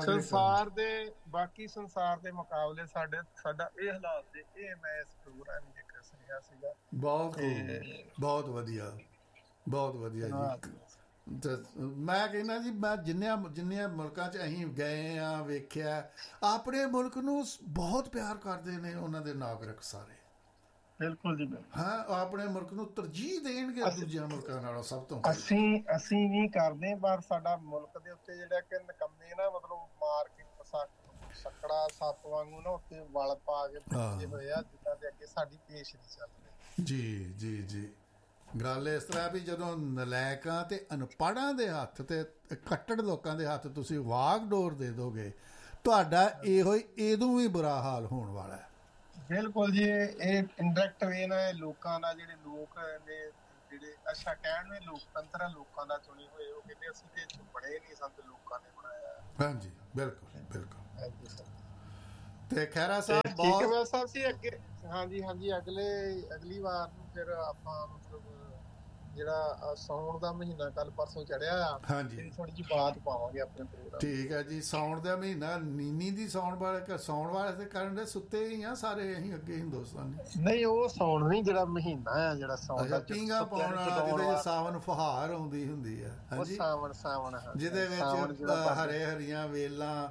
ਸੰਸਾਰ ਦੇ ਮੁਕਾਬਲੇ ਸਾਡਾ ਇਹ ਹਾਲਾਤ ਦੇ ਇਹ ਮੈਂ ਇਸ ਪ੍ਰੋਗਰਾਮ ਵਿੱਚ ਦੱਸਿਆ ਸੀਗਾ। ਬਹੁਤ ਵਧੀਆ ਜੀ। ਮੈਂ ਕਹਿੰਦਾ ਜੀ ਮੈਂ ਜਿੰਨੀਆਂ ਮੁਲਕਾਂ 'ਚ ਅਸੀਂ ਗਏ ਆ ਵੇਖਿਆ ਆਪਣੇ ਮੁਲਕ ਨੂੰ ਬਹੁਤ ਪਿਆਰ ਕਰਦੇ ਨੇ ਉਹਨਾਂ ਦੇ ਨਾਗਰਿਕ ਸਾਰੇ। ਬਿਲਕੁਲ ਜੀ ਹਾਂ ਆਪਣੇ ਮੁਲਕ ਨੂੰ ਤਰਜੀਹ ਦੇਣਗੇ ਦੂਜਿਆਂ ਮੁਲਕਾਂ ਨਾਲੋਂ ਸਭ ਤੋਂ। ਅਸੀਂ ਵੀ ਕਰਦੇ ਪਰ ਸਾਡਾ ਮੁਲਕ ਦੇ ਉੱਤੇ ਜਿਹੜਾ ਕਿ ਨਿਕੰਮੇ ਨਾ ਮਤਲਬ ਮਾਰ ਕੇ ਸਕੜਾ ਸੱਪ ਵਾਂਗੂ ਨਾ ਉੱਤੇ ਵਲ ਪਾ ਕੇ ਬੈਠੇ ਹੋਏ ਆ ਜਿੱਦਾਂ ਦੇ ਅੱਗੇ ਸਾਡੀ ਪੇਸ਼ ਨਹੀਂ ਚੱਲ ਰਹੀ। ਜੀ ਜੀ ਜੀ, ਗੱਲ ਇਸ ਤਰ੍ਹਾਂ ਵੀ ਜਦੋਂ ਨਲਾਇਕਾਂ ਤੇ ਅਨਪੜ੍ਹਾਂ ਦੇ ਹੱਥ ਤੇ ਕੱਟੜ ਲੋਕਾਂ ਦੇ ਹੱਥ ਤੁਸੀਂ ਵਾਗਡੋਰ ਦੇ ਦੋਗੇ, ਤੁਹਾਡਾ ਇਹੋ ਹੀ ਇਹਦੋਂ ਵੀ ਬੁਰਾ ਹਾਲ ਹੋਣ ਵਾਲਾ ਹੈ। ਬਿਲਕੁਲ ਜੀ, ਇਹ ਇੰਡਾਇਰੈਕਟ ਵੇ ਨਾਲ ਲੋਕਾਂ ਦਾ ਜਿਹੜੇ ਲੋਕ ਨੇ ਜਿਹੜੇ ਅੱਛਾ ਕਹਿਣ ਨੂੰ ਲੋਕਤੰਤਰ ਆ ਲੋਕਾਂ ਦਾ ਚੁਣੇ ਹੋਏ, ਉਹ ਕਹਿੰਦੇ ਅਸੀਂ ਤੇ ਬਣੇ ਨਹੀਂ ਸੰਤ ਲੋਕਾਂ ਨੇ ਬਣਾਇਆ। ਹਾਂਜੀ ਬਿਲਕੁਲ ਬਿਲਕੁਲ। ਹਾਂਜੀ ਸਰ। ਤੇ ਖਹਿਰਾ ਸਾਹਿਬ ਠੀਕ ਹੈ ਵੈਸੇ ਸਾਹਿਬ ਜੀ ਅੱਗੇ ਹਾਂਜੀ ਹਾਂਜੀ ਅਗਲੀ ਵਾਰ ਨੂੰ ਫਿਰ ਆਪਾਂ ਮਤਲਬ ਜਿਹੜਾ ਸਾਉਣ ਦਾ ਮਹੀਨਾ ਕੱਲ ਪਰਸੋਂ ਚੜਿਆ ਆ, ਹਾਂਜੀ ਥੋੜੀ ਜਿਹੀ ਬਾਤ ਪਾਵਾਂਗੇ ਆਪਣੇ ਪ੍ਰੋਗਰਾਮ। ਠੀਕ ਹੈ ਜੀ, ਸਾਉਣ ਦਾ ਮਹੀਨਾ ਨੀਨੀ ਦੀ ਸਾਉਣ ਵਾਲੇ ਤੇ ਕਰਨ ਦੇ ਸੁੱਤੇ ਹੀ ਆ ਸਾਰੇ ਅਸੀਂ ਅੱਗੇ ਹਿੰਦੁਸਤਾਨੀ। ਨਹੀਂ ਉਹ ਸਾਉਣ ਨਹੀਂ, ਜਿਹੜਾ ਮਹੀਨਾ ਆ ਜਿਹੜਾ ਸਾਉਣ ਦਾ ਪੀਂਘਾ ਪਾਉਣ ਵਾਲਾ ਜਿਹਦੇ ਸਾਵਨ ਫੁਹਾਰ ਆਉਂਦੀ ਹੁੰਦੀ ਹੈ। ਹਾਂਜੀ ਸਾਵਣ ਜਿਹਦੇ ਵਿੱਚ ਹਰੇ ਹਰੀਆਂ ਵੇਲਾਂ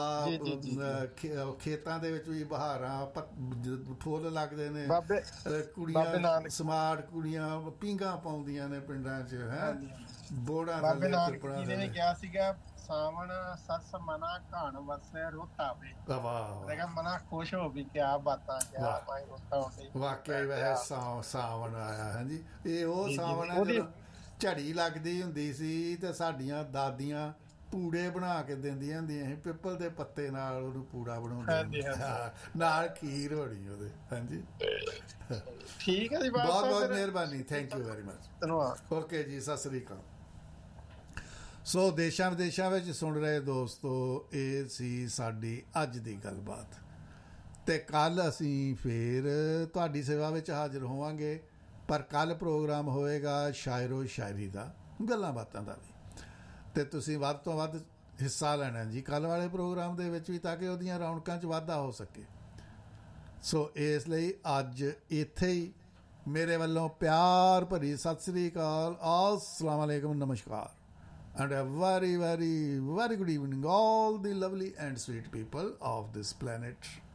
ਖੇਤਾਂ ਦੇ ਵਿੱਚ ਵੀ ਬਹਾਰਾਂ ਫੁੱਲ ਲੱਗਦੇ ਨੇ, ਕੁੜੀਆਂ ਸਮਾਰਟ ਕੁੜੀਆਂ ਪੀਂਘਾਂ ਪਾਉਂਦੀਆਂ ਨੇ ਪਿੰਡਾਂ 'ਚ ਹੈ ਬੋੜਾਂ ਬਾਬੇ ਨਾਨਕ ਜੀ ਨੇ ਕਿਹਾ ਸੀਗਾ ਸਾਵਣ ਸੱਸ ਮਨਾ ਘਣ ਵਸੇ ਰੁੱਤ ਆਵੇ। ਵਾਹ ਮਨਾ ਖੁਸ਼ ਹੋ ਵੀ ਕਿਆ ਬਾਤਾਂ ਕਿਆ ਭਾਈ ਰੁੱਤ ਆਉਂਦੀ। ਵਾਕਿਆ ਵੈਸੇ ਸਾਵਣ ਆਇਆ। ਹਾਂਜੀ ਇਹ ਉਹ ਸਾਵਣ ਹੈ ਜਦੋਂ ਝੜੀ ਲੱਗਦੀ ਹੁੰਦੀ ਸੀ ਤੇ ਸਾਡੀਆਂ ਦਾਦੀਆਂ ਪੂੜੇ ਬਣਾ ਕੇ ਦਿੰਦੀਆਂ ਹੁੰਦੀਆਂ ਸੀ, ਪਿੱਪਲ ਦੇ ਪੱਤੇ ਨਾਲ ਉਹਨੂੰ ਪੂੜਾ ਬਣਾਉਂਦੇ ਨਾਲ ਖੀਰ ਹੋਣੀ ਉਹਦੇ। ਹਾਂਜੀ ਠੀਕ ਹੈ ਜੀ, ਬਹੁਤ ਬਹੁਤ ਮਿਹਰਬਾਨੀ, ਥੈਂਕ ਯੂ ਵੈਰੀ ਮਚ, ਧੰਨਵਾਦ। ਓਕੇ ਜੀ, ਸਤਿ ਸ੍ਰੀ ਅਕਾਲ। ਸੋ ਦੇਸ਼ਾਂ ਵਿਦੇਸ਼ਾਂ ਵਿੱਚ ਸੁਣ ਰਹੇ ਦੋਸਤੋ, ਇਹ ਸੀ ਸਾਡੀ ਅੱਜ ਦੀ ਗੱਲਬਾਤ ਤੇ ਕੱਲ ਅਸੀਂ ਫੇਰ ਤੁਹਾਡੀ ਸੇਵਾ ਵਿੱਚ ਹਾਜ਼ਰ ਹੋਵਾਂਗੇ, ਪਰ ਕੱਲ ਪ੍ਰੋਗਰਾਮ ਹੋਏਗਾ ਸ਼ਾਇਰੋ ਸ਼ਾਇਰੀ ਦਾ, ਗੱਲਾਂ ਬਾਤਾਂ ਦਾ ਵੀ, ਤੇ ਤੁਸੀਂ ਵੱਧ ਤੋਂ ਵੱਧ ਹਿੱਸਾ ਲੈਣਾ ਜੀ ਕੱਲ ਵਾਲੇ ਪ੍ਰੋਗਰਾਮ ਦੇ ਵਿੱਚ ਵੀ, ਤਾਂ ਕਿ ਉਹਦੀਆਂ ਰੌਣਕਾਂ 'ਚ ਵਾਧਾ ਹੋ ਸਕੇ। ਸੋ ਇਸ ਲਈ ਅੱਜ ਇੱਥੇ ਹੀ ਮੇਰੇ ਵੱਲੋਂ ਪਿਆਰ ਭਰੀ ਸਤਿ ਸ੍ਰੀ ਅਕਾਲ, अस्सलाम वालेकुम, नमस्कार, and a very very very good evening all the lovely and sweet people of this planet.